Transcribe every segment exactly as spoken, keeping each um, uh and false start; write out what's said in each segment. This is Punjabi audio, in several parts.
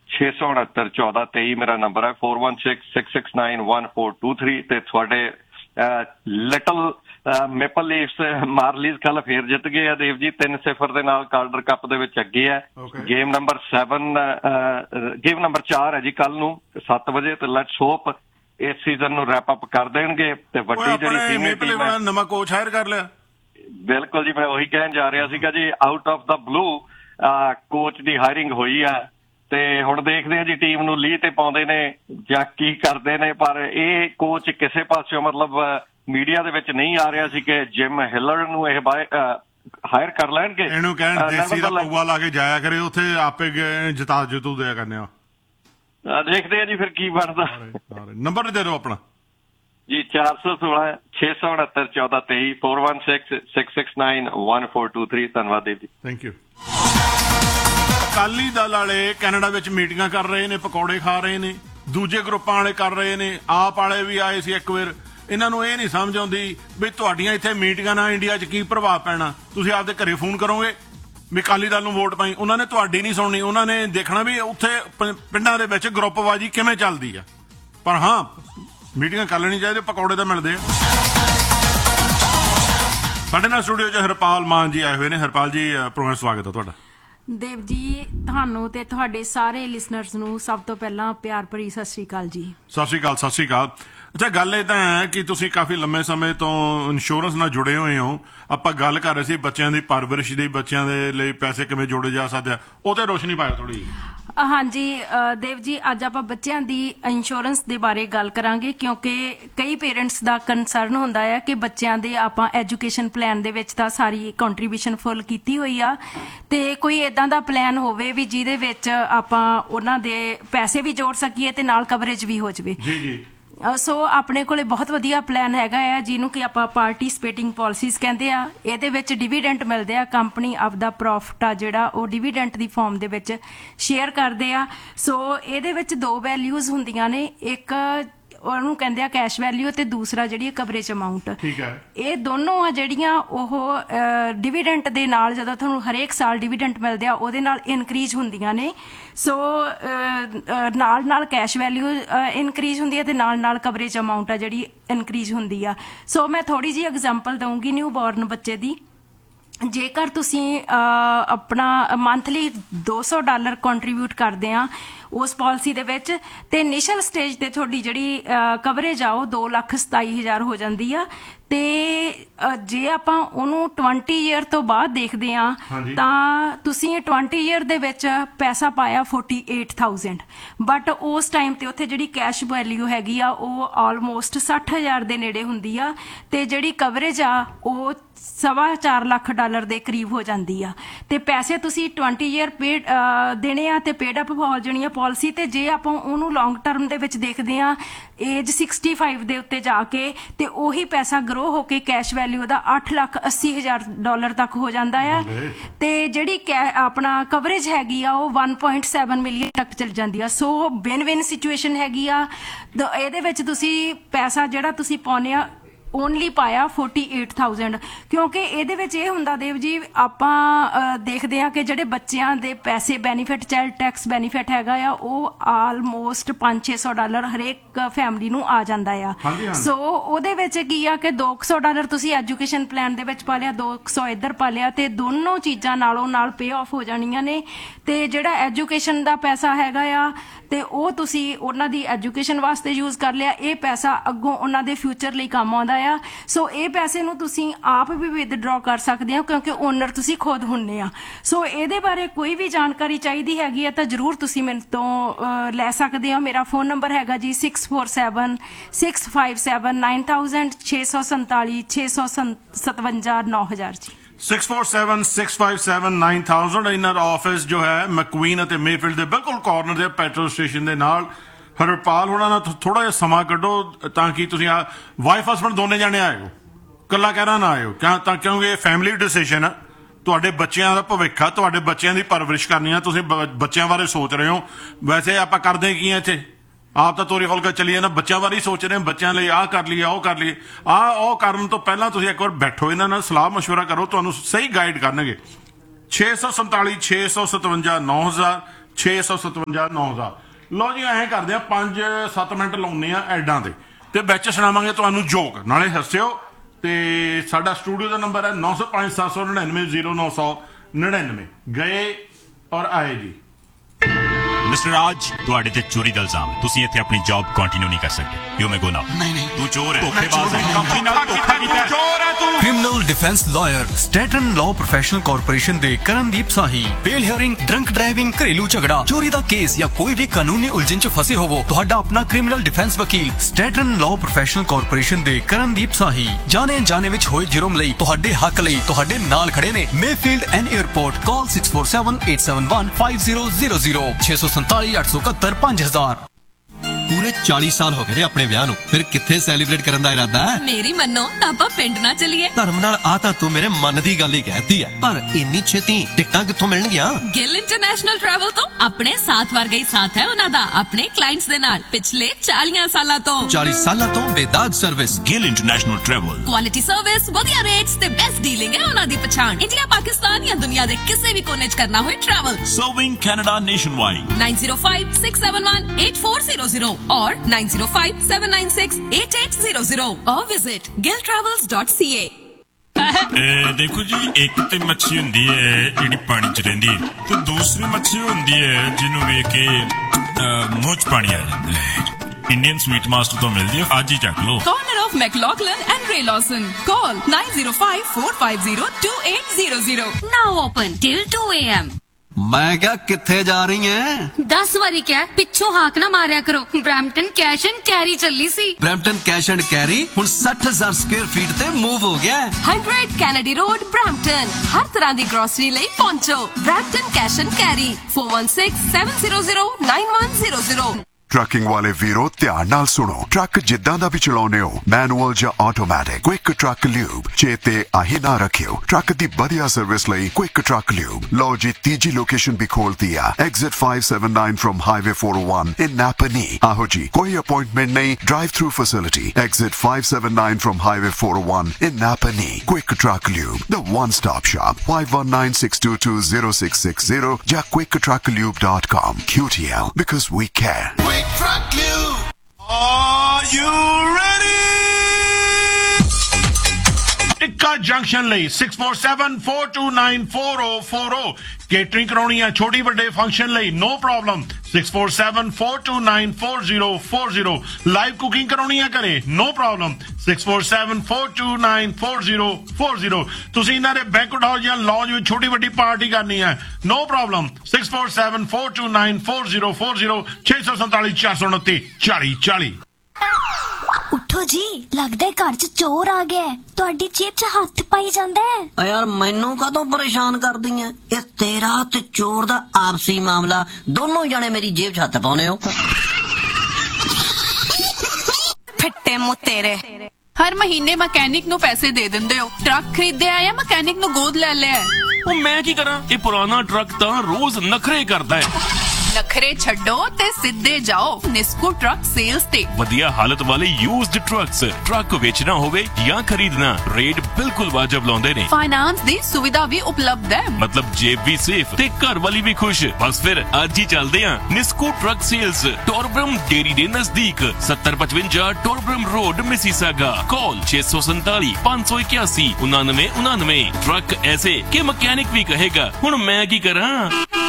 ਛੇ ਸੌ ਉਣਹੱਤਰ ਚੌਦਾਂ ਤੇਈ ਮੇਰਾ ਨੰਬਰ ਹੈ। Four one six six six nine one four two three. ਤੇ ਤੁਹਾਡੇ ਲਿਟਲ ਮੇਪਲ ਲੀਫਸ ਮਾਰਲੀਜ਼ ਕੱਲ ਫੇਰ ਜਿੱਤ ਗਏ ਆ ਦੇਵ ਜੀ, ਤਿੰਨ ਸਿਫਰ ਦੇ ਨਾਲ ਕਾਲਡਰ ਕੱਪ ਦੇ ਵਿੱਚ ਅੱਗੇ ਹੈ। Game number seven game number ਚਾਰ ਹੈ ਜੀ ਕੱਲ ਨੂੰ ਸੱਤ ਵਜੇ। ਤੇ ਲੈਟਸ ਹੋਪ ਇਸ ਸੀਜ਼ਨ ਨੂੰ ਰੈਪ ਅਪ ਕਰ ਦੇਣਗੇ। ਤੇ ਵੱਡੀ ਜਿਹੜੀ ਸੀਨੀਅਰ ਟੀਮ ਹੈ, ਨਵਾਂ ਕੋਚ ਹਾਇਰ ਕਰ ਲਿਆ। ਬਿਲਕੁਲ ਜੀ, ਮੈਂ ਉਹੀ ਕਹਿਣ ਜਾ ਰਿਹਾ ਸੀਗਾ ਜੀ, out of the blue coach the hiring ਹੋਈ ਆ। ਤੇ ਹੁਣ ਦੇਖਦੇ ਆ ਜੀ ਟੀਮ ਨੂੰ ਲੀਹ ਤੇ ਪਾਉਂਦੇ ਨੇ ਜਾਂ ਕੀ ਕਰਦੇ ਨੇ। ਪਰ ਇਹ ਕੋਚ ਕਿਸੇ ਪਾਸਿਓਂ ਮਤਲਬ ਮੀਡੀਆ ਦੇ ਵਿੱਚ ਨਹੀਂ ਆ ਰਿਹਾ ਸੀ ਕਿ ਜਿਮ ਹਿਲਰ ਨੂੰ ਇਹ ਹਾਇਰ ਕਰ ਲੈਣਗੇ। ਇਹਨੂੰ ਕਹਿਣ ਦੇਸੀ ਦਾ ਪਊਆ ਲਾ ਕੇ ਜਾਇਆ ਕਰੇ ਉੱਥੇ, ਆਪੇ ਜਿਤਾ ਜਿਤੂ ਦਿਆ ਕਰਨੇ ਆ। ਦੇਖਦੇ ਆ ਜੀ ਫਿਰ ਕੀ ਬਣਦਾ। ਨੰਬਰ ਦੇ ਦਿਓ ਆਪਣਾ ਜੀ, ਚਾਰ ਸੌ ਸੋਲਾਂ ਛੇ ਸੌ ਉਣਹੱਤਰ ਚੌਦਾਂ ਤੇਈ four one six six six nine one four two three. ਧੰਨਵਾਦ ਦੇਵ ਜੀ। Thank you. ਅਕਾਲੀ ਦਲ ਵਾਲੇ ਕੈਨੇਡਾ ਵਿੱਚ ਮੀਟਿੰਗਾਂ ਕਰ ਰਹੇ ਨੇ, ਪਕੌੜੇ ਖਾ ਰਹੇ ਨੇ, ਦੂਜੇ ਗਰੁੱਪਾਂ ਵਾਲੇ ਕਰ ਰਹੇ ਨੇ, ਆਪ ਵਾਲੇ ਵੀ ਆਏ ਸੀ ਇੱਕ ਵਾਰ। ਇਹਨਾਂ ਨੂੰ ਇਹ ਨਹੀਂ ਸਮਝ ਆਉਂਦੀ ਵੀ ਤੁਹਾਡੀਆਂ ਇੱਥੇ ਮੀਟਿੰਗਾਂ ਨਾਲ ਇੰਡੀਆ 'ਚ ਕੀ ਪ੍ਰਭਾਵ ਪੈਣਾ। ਤੁਸੀਂ ਆਪਦੇ ਘਰੇ ਫੋਨ ਕਰੋਗੇ ਵੀ ਅਕਾਲੀ ਦਲ ਨੂੰ ਵੋਟ ਪਾਈ, ਉਹਨਾਂ ਨੇ ਤੁਹਾਡੀ ਨਹੀਂ ਸੁਣਨੀ। ਉਹਨਾਂ ਨੇ ਦੇਖਣਾ ਵੀ ਉੱਥੇ ਪਿੰਡਾਂ ਦੇ ਵਿੱਚ ਗਰੁੱਪਬਾਜ਼ੀ ਕਿਵੇਂ ਚੱਲਦੀ ਆ। ਪਰ ਹਾਂ, ਮੀਟਿੰਗਾਂ ਕਰ ਲੈਣੀ ਚਾਹੀਦੀ, ਪਕੌੜੇ ਤਾਂ ਮਿਲਦੇ ਆ। ਸਾਡੇ ਨਾਲ ਸਟੂਡੀਓ 'ਚ ਹਰਪਾਲ ਮਾਨ ਜੀ ਆਏ ਹੋਏ ਨੇ। ਹਰਪਾਲ ਜੀ, ਪ੍ਰੋਗਰਾਮ ਸਵਾਗਤ ਹੈ ਤੁਹਾਡਾ। ਦੇਵ ਜੀ, ਤੁਹਾਨੂੰ ਤੇ ਤੁਹਾਡੇ ਸਾਰੇ ਲਿਸਨਰਸ ਨੂੰ ਸਭ ਤੋਂ ਪਹਿਲਾਂ ਪਿਆਰ ਭਰੀ ਸਤਿ ਸ਼੍ਰੀ ਅਕਾਲ ਜੀ। ਸਤਿ ਸ਼੍ਰੀ ਅਕਾਲ। ਸਤਿ ਸ਼੍ਰੀ ਅਕਾਲ। ਅੱਛਾ, ਗੱਲ ਇਹ ਤਾਂ ਹੈ ਕਿ ਤੁਸੀਂ ਕਾਫੀ ਲੰਮੇ ਸਮੇਂ ਤੋਂ ਇੰਸ਼ੋਰੈਂਸ ਨਾਲ ਜੁੜੇ ਹੋਏ ਹੋ। ਆਪਾਂ ਗੱਲ ਕਰ ਰਹੇ ਸੀ ਬੱਚਿਆਂ ਦੀ ਪਰਵਰਿਸ਼ ਦੀ, ਬੱਚਿਆਂ ਦੇ ਲਈ ਪੈਸੇ ਕਿਵੇਂ ਜੋੜੇ ਜਾ ਸਕਦੇ ਆ, ਉਹ ਤੇ ਰੋਸ਼ਨੀ ਪਾਇਓ ਥੋੜੀ। ਹਾਂਜੀ ਦੇਵ ਜੀ, ਅੱਜ ਆਪਾਂ ਬੱਚਿਆਂ ਦੀ ਇੰਸ਼ੋਰੈਂਸ ਦੇ ਬਾਰੇ ਗੱਲ ਕਰਾਂਗੇ, ਕਿਉਂਕਿ ਕਈ ਪੇਰੈਂਟਸ ਦਾ ਕੰਸਰਨ ਹੁੰਦਾ ਹੈ ਕਿ ਬੱਚਿਆਂ ਦੇ ਆਪਾਂ ਐਜੂਕੇਸ਼ਨ ਪਲਾਨ ਦੇ ਵਿੱਚ ਤਾਂ ਸਾਰੀ ਕੰਟਰੀਬਿਊਸ਼ਨ ਫੁੱਲ ਕੀਤੀ ਹੋਈ ਆ, ਤੇ ਕੋਈ ਇਦਾਂ ਦਾ ਪਲਾਨ ਹੋਵੇ ਵੀ ਜਿਹਦੇ ਵਿੱਚ ਆਪਾਂ ਉਹਨਾਂ ਦੇ ਪੈਸੇ ਵੀ ਜੋੜ ਸਕੀਏ ਤੇ ਨਾਲ ਕਵਰੇਜ ਵੀ ਹੋ ਜਾਵੇ। ਜੀ ਜੀ। ਸੋ ਆਪਣੇ ਕੋਲੇ ਬਹੁਤ ਵਧੀਆ ਪਲਾਨ ਹੈਗਾ ਆ, ਜਿਹਨੂੰ ਕਿ ਆਪਾਂ ਪਾਰਟੀਸਪੇਟਿੰਗ ਪਾਲਿਸੀਜ਼ ਕਹਿੰਦੇ ਆ। ਇਹਦੇ ਵਿੱਚ ਡਿਵੀਡੈਂਟ ਮਿਲਦੇ ਆ, ਕੰਪਨੀ ਆਪਦਾ ਪ੍ਰੋਫਿਟ ਆ ਜਿਹੜਾ ਉਹ ਡਿਵੀਡੈਂਟ ਦੀ ਫਾਰਮ ਦੇ ਵਿੱਚ ਸ਼ੇਅਰ ਕਰਦੇ ਆ। ਸੋ ਇਹਦੇ ਵਿੱਚ ਦੋ ਵੈਲਿਊਜ਼ ਹੁੰਦੀਆਂ ਨੇ, ਇੱਕ ਉਹਨੂੰ ਕਹਿੰਦੇ ਆ ਕੈਸ਼ ਵੈਲਿਊ, ਤੇ ਦੂਸਰਾ ਜਿਹੜੀ ਕਵਰੇਜ ਅਮਾਊਂਟ। ਠੀਕ ਹੈ। ਇਹ ਦੋਨੋਂ ਆ ਜਿਹੜੀਆਂ ਉਹ ਡਿਵੀਡੈਂਟ ਦੇ ਨਾਲ, ਜਦੋਂ ਤੁਹਾਨੂੰ ਹਰੇਕ ਸਾਲ ਡਿਵੀਡੈਂਟ ਮਿਲਦੇ ਆ ਉਹਦੇ ਨਾਲ ਇਨਕਰੀਜ਼ ਹੁੰਦੀਆਂ ਨੇ। ਸੋ ਨਾਲ ਨਾਲ ਕੈਸ਼ ਵੈਲਿਊ ਇਨਕਰੀਜ਼ ਹੁੰਦੀ ਹੈ ਤੇ ਨਾਲ ਨਾਲ ਕਵਰੇਜ ਅਮਾਊਂਟ ਆ ਜਿਹੜੀ ਇਨਕਰੀਜ਼ ਹੁੰਦੀ ਆ। ਸੋ ਮੈਂ ਥੋੜੀ ਜਿਹੀ ਐਗਜ਼ਾਮਪਲ ਦਊਂਗੀ ਨਿਊ ਬੋਰਨ ਬੱਚੇ ਦੀ। ਜੇਕਰ ਤੁਸੀਂ ਆਪਣਾ ਮੰਥਲੀ ਦੋ ਸੌ ਡਾਲਰ ਕੰਟਰੀਬਿਊਟ ਕਰਦੇ ਆ ਉਸ ਪਾਲਿਸੀ ਦੇ ਵਿੱਚ, ਤੇ ਇਨੀਸ਼ੀਅਲ ਸਟੇਜ ਤੇ ਤੁਹਾਡੀ ਜਿਹੜੀ ਕਵਰੇਜ ਆ ਉਹ ਦੋ ਲੱਖ ਸਤਾਈ ਹਜ਼ਾਰ ਹੋ ਜਾਂਦੀ ਆ। ਤੇ ਜੇ ਆਪਾਂ ਉਹਨੂੰ ਟਵੰਟੀ ਈਅਰ ਤੋਂ ਬਾਅਦ ਦੇਖਦੇ ਆ ਤਾਂ ਤੁਸੀਂ ਟਵੰਟੀ ਈਅਰ ਦੇ ਵਿੱਚ ਪੈਸਾ ਪਾਇਆ ਫੋਰਟੀ ਏਟ ਥਾਊਜੈਂਡ, ਬਟ ਉਸ ਟਾਈਮ ਤੇ ਉੱਥੇ ਜਿਹੜੀ ਕੈਸ਼ ਵੈਲਿਊ ਹੈਗੀ ਆ ਉਹ ਆਲਮੋਸਟ ਸੱਠ ਹਜ਼ਾਰ ਦੇ ਨੇੜੇ ਹੁੰਦੀ ਆ, ਤੇ ਜਿਹੜੀ ਕਵਰੇਜ ਆ ਉਹ ਸਵਾ ਚਾਰ ਲੱਖ ਡਾਲਰ ਦੇ ਕਰੀਬ ਹੋ ਜਾਂਦੀ ਆ। ਤੇ ਪੈਸੇ ਤੁਸੀਂ ਟਵੰਟੀ ਈਅਰ ਪੇਡ ਦੇਣੇ ਆ ਤੇ ਪੇਡ ਅਪ ਹੋ ਜਾਣੀ ਆ ਪਾਲਿਸੀ। ਤੇ ਜੇ ਆਪਾਂ ਉਹਨੂੰ ਲੌਂਗ ਟਰਮ ਦੇ ਵਿੱਚ ਦੇਖਦੇ ਆ, ਏਜ ਸਿਕਸਟੀ ਫਾਈਵ ਦੇ ਉੱਤੇ ਜਾ ਕੇ, ਤੇ ਉਹੀ ਪੈਸਾ ਗਰੋ ਹੋ ਕੇ ਕੈਸ਼ ਵੈਲਿਊ ਦਾ ਅੱਠ ਲੱਖ ਅੱਸੀ ਹਜ਼ਾਰ ਡਾਲਰ ਤੱਕ ਹੋ ਜਾਂਦਾ ਆ। ਤੇ ਜਿਹੜੀ ਆਪਣਾ ਕਵਰੇਜ ਹੈਗੀ ਆ ਉਹ ਵਨ ਪੁਆਇੰਟ ਸੈਵਨ ਮਿਲੀਅਨ ਤੱਕ ਚਲ ਜਾਂਦੀ ਆ। ਸੋ ਵਿਨ ਵਿਨ ਸਿਚੁਏਸ਼ਨ ਹੈਗੀ ਆ। ਇਹਦੇ ਵਿੱਚ ਤੁਸੀਂ ਪੈਸਾ ਜਿਹੜਾ ਤੁਸੀਂ ਪਾਉਂਦੇ ਆ ਓਨਲੀ ਪਾਇਆ ਫੋਰਟੀ ਏਟ ਥਾਊਜੈਂਡ, ਕਿਉਂਕਿ ਇਹਦੇ ਵਿੱਚ ਇਹ ਹੁੰਦਾ ਦੇਵ ਜੀ, ਆਪਾਂ ਦੇਖਦੇ ਆ ਕਿ ਜਿਹੜੇ ਬੱਚਿਆਂ ਦੇ ਪੈਸੇ ਬੈਨੀਫਿਟ, ਚਾਈਲਡ ਟੈਕਸ ਬੈਨੀਫਿਟ ਹੈਗਾ ਆ ਉਹ ਆਲਮੋਸਟ ਪੰਜ ਛੇ ਸੌ ਡਾਲਰ ਹਰੇਕ ਫੈਮਿਲੀ ਨੂੰ ਆ ਜਾਂਦਾ ਆ। ਸੋ ਉਹਦੇ ਵਿੱਚ ਕੀ ਆ ਕਿ ਦੋ ਕੁ ਸੌ ਡਾਲਰ ਤੁਸੀਂ ਐਜੂਕੇਸ਼ਨ ਪਲਾਨ ਦੇ ਵਿੱਚ ਪਾ ਲਿਆ, ਦੋ ਕੁ ਸੌ ਇੱਧਰ ਪਾ ਲਿਆ, ਤੇ ਦੋਨੋਂ ਚੀਜ਼ਾਂ ਨਾਲੋਂ ਨਾਲ ਪੇ ਆਫ ਹੋ ਜਾਣੀਆਂ ਨੇ। ਤੇ ਜਿਹੜਾ ਐਜੂਕੇਸ਼ਨ ਦਾ ਪੈਸਾ ਹੈਗਾ ਆ ਤੇ ਉਹ ਤੁਸੀਂ ਉਹਨਾਂ ਦੀ ਐਜੂਕੇਸ਼ਨ ਵਾਸਤੇ ਯੂਜ਼ ਕਰ ਲਿਆ, ਇਹ ਪੈਸਾ ਅੱਗੋਂ ਉਹਨਾਂ ਦੇ ਫਿਊਚਰ ਲਈ ਕੰਮ ਆਉਂਦਾ ਆ। ਸੋ ਇਹ ਪੈਸੇ ਨੂੰ ਤੁਸੀਂ ਆਪ ਵੀ ਵਿਦਡਰਾ ਕਰ ਸਕਦੇ ਹੋ, ਕਿਉਂਕਿ ਓਨਰ ਤੁਸੀਂ ਖੁਦ ਹੁੰਨੇ ਆ। ਸੋ ਇਹਦੇ ਬਾਰੇ ਕੋਈ ਵੀ ਜਾਣਕਾਰੀ ਚਾਹੀਦੀ ਹੈਗੀ ਹੈ ਤਾਂ ਜ਼ਰੂਰ ਤੁਸੀਂ ਮੇਰੇ ਤੋਂ ਲੈ ਸਕਦੇ ਹੋ। ਮੇਰਾ ਫੋਨ ਨੰਬਰ ਹੈਗਾ G six four seven six five seven nine thousand, ਛੇ ਸੌ ਸੰਤਾਲੀ ਛੇ ਸੌ ਸਤਵੰਜਾ ਨੌ ਹਜ਼ਾਰ ਜੀ। Six four seven six five seven nine thousand. ਇਹਨਾਂ ਦਾ ਆਫਿਸ ਜੋ ਹੈ ਮੈਕਵੀਨ ਅਤੇ ਮੇਫੀਲਡ ਦੇ ਬਿਲਕੁਲ ਕਾਰਨਰ ਦੇ ਪੈਟਰੋਲ ਸਟੇਸ਼ਨ ਦੇ ਨਾਲ। ਹਰਪਾਲ ਹੋਣਾ ਨਾਲ ਥੋੜਾ ਜਿਹਾ ਸਮਾਂ ਕੱਢੋ ਤਾਂ ਕਿ ਤੁਸੀਂ ਆ ਵਾਈਫ ਹਸਬੈਂਡ ਦੋਨੇ ਜਾਣੇ ਆਇਓ, ਇਕੱਲਾ ਕਹਿਣਾ ਨਾ ਆਇਓ, ਕਿਉਂ ਤਾਂ ਕਿਉਂਕਿ ਇਹ ਫੈਮਿਲੀ ਡਿਸੀਜਨ ਆ। ਤੁਹਾਡੇ ਬੱਚਿਆਂ ਦਾ ਭਵਿੱਖ ਆ, ਤੁਹਾਡੇ ਬੱਚਿਆਂ ਦੀ ਪਰਵਰਿਸ਼ ਕਰਨੀ ਆ, ਤੁਸੀਂ ਬੱਚਿਆਂ ਬਾਰੇ ਸੋਚ ਰਹੇ ਹੋ। ਵੈਸੇ ਆਪਾਂ ਕਰਦੇ ਕੀ ਆ ਇੱਥੇ, ਆਪ ਤਾਂ ਤੋਰੀ ਫੁਲਕਾ ਚੱਲੀਏ ਨਾ, ਬੱਚਿਆਂ ਬਾਰੇ ਹੀ ਸੋਚ ਰਹੇ, ਬੱਚਿਆਂ ਲਈ ਆਹ ਕਰ ਲਈਏ ਉਹ ਕਰ ਲਈਏ। ਆਹ ਉਹ ਕਰਨ ਤੋਂ ਪਹਿਲਾਂ ਤੁਸੀਂ ਇੱਕ ਵਾਰ ਬੈਠੋ, ਇਹਨਾਂ ਨਾਲ ਸਲਾਹ ਮਸ਼ਵਰਾ ਕਰੋ, ਤੁਹਾਨੂੰ ਸਹੀ ਗਾਈਡ ਕਰਨਗੇ। ਛੇ ਸੌ ਸੰਤਾਲੀ ਛੇ ਸੌ ਸਤਵੰਜਾ ਨੌ ਹਜ਼ਾਰ ਛੇ ਸੌ ਸਤਵੰਜਾ ਨੌ ਹਜ਼ਾਰ। ਲਓ ਜੀ ਐਂ ਕਰਦੇ ਆ ਪੰਜ ਸੱਤ ਮਿੰਟ ਲਾਉਂਦੇ ਆ ਐਡਾਂ ਤੇ ਤੇ ਵਿੱਚ ਸੁਣਾਵਾਂਗੇ ਤੁਹਾਨੂੰ ਜੋਕ। ਨਾਲੇ ਹੱਸਿਓ। ਤੇ ਸਾਡਾ ਸਟੂਡੀਓ ਦਾ ਨੰਬਰ ਹੈ ਨੌ ਸੌ ਪੰਜ ਸੱਤ ਸੌ ਨੜਿਨਵੇਂ ਜ਼ੀਰੋ ਨੌ ਸੌ ਨੜਿਨਵੇਂ। ਗਏ ਔਰ ਆਏ ਜੀ। ਮਿਸਟਰ ਰਾਜ, ਤੁਹਾਡੇ ਤੇ ਚੋਰੀ ਦਾ ਇਲਜ਼ਾਮ ਹੈ। ਤੁਸੀਂ ਇੱਥੇ ਆਪਣੀ ਜੌਬ ਕੰਟੀਨਿਊ ਨਹੀਂ ਕਰ ਸਕਦੇ। ਯੂ ਮੇ ਗੋ ਨਾਓ। ਨਹੀਂ ਨਹੀਂ, ਤੂੰ ਚੋਰ ਹੈ, ਧੋਖੇਬਾਜ਼ ਹੈ, ਕੰਪਨੀ ਨਾਲ ਧੋਖਾ ਕੀਤਾ ਹੈ। ਚੋਰ ਹੈ ਤੂੰ। Criminal defence lawyer ਸਟੈਟਨ law professional corporation ਦੇ ਕਰਨਦੀਪ ਸਾਹੀ। ਬੇਲ ਹੀਅਰਿੰਗ, ਡਰੰਕ ਡਰਾਈਵਿੰਗ, ਘਰੇਲੂ ਝਗੜਾ, ਚੋਰੀ ਦਾ ਕੇਸ ਜਾਂ ਕੋਈ ਵੀ ਕਾਨੂੰਨੀ ਉਲਝਣ 'ਚ ਫਸੇ ਹੋਵੋ, ਤੁਹਾਡਾ ਆਪਣਾ ਕ੍ਰਿਮੀਨਲ ਡਿਫੈਂਸ ਵਕੀਲ ਸਟੈਟਨ ਲਾਅ ਪ੍ਰੋਫੈਸ਼ਨਲ ਕਾਰਪੋਰੇਸ਼ਨ ਦੇ ਕਰਨਦੀਪ ਸਾਹੀ ਜਾਣੇ ਜਾਣੇ ਵਿੱਚ ਹੋਏ ਜੁਰਮ ਲਈ ਤੁਹਾਡੇ ਹੱਕ ਲਈ ਤੁਹਾਡੇ ਨਾਲ ਖੜੇ ਨੇ। Mayfield and airport. Call six four seven eight seven one five zero zero zero ਛੇ ਸੌ ਸੰਤਾਲੀ ਅੱਠ ਸੌ ਇਕਹੱਤਰ ਪੰਜ ਹਜ਼ਾਰ। ਪੂਰੇ ਚਾਲੀ ਸਾਲ ਹੋ ਗਏ ਨੇ ਆਪਣੇ ਵਿਆਹ ਨੂੰ, ਫਿਰ ਕਿੱਥੇ ਸੈਲੀਬ੍ਰੇਟ ਕਰਨ ਦਾ ਇਰਾਦਾ ਹੈ? ਮੇਰੀ ਮੰਨੋ ਤਾਂ ਆਪਾਂ ਪਿੰਡ ਨਾ ਚੱਲੀਏ। ਧਰਮ ਨਾਲ ਆ ਤਾਂ ਤੂੰ ਮੇਰੇ ਮਨ ਦੀ ਗੱਲ ਹੀ ਕਹਿਤੀ ਹੈ, ਪਰ ਇੰਨੀ ਛੇਤੀ ਟਿਕਟਾਂ ਕਿੱਥੋਂ ਮਿਲਣਗੀਆਂ? ਗਿੱਲ ਇੰਟਰਨੈਸ਼ਨਲ ਟਰੈਵਲ ਤੋਂ। ਆਪਣੇ ਸਾਥ ਵਰਗਾ ਹੀ ਸਾਥ ਹੈ ਉਹਨਾਂ ਦਾ ਆਪਣੇ ਕਲਾਇੰਟਸ ਦੇ ਨਾਲ ਪਿਛਲੇ ਚਾਲੀਆਂ ਸਾਲਾਂ ਤੋਂ। ਚਾਲੀ ਸਾਲਾਂ ਤੋਂ ਬੇਦਾਗ service. Gill international travel. Quality service, ਵਧੀਆ ਰੇਟਸ ਤੇ ਬੈਸਟ ਡੀਲਿੰਗ ਹੈ ਉਹਨਾਂ ਦੀ ਪਛਾਣ। ਇੰਡੀਆ, ਪਾਕਿਸਤਾਨ ਜਾਂ ਦੁਨੀਆ ਦੇ ਕਿਸੇ ਵੀ ਕੋਨੇ 'ਚ ਕਰਨਾ ਹੋਏ travel. Serving Canada nationwide. ਨਾइन zero five six seven one eight four zero zero और nine zero five seven nine six eight eight zero zero और visit gill travels dot c a। ਦੇਖੋ ਜੀ, ਇੱਕ ਤੇ ਮੱਛੀ ਹੁੰਦੀ ਹੈ ਜਿਹੜੀ ਪਾਣੀ 'ਚ ਰਹਿੰਦੀ ਹੈ ਤੇ ਦੂਸਰੀ ਮੱਛੀ ਹੁੰਦੀ ਹੈ ਜਿਹਨੂੰ ਵੇਖ ਕੇ ਮੂੰਹ 'ਚ ਪਾਣੀ ਆ ਜਾਂਦਾ ਹੈ। ਇੰਡੀਅਨ ਸਵੀਟ ਮਾਸਟਰ ਤੋਂ ਮਿਲਦੀ ਹੈ, ਅੱਜ ਹੀ ਚੱਕ ਲਓ। Corner of McLaughlin and Ray Lawson. Call nine zero five four five zero two eight zero zero. Now open till two a m ਮੈਂ ਕਿਹਾ ਕਿੱਥੇ ਜਾ ਰਹੀ ਹੈ? दस ਵਾਰੀ ਕਿਹਾ ਪਿੱਛੋਂ ਹਾਕ ਨਾ ਮਾਰਿਆ ਕਰੋ। ਬ੍ਰੈਂਪਟਨ ਕੈਸ਼ ਐਂਡ ਕੈਰੀ ਚੱਲੀ ਸੀ। ਬ੍ਰੈਂਪਟਨ ਕੈਸ਼ ਐਂਡ ਕੈਰੀ ਹੁਣ ਸੱਠ ਹਜ਼ਾਰ ਸਕੁਅਰ ਫੀਟ ਤੇ ਮੂਵ ਹੋ ਗਿਆ। Hundred Kennedy Road, Brampton। हर तरह ਦੀ ਗਰੋਸਰੀ ਲਈ ਪਹੁੰਚੋ। Brampton Cash and Carry four one six seven zero zero nine one zero zero। Trucking ਵਾਲੇ ਵੀਰੋ ਧਿਆਨ ਨਾਲ ਸੁਣੋ। ਟਰੱਕ ਜਿੱਦਾਂ ਦਾ ਵੀ ਚਲਾਉਨੇ ਹੋ, ਮੈਨੂਅਲ ਜਾਂ ਆਟੋਮੈਟਿਕ, ਕੁਇਕ ਟਰੱਕ ਲਿਊਬ ਚੇਤੇ ਆਹੀ ਨਾ ਰੱਖਿਓ। ਟਰੱਕ ਦੀ ਵਧੀਆ ਸਰਵਿਸ ਲਈ ਕੁਇਕ ਟਰੱਕ ਲਿਊਬ। ਲਓ ਜੀ, ਤੀਜੀ ਲੋਕੇਸ਼ਨ ਵੀ ਖੋਲਤੀ ਆ। Exit five seven nine from Highway four oh one in Napa Knee। ਆਹੋ ਜੀ, ਕੋਈ ਅਪਾਇੰਟਮੈਂਟ ਨਹੀਂ, drive through facility. Exit five seven nine from Highway four oh one in Napa Knee। Quick truck lube, the one stop shop। five one nine six two two zero six six zero ਜਾਂ quick truck lube dot com। Q T L, because we care। Truck Lube. Are you ready? Tikka junction ਲਈ six four seven four two nine four oh four oh। Catering ਕਰਾਉਣੀ ਹੈ ਛੋਟੀ ਵੱਡੇ ਫੰਕਸ਼ਨ ਲਈ, no problem. six four seven four two nine four zero four zero। Live cooking ਕਰਾਉਣੀ ਹੈ ਘਰੇ, no problem. six four seven four two nine four zero four zero। ਤੁਸੀਂ ਇਹਨਾਂ ਦੇ ਬੈਂਕਟ ਹਾਲ ਜਾਂ ਲੌਂਜ ਵਿੱਚ ਛੋਟੀ ਵੱਡੀ ਪਾਰਟੀ ਕਰਨੀ ਹੈ, no problem. six four seven four two nine four zero four zero ਛੇ ਸੌ ਸੰਤਾਲੀ ਚਾਰ ਸੌ ਉਨੱਤੀ ਚਾਲੀ ਚਾਲੀ। ਉੱਠੋ ਜੀ, ਲੱਗਦਾ ਘਰ 'ਚ ਚੋਰ ਆ ਗਿਆ। ਤੁਹਾਡੀ ਜੇਬ 'ਚ ਹੱਥ ਪਾਈ ਜਾਂਦਾ ਹੈ। ਯਾਰ ਮੈਨੂੰ ਕਾਹਤੋਂ ਪਰੇਸ਼ਾਨ ਕਰਦੀ ਐ? ਇਹ ਤੇਰਾ ਤੇ ਚੋਰ ਦਾ ਆਪਸੀ ਮਾਮਲਾ, ਦੋਨੋਂ ਜਣੇ ਮੇਰੀ ਜੇਬ 'ਚ ਹੱਥ ਪਾਉਨੇ ਹੋ। ਫਿੱਟੇ ਮੂੰਹ ਤੇਰੇ। ਹਰ ਮਹੀਨੇ ਮਕੈਨਿਕ ਨੂੰ ਪੈਸੇ ਦੇ ਦਿੰਦੇ ਹੋ। ਟਰੱਕ ਖਰੀਦਿਆ ਜਾਂ ਮਕੈਨਿਕ ਨੂੰ ਗੋਦ ਲੈ ਲਿਆ? ਉਹ ਮੈਂ ਕੀ ਕਰਾਂ, ਇਹ ਪੁਰਾਣਾ ਟਰੱਕ ਤਾਂ ਰੋਜ਼ ਨਖਰੇ ਕਰਦਾ ਹੈ। ਨਖਰੇ ਛੱਡੋ ਤੇ ਸਿੱਧੇ ਜਾਓ ਨਿਸਕੋ ਟਰੱਕ ਸੇਲਸ ਤੇ। ਵਧੀਆ ਹਾਲਤ ਵਾਲੇ ਯੂਜ਼ਡ ਟਰੱਕਸ। ਟਰੱਕ ਵੇਚਣਾ ਹੋਵੇ ਜਾਂ ਖਰੀਦਣਾ, ਰੇਟ ਬਿਲਕੁਲ ਵਾਜਬ ਲਾਉਂਦੇ ਨੇ। ਫਾਈਨਾਂਸ ਦੀ ਸੁਵਿਧਾ ਵੀ ਉਪਲਬਧ ਹੈ। ਮਤਲਬ ਜੇਬ ਵੀ ਸੇਫ ਤੇ ਘਰ ਵਾਲੀ ਵੀ ਖੁਸ਼। ਬਸ ਫਿਰ ਅੱਜ ਹੀ ਚੱਲਦੇ ਆਂ ਨਿਸਕੋ ਟਰੱਕ ਸੇਲਸ, ਟੋਰਬਰਮ ਡੇਰੀ ਦੇ ਨਜ਼ਦੀਕ, ਸੱਤਰ ਪਚਵੰਜਾ ਟੋਰਬਰਮ ਰੋਡ, ਮਿਸੀਸਾਗਾ। ਕਾਲ ਛੇ ਸੌ ਸੰਤਾਲੀ ਪੰਜ ਸੌ ਇਕਿਆਸੀ ਉਨਾਨਵੇਂ ਉਨਾਨਵੇਂ। ਟਰੱਕ ਐਸੇ ਕਿ ਮਕੈਨਿਕ ਵੀ ਕਹੇਗਾ ਹੁਣ ਮੈਂ ਕੀ ਕਰਾਂ।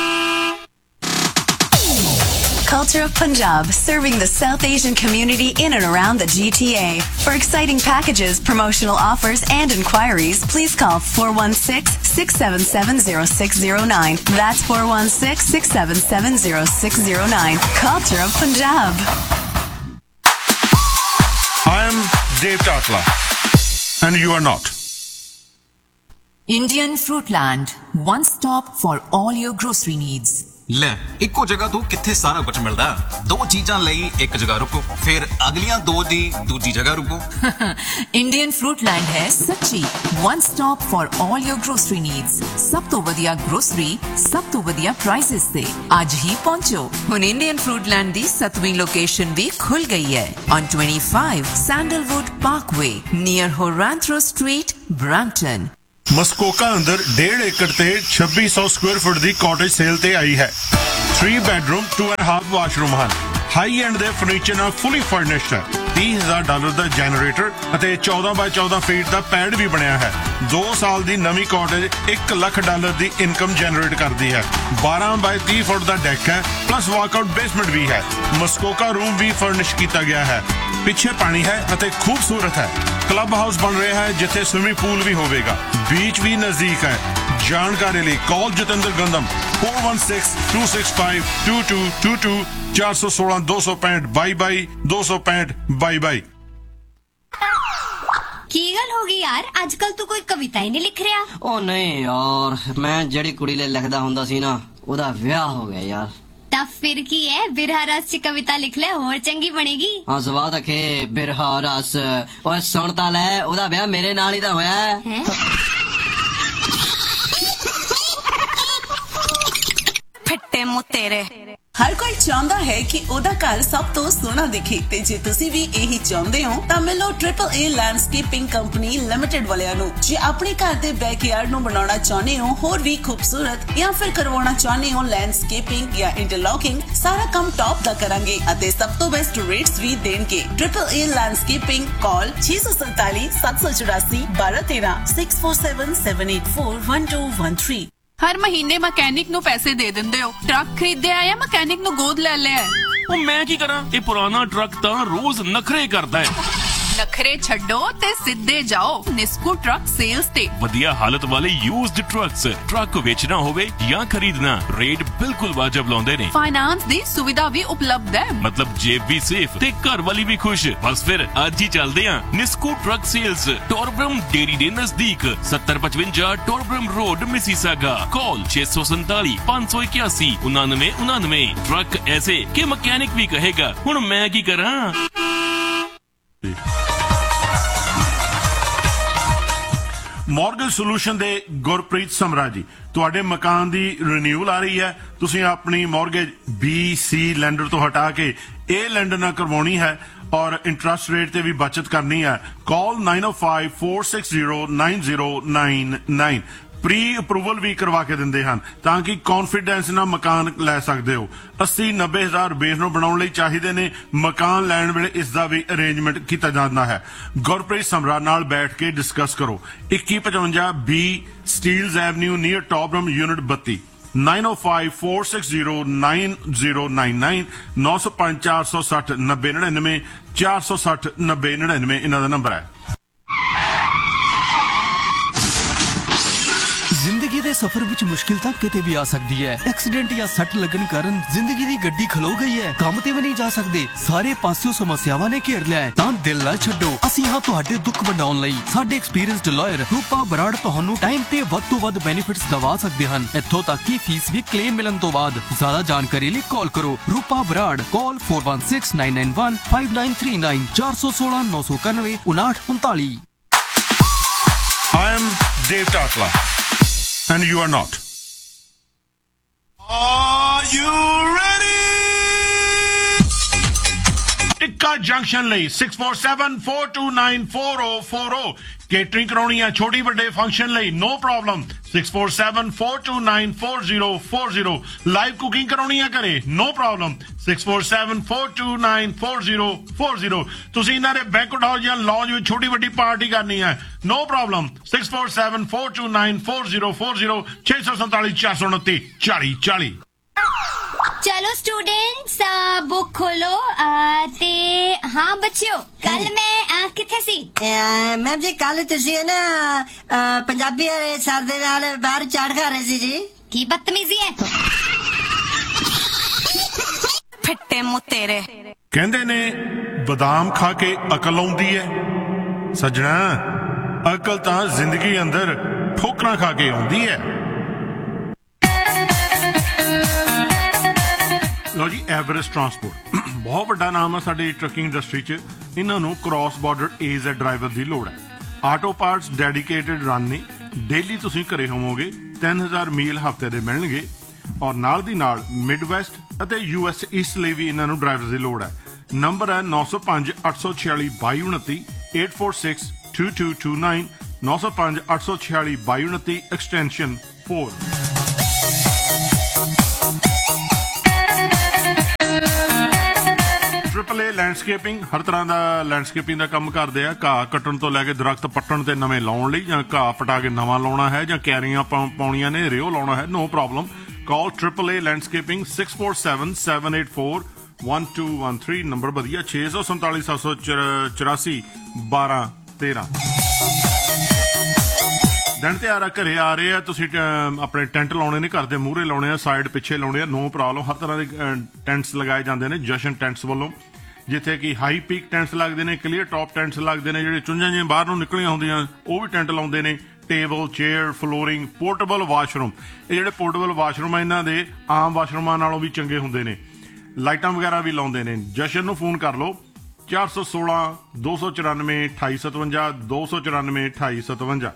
Culture of Punjab, serving the South Asian community in and around the G T A. For exciting packages, promotional offers and inquiries, please call four one six six seven seven zero six zero nine. That's four one six six seven seven zero six zero nine. Culture of Punjab. I am Dave Tatla and you are not. Indian Fruitland, one stop for all your grocery needs. ਲੈ, ਇੱਕੋ ਜਗ੍ਹਾ ਤੋਂ ਕਿੱਥੇ ਸਾਰਾ ਕੁਝ ਮਿਲਦਾ? ਦੋ ਚੀਜ਼ਾਂ ਲਈ ਇੱਕ ਜਗ੍ਹਾ ਰੁਕੋ, ਫਿਰ ਅਗਲੀਆਂ ਦੋ ਦੀ ਦੂਜੀ ਜਗ੍ਹਾ ਰੁਕੋ। Indian Fruitland ਹੈ ਸੱਚੀ one stop for all your grocery needs। ਸਭ ਤੋਂ ਵਧੀਆ ਗਰੋਸਰੀ, ਸਭ ਤੋਂ ਵਧੀਆ ਪ੍ਰਾਈਸਿਸ ਤੇ ਅੱਜ ਹੀ ਪਹੁੰਚੋ। ਹੁਣ Indian Fruitland ਦੀ ਸੱਤਵੀਂ ਲੋਕੇਸ਼ਨ ਵੀ ਖੁੱਲ ਗਈ ਹੈ on twenty-five Sandalwood Parkway near Horantro Street, Brampton। ਮਸਕੋਕਾ ਅੰਦਰ ਡੇਢ ਏਕੜ ਤੇ ਛੱਬੀ ਸੌ ਸਕੁਅਰ ਫੁੱਟ ਦੀ ਕਾਟੇਜ ਸੇਲ ਤੇ ਆਈ ਹੈ। Three bedroom to and half washroom ਹਨ। ਹਾਈ ਐਂਡ ਦੇ ਫਰਨੀਚਰ ਨਾਲ ਫੁੱਲੀ ਫਰਨਿਸ਼ਡ ਹੈ। ਤੀਹ ਹਜ਼ਾਰ ਡਾਲਰ ਦਾ ਜਨਰੇਟਰ ਅਤੇ ਚੌਦਾਂ ਬਾਈ ਚੌਦਾਂ ਫੀਟ ਦਾ ਪੈਡ ਵੀ ਬਣਿਆ ਹੈ। ਦੋ ਸਾਲ ਦੀ ਨਵੀਂ ਕਾਟੇਜ ਇੱਕ ਲੱਖ ਡਾਲਰ ਦੀ ਇਨਕਮ ਜਨਰੇਟ ਕਰਦੀ ਹੈ। ਬਾਰਾਂ ਬਾਈ ਤੀਹ ਫੁੱਟ ਦਾ ਡੈਕ ਹੈ, ਪਲੱਸ ਵਾਕਆਊਟ ਬੇਸਮੈਂਟ ਵੀ ਹੈ। ਮਸਕੋਕਾ ਰੂਮ ਵੀ ਫਰਨਿਸ਼ ਕੀਤਾ ਗਿਆ ਹੈ। ਪਿੱਛੇ ਪਾਣੀ ਹੈ ਅਤੇ ਖੂਬਸੂਰਤ ਹੈ। ਕਲੱਬ ਹਾਊਸ ਬਣ ਰਿਹਾ ਹੈ ਜਿੱਥੇ ਸਵਿਮਿੰਗ ਪੂਲ ਵੀ ਹੋਵੇਗਾ। ਬੀਚ ਵੀ ਨਜ਼ਦੀਕ ਹੈ। ਜਾਣਕਾਰੀ ਲਈ ਕਾਲ Jatinder ਗੰਦਮ four one six two six five two two two two ਚਾਰ ਸੌ ਸੋਲਾਂ ਦੋ ਸੌ ਪੈਂਹਠ ਬਾਈ ਬਾਈ ਦੋ ਸੌ ਪੈਂਹਠ ਬਾਈ ਬਾਈ। ਕੀ ਗੱਲ ਹੋ ਗਈ ਯਾਰ, ਅੱਜ ਕੱਲ ਤੂੰ ਕੋਈ ਕਵਿਤਾ ਹੀ ਨਹੀਂ ਲਿਖ ਰਿਹਾ? ਉਹ ਨਹੀਂ ਯਾਰ, ਮੈਂ ਜਿਹੜੀ ਕੁੜੀ ਲਈ ਲਿਖਦਾ ਹੁੰਦਾ ਸੀ ਨਾ, ਉਹਦਾ ਵਿਆਹ ਹੋ ਗਿਆ ਯਾਰ। ਤਾਂ ਫਿਰ ਕੀ ਹੈ, ਬਿਰਹਾ ਰਸ ਚ ਕਵਿਤਾ ਲਿਖ ਲੈ, ਹੋਰ ਚੰਗੀ ਬਣੇਗੀ। ਹਾਂ ਸਵਾਦ ਅਖੇ ਬਿਰਹਾ ਰਸ। ਓਏ ਸੁਣ ਤਾਂ ਲੈ, ਉਹਦਾ ਵਿਆਹ ਮੇਰੇ ਨਾਲ ਹੀ ਤਾਂ ਹੋਇਆ ਹੈ। ਫਿੱਟੇ ਮੂੰਹ ਤੇਰੇ। ਹਰ ਕੋਈ ਚਾਹੁੰਦਾ ਹੈ ਕਿ ਉਹਦਾ ਘਰ ਸਭ ਤੋਂ ਸੋਹਣਾ ਦਿਖੇ ਤੇ ਜੇ ਤੁਸੀਂ ਵੀ ਇਹੀ ਚਾਹੁੰਦੇ ਹੋ ਤਾਂ ਮਿਲੋ ਟ੍ਰਿਪਲ ਏ ਲੈਂਡਸਕੇਪਿੰਗ ਕੰਪਨੀ ਲਿਮਟਿਡ ਵਾਲਿਆਂ ਨੂੰ। ਜੇ ਆਪਣੇ ਘਰ ਦੇ ਬੈਕਯਾਰਡ ਨੂੰ ਬਣਾਉਣਾ ਚਾਹੁੰਦੇ ਹੋ ਹੋਰ ਵੀ ਖੂਬਸੂਰਤ, ਜਾਂ ਫਿਰ ਕਰਵਾਉਣਾ ਚਾਹੁੰਦੇ ਹੋ ਲੈਂਡਸਕੇਪਿੰਗ ਜਾਂ ਇੰਟਰਲੌਕਿੰਗ, ਸਾਰਾ ਕੰਮ ਟੌਪ ਦਾ ਕਰਾਂਗੇ ਅਤੇ ਸਭ ਤੋਂ ਬੈਸਟ ਰੇਟਸ ਵੀ ਦੇਣਗੇ। ਟ੍ਰਿਪਲ ਏ ਲੈਂਡਸਕੇਪਿੰਗ, ਕਾਲ ਛੇ ਸੌ ਸੰਤਾਲੀ ਸੱਤ ਸੌ ਚੁਰਾਸੀ ਬਾਰਾਂ ਤੇਰਾਂ six four seven seven eight four one two one three. ਹਰ ਮਹੀਨੇ ਮਕੈਨਿਕ ਨੂੰ ਪੈਸੇ ਦੇ ਦਿੰਦੇ ਹੋ। ਟਰੱਕ ਖਰੀਦਿਆ ਜਾਂ ਮਕੈਨਿਕ ਨੂੰ ਗੋਦ ਲੈ ਲਿਆ? ਉਹ ਮੈਂ ਕੀ ਕਰਾਂ, ਇਹ ਪੁਰਾਣਾ ਟਰੱਕ ਤਾਂ ਰੋਜ਼ ਨਖਰੇ ਕਰਦਾ ਹੈ। ਨਖਰੇ ਛੱਡੋ ਤੇ ਸਿੱਧੇ ਜਾਓ ਨਿਸਕੂ ਟਰੱਕ ਸੇਲਸ ਤੇ। ਵਧੀਆ ਹਾਲਤ ਵਾਲੇ ਯੂਜ਼ਡ ਟਰੱਕਸ, ਟਰੱਕ ਵੇਚਣਾ ਹੋਵੇ ਜਾਂ ਖਰੀਦਣਾ, ਰੇਟ ਬਿਲਕੁਲ ਵਾਜਬ ਲਾਉਂਦੇ ਨੇ। ਫਾਈਨਾਂਸ ਦੀ ਸੁਵਿਧਾ ਵੀ ਉਪਲਬਧ ਹੈ। ਮਤਲਬ ਜੇਬ ਵੀ ਸੇਫ ਤੇ ਘਰ ਵਾਲੀ ਵੀ ਖੁਸ਼। ਬਸ ਫਿਰ ਅੱਜ ਹੀ ਚੱਲਦੇ ਆਂ ਨਿਸਕੂ ਟਰੱਕ ਸੇਲਸ, ਟੋਰਬਰਮ ਡੇਰੀ ਦੇ ਨਜ਼ਦੀਕ, ਸੱਤਰ ਪਚਵੰਜਾ ਟੋਰਬਰਮ ਰੋਡ, ਮਿਸੀਸਾਗਾ। ਕਾਲ ਛੇ ਸੌ ਸੰਤਾਲੀ ਪੰਜ ਸੌ ਇਕਿਆਸੀ ਉਨਾਨਵੇਂ ਉਨਾਨਵੇਂ। ਟਰੱਕ ਐਸੇ ਕਿ ਮਕੈਨਿਕ ਵੀ ਕਹੇਗਾ ਹੁਣ ਮੈਂ ਕੀ ਕਰਾਂ। ਮੌਰਗੇਜ ਸੋਲੂਸ਼ਨ ਦੇ ਗੁਰਪ੍ਰੀਤ ਸਮਰਾ ਜੀ, ਤੁਹਾਡੇ ਮਕਾਨ ਦੀ ਰੀਨਿਊਅਲ ਆ ਰਹੀ ਹੈ। ਤੁਸੀਂ ਆਪਣੀ ਮੌਰਗੇਜ ਬੀ ਸੀ ਲੈਂਡਰ ਤੋਂ ਹਟਾ ਕੇ ਏ ਲੈਂਡਰ ਨਾਲ ਕਰਵਾਉਣੀ ਹੈ ਔਰ ਇੰਟਰਸਟ ਰੇਟ ਤੇ ਵੀ ਬਚਤ ਕਰਨੀ ਹੈ। ਕਾਲ ਨਾइन ओ five four six zero nine zero nine nine. Pre approval ਵੀ ਕਰਵਾ ਕੇ ਦਿੰਦੇ ਹਨ ਤਾਂ ਕਿ ਕੌਨਫੀਡੈਂਸ ਨਾਲ ਮਕਾਨ ਲੈ ਸਕਦੇ ਹੋ। अस्सी नब्बे ਹਜ਼ਾਰ ਬੇਸ ਨੂੰ ਬਣਾਉਣ ਲਈ ਚਾਹੀਦੇ ਨੇ। ਮਕਾਨ ਲੈਣ ਵੇਲੇ ਇਸ ਦਾ ਵੀ ਅਰੇਂਜਮੈਂਟ ਕੀਤਾ ਜਾਂਦਾ ਹੈ। ਗੁਰਪ੍ਰੀਤ ਸਮਰਾ ਨਾਲ ਬੈਠ ਕੇ ਡਿਸਕਸ ਕਰੋ। ਇੱਕੀ ਪਚਵੰਜਾ ਬੀ ਸਟੀਲਜ਼ ਐਵਨਿਊ ਨੀਅਰ ਟੌਪਰਮ ਯੂਨਿਟ ਬੱਤੀ नाइन ओ five four six zero nine zero nine nine. नौ सौ पांच चार सौ सठ नब्बे नड़िनवे चार सौ सठ नब्बे नड़िनवे इन्हों का नंबर है। ਜ਼ਿੰਦਗੀ ਦੇ ਸਫ਼ਰ ਵਿੱਚ ਮੁਸ਼ਕਿਲ ਤਾਂ ਕਿਤੇ ਵੀ ਆ ਸਕਦੀ ਹੈ। ਐਕਸੀਡੈਂਟ ਜਾਂ ਸੱਟ ਲੱਗਣ ਕਾਰਨ ਜ਼ਿੰਦਗੀ ਦੀ ਗੱਡੀ ਖਲੋ ਗਈ ਹੈ, ਕੰਮ ਤੇ ਵੀ ਨਹੀਂ ਜਾ ਸਕਦੇ, ਸਾਰੇ ਪਾਸਿਓਂ ਸਮੱਸਿਆਵਾਂ ਨੇ ਘੇਰ ਲਿਆ ਹੈ, ਤਾਂ ਦਿਲ ਨਾ ਛੱਡੋ। ਅਸੀਂ ਹਾਂ ਤੁਹਾਡੇ ਦੁੱਖ ਵੰਡਾਉਣ ਲਈ। ਸਾਡੇ ਐਕਸਪੀਰੀਅੰਸਡ ਲਾਇਰ ਰੂਪਾ ਬਰਾੜ ਤੁਹਾਨੂੰ ਟਾਈਮ ਤੇ ਵੱਧ ਤੋਂ ਵੱਧ ਬੈਨੀਫਿਟਸ ਦਵਾ ਸਕਦੇ ਹਨ, ਇੱਥੋਂ ਤੱਕ ਕਿ ਫੀਸ ਵੀ ਕਲੇਮ ਮਿਲਣ ਤੋਂ ਬਾਅਦ। ਜ਼ਿਆਦਾ ਜਾਣਕਾਰੀ ਲਈ ਕਾਲ ਕਰੋ ਰੂਪਾ ਬਰਾੜ। ਕਾਲ four one six nine nine one five nine three nine चार सौ सोलह नौ सौ इक्यानवे उनाठ उनताली। I am Dave Tatla. And you are not. Are you ready? Tikka Junction ਲਈ six four seven four to nine four O four O. Catering ਕਰਾਉਣੀ ਹੈ ਛੋਟੀ ਵੱਡੇ ਫੰਕਸ਼ਨ ਲਈ, no problem. Six four seven four to nine four zero four zero. Live cooking ਕਰਾਉਣੀ ਹੈ ਘਰੇ, no problem. Six four seven four to nine four zero four zero. ਤੁਸੀਂ ਇਹਨਾਂ ਦੇ ਬੈਂਕਟ ਹਾਲ ਜਾਂ ਲੌਂਜ ਵਿੱਚ ਛੋਟੀ ਵੱਡੀ ਪਾਰਟੀ ਕਰਨੀ ਹੈ, no problem. Six four seven four to nine four zero four zero छे सौ संताली चार सौ उनती चाली चाली। चलो स्टूडेंट्स बुक खोलो। ते हाँ बच्चों, कल मैं किथे सी? मैम जी कल तुसी है ना पंजाबी सर दे नाल बाहर चाट खा रहे सी जी। की बदतमीजी है। ਫਿੱਟੇ ਮੂੰਹ ਤੇਰੇ। ਕਹਿੰਦੇ ਨੇ ਬਦਾਮ ਖਾ ਕੇ ਅਕਲ ਆਉਂਦੀ ਹੈ। ਸੱਜਣਾ, ਅਕਲ ਤਾਂ ਜ਼ਿੰਦਗੀ ਅੰਦਰ ਠੋਕਰਾਂ ਖਾ ਕੇ ਆਉਂਦੀ ਹੈ। ਲਓ ਜੀ, ਐਵਰੈਸਟ ਟਰਾਂਸਪੋਰਟ ਬਹੁਤ ਵੱਡਾ ਨਾਮ ਹੈ ਸਾਡੀ ਟਰੱਕਿੰਗ ਇੰਡਸਟਰੀ 'ਚ। ਇਹਨਾਂ ਨੂੰ ਕ੍ਰਾਸ ਬਾਰਡਰ ਏਜ਼ ਡਰਾਈਵਰ ਦੀ ਲੋੜ ਹੈ। ਆਟੋ ਪਾਰਟਸ ਡੈਡੀਕੇਟਡ ਰਨ ਨੇ। ਡੇਲੀ ਤੁਸੀਂ ਘਰੇ ਹੋਵੋਗੇ, ਤਿੰਨ ਹਜ਼ਾਰ ਮੀਲ ਹਫ਼ਤੇ ਦੇ ਮਿਲਣਗੇ ਔਰ ਨਾਲ ਦੀ ਨਾਲ ਮਿਡ ਵੈਸਟ ਅਤੇ ਯੂ ਐਸ ਈਸਟ ਲਈ ਵੀ ਇਹਨਾਂ ਨੂੰ ਡਰਾਈਵਰ ਦੀ ਲੋੜ ਹੈ। ਨੰਬਰ ਹੈ ਨੌ ਸੌ ਪੰਜ ਅੱਠ ਸੌ ਛਿਆਲੀ ਬਾਈ ਉਨੱਤੀ eight four six to to to nine ਨੌ ਸੌ ਪੰਜ ਅੱਠ ਸੌ ਛਿਆਲੀ ਬਾਈ ਉਨੱਤੀ ਐਕਸਟੈਂਸ਼ਨ ਚਾਰ। ਟ੍ਰਿਪਲ ਏ ਲੈਂਡਸਕੇਪਿੰਗ ਹਰ ਤਰ੍ਹਾਂ ਦਾ ਲੈਂਡਸਕੇਪਿੰਗ ਦਾ ਕੰਮ ਕਰਦੇ ਆ। ਘਾਹ ਕੱਟਣ ਤੋਂ ਲੈ ਕੇ ਦਰਖਤ ਪੱਟਣ ਤੇ ਨਵੇਂ ਲਾਉਣ ਲਈ, ਜਾਂ ਘਾਹ ਪਟਾ ਕੇ ਨਵਾਂ ਲਾਉਣਾ ਹੈ, ਜਾਂ ਕਿਆਰੀਆਂ ਪਾਉਣੀਆਂ ਨੇ, ਰਿਓ ਲਾਉਣਾ ਹੈ, ਨੋ ਪ੍ਰੋਬਲਮ। ਕਾਲ ਟ੍ਰਿਪਲ ਏ landscaping six four seven seven eight four one two one three. Number ਵਧੀਆ ਛੇ ਸੌ ਸੰਤਾਲੀ ਸੱਤ ਸੌ ਚੁਰਾਸੀ ਬਾਰਾਂ ਤੇਰਾਂ। ਦਿਨ ਤਿਉਹਾਰ ਆ, ਘਰੇ ਆ ਰਹੇ ਆ, ਤੁਸੀਂ ਆਪਣੇ ਟੈਂਟ ਲਾਉਣੇ ਨੇ, ਘਰ ਦੇ ਮੂਹਰੇ ਲਾਉਣੇ ਆ, ਸਾਈਡ ਪਿੱਛੇ ਲਾਉਣੇ ਆ, ਨੋ ਪ੍ਰੋਬਲਮ। ਹਰ ਤਰ੍ਹਾਂ ਦੇ ਟੈਂਟਸ ਲਗਾਏ ਜਾਂਦੇ ਨੇ ਜਸ਼ਨ ਟੈਂਟਸ ਵੱਲੋਂ, ਜਿੱਥੇ ਕਿ ਹਾਈ ਪੀਕ ਟੈਂਟਸ ਲੱਗਦੇ ਨੇ, ਕਲੀਅਰ ਟੌਪ ਟੈਂਟਸ ਲੱਗਦੇ ਨੇ, ਜਿਹੜੇ ਚੁੰਝਾਂ ਜਿਹੀਆਂ ਬਾਹਰ ਨੂੰ ਨਿਕਲੀਆਂ ਹੁੰਦੀਆਂ ਉਹ ਵੀ ਟੈਂਟ ਲਾਉਂਦੇ ਨੇ। Table, chair, flooring, portable washroom. ਇਹ ਜਿਹੜੇ ਪੋਰਟੇਬਲ ਵਾਸ਼ਰੂਮ ਆ ਇਹਨਾਂ ਦੇ ਆਮ ਵਾਸ਼ਰੂਮਾਂ ਨਾਲੋਂ ਵੀ ਚੰਗੇ ਹੁੰਦੇ ਨੇ। ਲਾਈਟਾਂ ਵਗੈਰਾ ਵੀ ਲਾਉਂਦੇ ਨੇ। ਜਸ਼ਨ ਨੂੰ ਫੋਨ ਕਰ ਲਓ ਚਾਰ ਸੌ ਸੋਲਾਂ ਦੋ ਸੌ ਚੁਰਾਨਵੇਂ ਅਠਾਈ ਸਤਵੰਜਾ ਦੋ ਸੌ ਚੁਰਾਨਵੇਂ ਅਠਾਈ ਸਤਵੰਜਾ।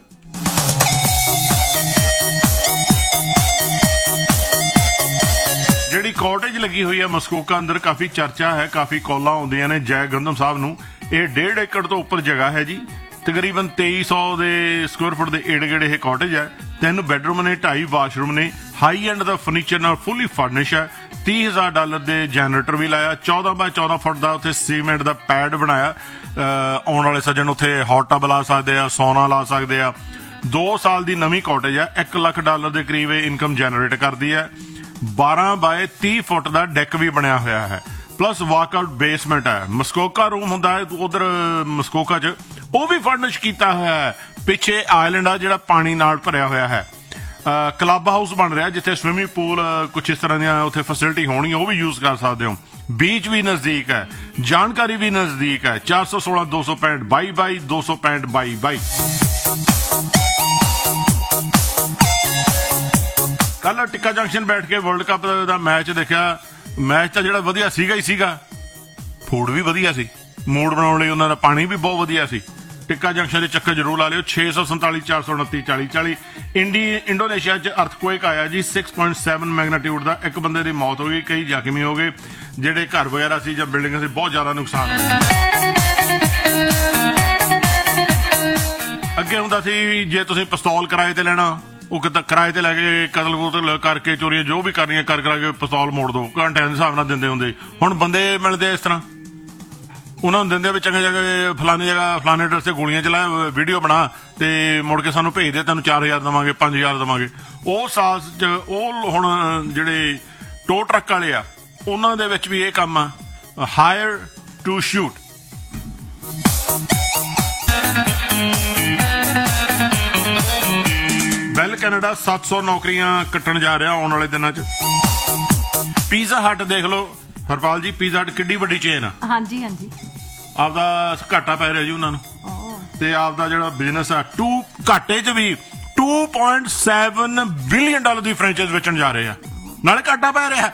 ਜਿਹੜੀ ਕਾਟੇਜ ਲੱਗੀ ਹੋਈ ਹੈ ਮਸਕੋਕਾ ਅੰਦਰ, ਕਾਫੀ ਚਰਚਾ ਹੈ, ਕਾਫੀ ਕਾਲਾਂ ਆਉਂਦੀਆਂ ਨੇ ਜੈ ਗੰਧਮ ਸਾਹਿਬ ਨੂੰ। ਇਹ ਡੇਢ ਏਕੜ ਤੋਂ ਉੱਪਰ ਜਗ੍ਹਾ ਹੈ ਜੀ, ਤਕਰੀਬਨ ਤੇਈ ਸੌ ਦੇ ਸਕੁਅਰ ਫੁੱਟ ਦੇ ਏੜ ਗੇੜੇ ਇਹ ਕਾਟੇਜ ਹੈ। ਤਿੰਨ ਬੈਡਰੂਮ ਨੇ, ਢਾਈ ਵਾਸ਼ਰੂਮ ਨੇ, ਹਾਈ ਐਂਡ ਦਾ ਫਰਨੀਚਰ ਨਾਲ ਫੁੱਲੀ ਫਰਨਿਸ਼ ਹੈ। ਤੀਹ ਹਜ਼ਾਰ ਡਾਲਰ ਦੇ ਜਨਰੇਟਰ ਵੀ ਲਾਇਆ, ਚੌਦਾਂ ਬਾਏ ਚੌਦਾਂ ਫੁੱਟ ਦਾ ਉੱਥੇ ਸੀਮੈਂਟ ਦਾ ਪੈਡ ਬਣਾਇਆ। ਆਉਣ ਵਾਲੇ ਸੱਜਣ ਉੱਥੇ ਹੌਟ ਟਬ ਲਾ ਸਕਦੇ ਆ, ਸੌਨਾ ਲਾ ਸਕਦੇ ਆ। ਦੋ ਸਾਲ ਦੀ ਨਵੀਂ ਕਾਟੇਜ ਹੈ, ਇੱਕ ਲੱਖ ਡਾਲਰ ਦੇ ਕਰੀਬ ਇਹ ਇਨਕਮ ਜਨਰੇਟ ਕਰਦੀ ਹੈ। ਬਾਰਾਂ ਬਾਏ ਤੀਹ ਫੁੱਟ ਦਾ ਡੈਕ ਵੀ ਬਣਿਆ ਹੋਇਆ ਹੈ, ਪਲੱਸ ਵਾਕਆਊਟ ਬੇਸਮੈਂਟ ਹੈ। ਮਸਕੋਕਾ ਰੂਮ ਹੁੰਦਾ ਹੈ ਉਧਰ ਮਸਕੋਕਾ 'ਚ, ਉਹ ਵੀ ਫਰਨਿਸ਼ ਕੀਤਾ ਹੋਇਆ ਹੈ। ਪਿੱਛੇ ਆਇਲੈਂਡ ਆ ਜਿਹੜਾ ਪਾਣੀ ਨਾਲ ਭਰਿਆ ਹੋਇਆ ਹੈ। ਕਲੱਬ ਹਾਊਸ ਬਣ ਰਿਹਾ ਜਿੱਥੇ ਸਵਿਮਿੰਗ ਪੂਲ, ਕੁਛ ਇਸ ਤਰ੍ਹਾਂ ਦੀਆਂ ਉੱਥੇ ਫੈਸਿਲਿਟੀ ਹੋਣੀ, ਉਹ ਵੀ ਯੂਜ਼ ਕਰ ਸਕਦੇ ਹੋ। ਬੀਚ ਵੀ ਨਜ਼ਦੀਕ ਹੈ, ਜਾਣਕਾਰੀ ਵੀ ਨਜ਼ਦੀਕ ਹੈ। ਚਾਰ ਸੌ ਸੋਲਾਂ ਦੋ ਸੌ ਪੈਂਹਠ ਬਾਈ ਬਾਈ ਦੋ ਸੌ ਪੈਂਹਠ ਬਾਈ ਬਾਈ। ਕੱਲ ਟਿੱਕਾ ਜੰਕਸ਼ਨ ਬੈਠ ਕੇ ਵਰਲਡ ਕੱਪ ਦਾ ਮੈਚ ਦੇਖਿਆ। ਮੈਚ ਤਾਂ ਜਿਹੜਾ ਵਧੀਆ ਸੀਗਾ ਹੀ ਸੀਗਾ, ਫੂਡ ਵੀ ਵਧੀਆ ਸੀ, ਮੂਡ ਬਣਾਉਣ ਲਈ ਉਹਨਾਂ ਦਾ ਪਾਣੀ ਵੀ ਬਹੁਤ ਵਧੀਆ ਸੀ। ਟਿੱਕਾ ਜੰਕਸ਼ਨ ਦੇ ਚੱਕਰ ਜ਼ਰੂਰ ਲਾ ਲਿਓ। ਛੇ ਸੌ ਸੰਤਾਲੀ ਚਾਰ ਸੌ ਉਨੱਤੀ ਚਾਲੀ ਚਾਲੀ। ਇੰਡੀ ਇੰਡੋਨੇਸ਼ੀਆ 'ਚ ਅਰਥਕੁਏਕ ਆਇਆ ਜੀ, ਛੇ ਪੁਆਇੰਟ ਸੱਤ ਮੈਗਨੀਟਿਊਡ ਦਾ। ਇੱਕ ਬੰਦੇ ਦੀ ਮੌਤ ਹੋ ਗਈ, ਕਈ ਜ਼ਖਮੀ ਹੋ ਗਏ। ਜਿਹੜੇ ਘਰ ਵਗੈਰਾ ਸੀ ਜਾਂ ਬਿਲਡਿੰਗਾਂ ਸੀ, ਬਹੁਤ ਜ਼ਿਆਦਾ ਨੁਕਸਾਨ ਹੋਇਆ। ਅੱਗੇ ਹੁੰਦਾ ਸੀ ਜੇ ਤੁਸੀਂ ਪਿਸਤੌਲ ਕਿਰਾਏ ਤੇ ਲੈਣਾ, ਉਹ ਕਿਤੇ ਕਿਰਾਏ ਤੇ ਲੈ ਕੇ ਕਤਲ ਕੁਤਲ ਕਰਕੇ, ਚੋਰੀਆਂ ਜੋ ਵੀ ਕਰਨੀਆਂ ਕਰ ਕਰਾ ਕੇ ਪਿਸਤੌਲ ਮੋੜ ਦੋ, ਘੰਟਿਆਂ ਦੇ ਹਿਸਾਬ ਨਾਲ ਦਿੰਦੇ ਹੁੰਦੇ। ਹੁਣ ਬੰਦੇ ਮਿਲਦੇ ਇਸ ਤਰ੍ਹਾਂ, ਉਹਨਾਂ ਨੂੰ ਦਿੰਦੇ ਵੀ ਚੰਗੇ ਜਗ੍ਹਾ ਫਲਾਨੀ ਜਗ੍ਹਾ ਫਲਾਨੇ ਐਡਰੈਸ ਤੇ ਗੋਲੀਆਂ ਚਲਾ, ਵੀਡੀਓ ਬਣਾ ਤੇ ਮੁੜ ਕੇ ਸਾਨੂੰ ਭੇਜ ਦੇ, ਤੈਨੂੰ ਚਾਰ ਹਜ਼ਾਰ ਦੇਵਾਂਗੇ, ਪੰਜ ਹਜ਼ਾਰ ਦੇਵਾਂਗੇ। ਉਹ ਸਾਲ 'ਚ ਉਹ ਹੁਣ ਜਿਹੜੇ ਟੋ ਟਰੱਕ ਵਾਲੇ ਆ ਉਹਨਾਂ ਦੇ ਵਿੱਚ ਵੀ ਇਹ ਕੰਮ ਆ, hire to shoot. Bell Canada ਸੱਤ ਸੌ ਨੌਕਰੀਆਂ ਕੱਟਣ ਜਾ ਰਿਹਾ ਆਉਣ ਵਾਲੇ ਦਿਨਾਂ 'ਚ। ਪੀਜ਼ਾ ਹਟ ਦੇਖ ਲਓ ਹਰਪਾਲ ਜੀ, ਪੀਜ਼ਾ ਹਟ ਕਿੱਡੀ ਵੱਡੀ ਚੇਨ ਆ। ਹਾਂਜੀ ਹਾਂਜੀ, ਆਪਦਾ ਘਾਟਾ ਪੈ ਰਿਹਾ ਜੀ ਉਹਨਾਂ ਨੂੰ, ਤੇ ਆਪਦਾ ਜਿਹੜਾ ਬਿਜ਼ਨਸ ਆ ਟੂ ਘਾਟੇ 'ਚ ਵੀ ਦੋ ਪੁਆਇੰਟ ਸੱਤ ਬਿਲੀਅਨ ਡਾਲਰ ਦੀ ਫਰੈਂਚਾਈਜ਼ ਵੇਚਣ ਜਾ ਰਹੇ ਆ, ਨਾਲੇ ਘਾਟਾ ਪੈ ਰਿਹਾ।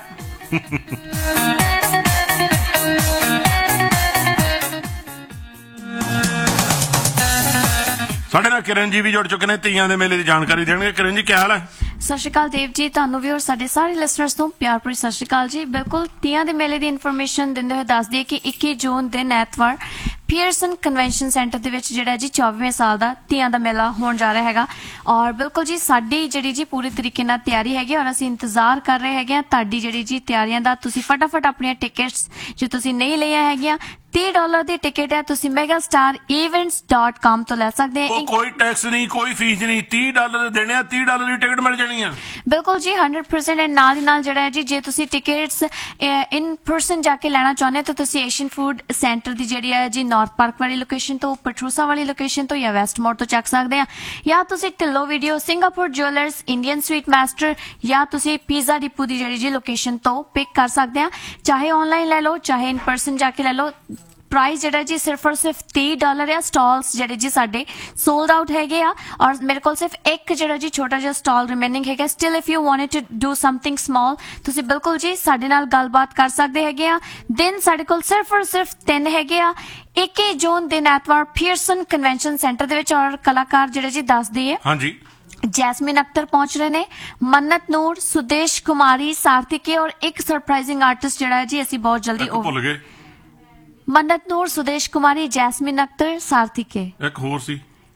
ਸਾਡੇ ਨਾਲ ਕਿਰਨ ਜੀ ਵੀ ਜੁੜ ਚੁੱਕੇ ਨੇ, ਤੀਆਂ ਦੇ ਮੇਲੇ ਦੀ ਜਾਣਕਾਰੀ ਦੇਣਗੇ। ਕਿਰਨ ਜੀ ਕੀ ਹਾਲ ਹੈ? ਸਤਿ ਸ਼੍ਰੀ ਅਕਾਲ ਦੇਵ ਜੀ, ਤੁਹਾਨੂੰ ਵੀ ਔਰ ਸਾਡੇ ਸਾਰੇ ਲਿਸਨਰਸ ਨੂੰ ਪਿਆਰ ਭਰੀ ਸਤਿ ਸ਼੍ਰੀ ਅਕਾਲ ਜੀ। ਬਿਲਕੁਲ ਤੀਆਂ ਦੇ ਮੇਲੇ ਦੀ ਇਨਫੋਰਮੇਸ਼ਨ ਦਿੰਦੇ ਹੋਏ ਦੱਸ ਦਈਏ ਕਿ ਇੱਕੀ ਜੂਨ ਦਿਨ ਐਤਵਾਰ ਪੀਅਰਸਨ ਕਨਵੈਨਸ਼ਨ ਸੈਂਟਰ ਦੇ ਵਿੱਚ ਜਿਹੜਾ ਜੀ ਚੌਵੀਵੇਂ ਸਾਲ ਦਾ ਤੀਆਂ ਦਾ ਮੇਲਾ ਹੋਣ ਜਾ ਰਿਹਾ ਹੈਗਾ। ਔਰ ਬਿਲਕੁਲ ਜੀ ਸਾਡੀ ਜਿਹੜੀ ਜੀ ਪੂਰੀ ਤਰੀਕੇ ਨਾਲ ਤਿਆਰੀ ਹੈਗੀ, ਔਰ ਅਸੀਂ ਇੰਤਜ਼ਾਰ ਕਰ ਰਹੇ ਹੈਗੇ ਆ ਤੁਹਾਡੀ ਜਿਹੜੀ ਜੀ ਤਿਆਰੀਆਂ ਦਾ। ਤੁਸੀਂ ਫਟਾਫਟ ਆਪਣੀਆਂ ਟਿਕਟਸ ਜੇ ਤੁਸੀਂ ਨਹੀਂ ਲਈਆਂ ਹੈਗੀਆਂ, ਤੀਹ ਡਾਲਰ ਦੀ ਟਿਕਟ ਹੈ, ਤੁਸੀਂ mega star events dot com ਤੋਂ ਲੈ ਸਕਦੇ ਆ। ਕੋਈ ਟੈਕਸ ਨਹੀਂ, ਕੋਈ ਫੀਸ ਨਹੀਂ, ਤੀਹ ਡਾਲਰ ਦੇਣੇ ਆ, ਤੀਹ ਡਾਲਰ ਦੀ ਟਿਕਟ ਮਿਲ ਜਾਣੀ ਆ। ਬਿਲਕੁਲ ਜੀ ਹੰਡਰਡ ਪਰਸੈਂਟ। ਐਂਡ ਨਾਲ ਦੀ ਨਾਲ ਜਿਹੜਾ ਹੈ ਜੀ ਜੇ ਤੁਸੀਂ ਟਿਕਟਸ ਇਨ ਪਰਸਨ ਜਾ ਕੇ ਲੈਣਾ ਚਾਹੁੰਦੇ ਹੋ ਤਾਂ ਤੁਸੀਂ ਏਸ਼ੀਅਨ ਫੂਡ ਸੈਂਟਰ ਦੀ ਜਿਹੜੀ ਹੈ ਜੀ ਨਾਰਥ ਪਾਰਕ ਵਾਲੀ ਲੋਕੇਸ਼ਨ ਤੋਂ, ਪਟਰੂਸਾ ਵਾਲੀ ਲੋਕੇਸ਼ਨ ਤੋਂ ਜਾਂ ਵੈਸਟ ਮੋੜ ਤੋਂ ਚੱਕ ਸਕਦੇ ਆ, ਜਾਂ ਤੁਸੀਂ Dhillon video, Singapore jewellers, Indian sweet master, ਜਾਂ ਤੁਸੀਂ ਪੀਜ਼ਾ ਡਿਪੂ ਦੀ ਜਿਹੜੀ ਜੀ ਲੋਕੇਸ਼ਨ ਤੋਂ ਪਿਕ ਕਰ ਸਕਦੇ ਆ। ਚਾਹੇ ਆਨਲਾਈਨ ਲੈ ਲਓ, ਚਾਹੇ ਇਨ ਪਰਸਨ ਜਾ ਕੇ ਲੈ ਲਓ। ਪ੍ਰਾਈਸ ਜਿਹੜਾ ਜੀ ਸਿਰਫ ਔਰ ਸਿਰਫ ਤੀਹ ਡਾਲਰ ਆ। ਸਟਾਲਸ ਜਿਹੜੇ ਜੀ ਸਾਡੇ ਸੋਲਡ ਆਊਟ ਹੈਗੇ ਆ, ਔਰ ਮੇਰੇ ਕੋਲ ਸਿਰਫ ਇੱਕ ਜਿਹੜਾ ਜੀ ਛੋਟਾ ਜਿਹਾ ਸਟਾਲ ਰਿਮੇਨਿੰਗ ਹੈਗਾ। Still if you wanted to do something small, ਤੁਸੀਂ ਬਿਲਕੁਲ ਜੀ ਸਾਡੇ ਨਾਲ ਗੱਲਬਾਤ ਕਰ ਸਕਦੇ ਹੈਗੇ ਆ। ਦਿਨ ਸਾਡੇ ਕੋਲ ਸਿਰਫ ਔਰ ਸਿਰਫ ਤਿੰਨ ਹੈਗੇ ਆ। ਇੱਕੀ ਜੂਨ ਦਿਨ ਐਤਵਾਰ ਪੀਅਰਸਨ ਕਨਵੈਨਸ਼ਨ ਸੈਂਟਰ ਦੇ ਵਿੱਚ, ਔਰ ਕਲਾਕਾਰ ਜਿਹੜੇ ਜੀ ਦੱਸਦੇ ਆ ਹਾਂਜੀ ਜੈਸਮੀਨ ਅਖਤਰ ਪਹੁੰਚ ਰਹੇ ਨੇ, ਮੰਨਤ ਨੂਰ, ਸੁਦੇਸ਼ ਕੁਮਾਰੀ, ਸਾਰਥਿਕੇ, ਔਰ ਇੱਕ ਸਰਪ੍ਰਾਈਜ਼ਿੰਗ ਆਰਟਿਸਟ ਜਿਹੜਾ ਹੈ ਜੀ ਅਸੀਂ ਬਹੁਤ ਜਲਦੀ ਭੁੱਲ ਗਏ। ਮੰਨਤ ਨੂਰ, ਸੁਦੇਸ਼ ਕੁਮਾਰੀ, ਜੈਸਮੀਨ ਅਖਤਰ, ਸਾਰਥਿਕੇ, ਇੱਕ ਹੋਰ ਸੀ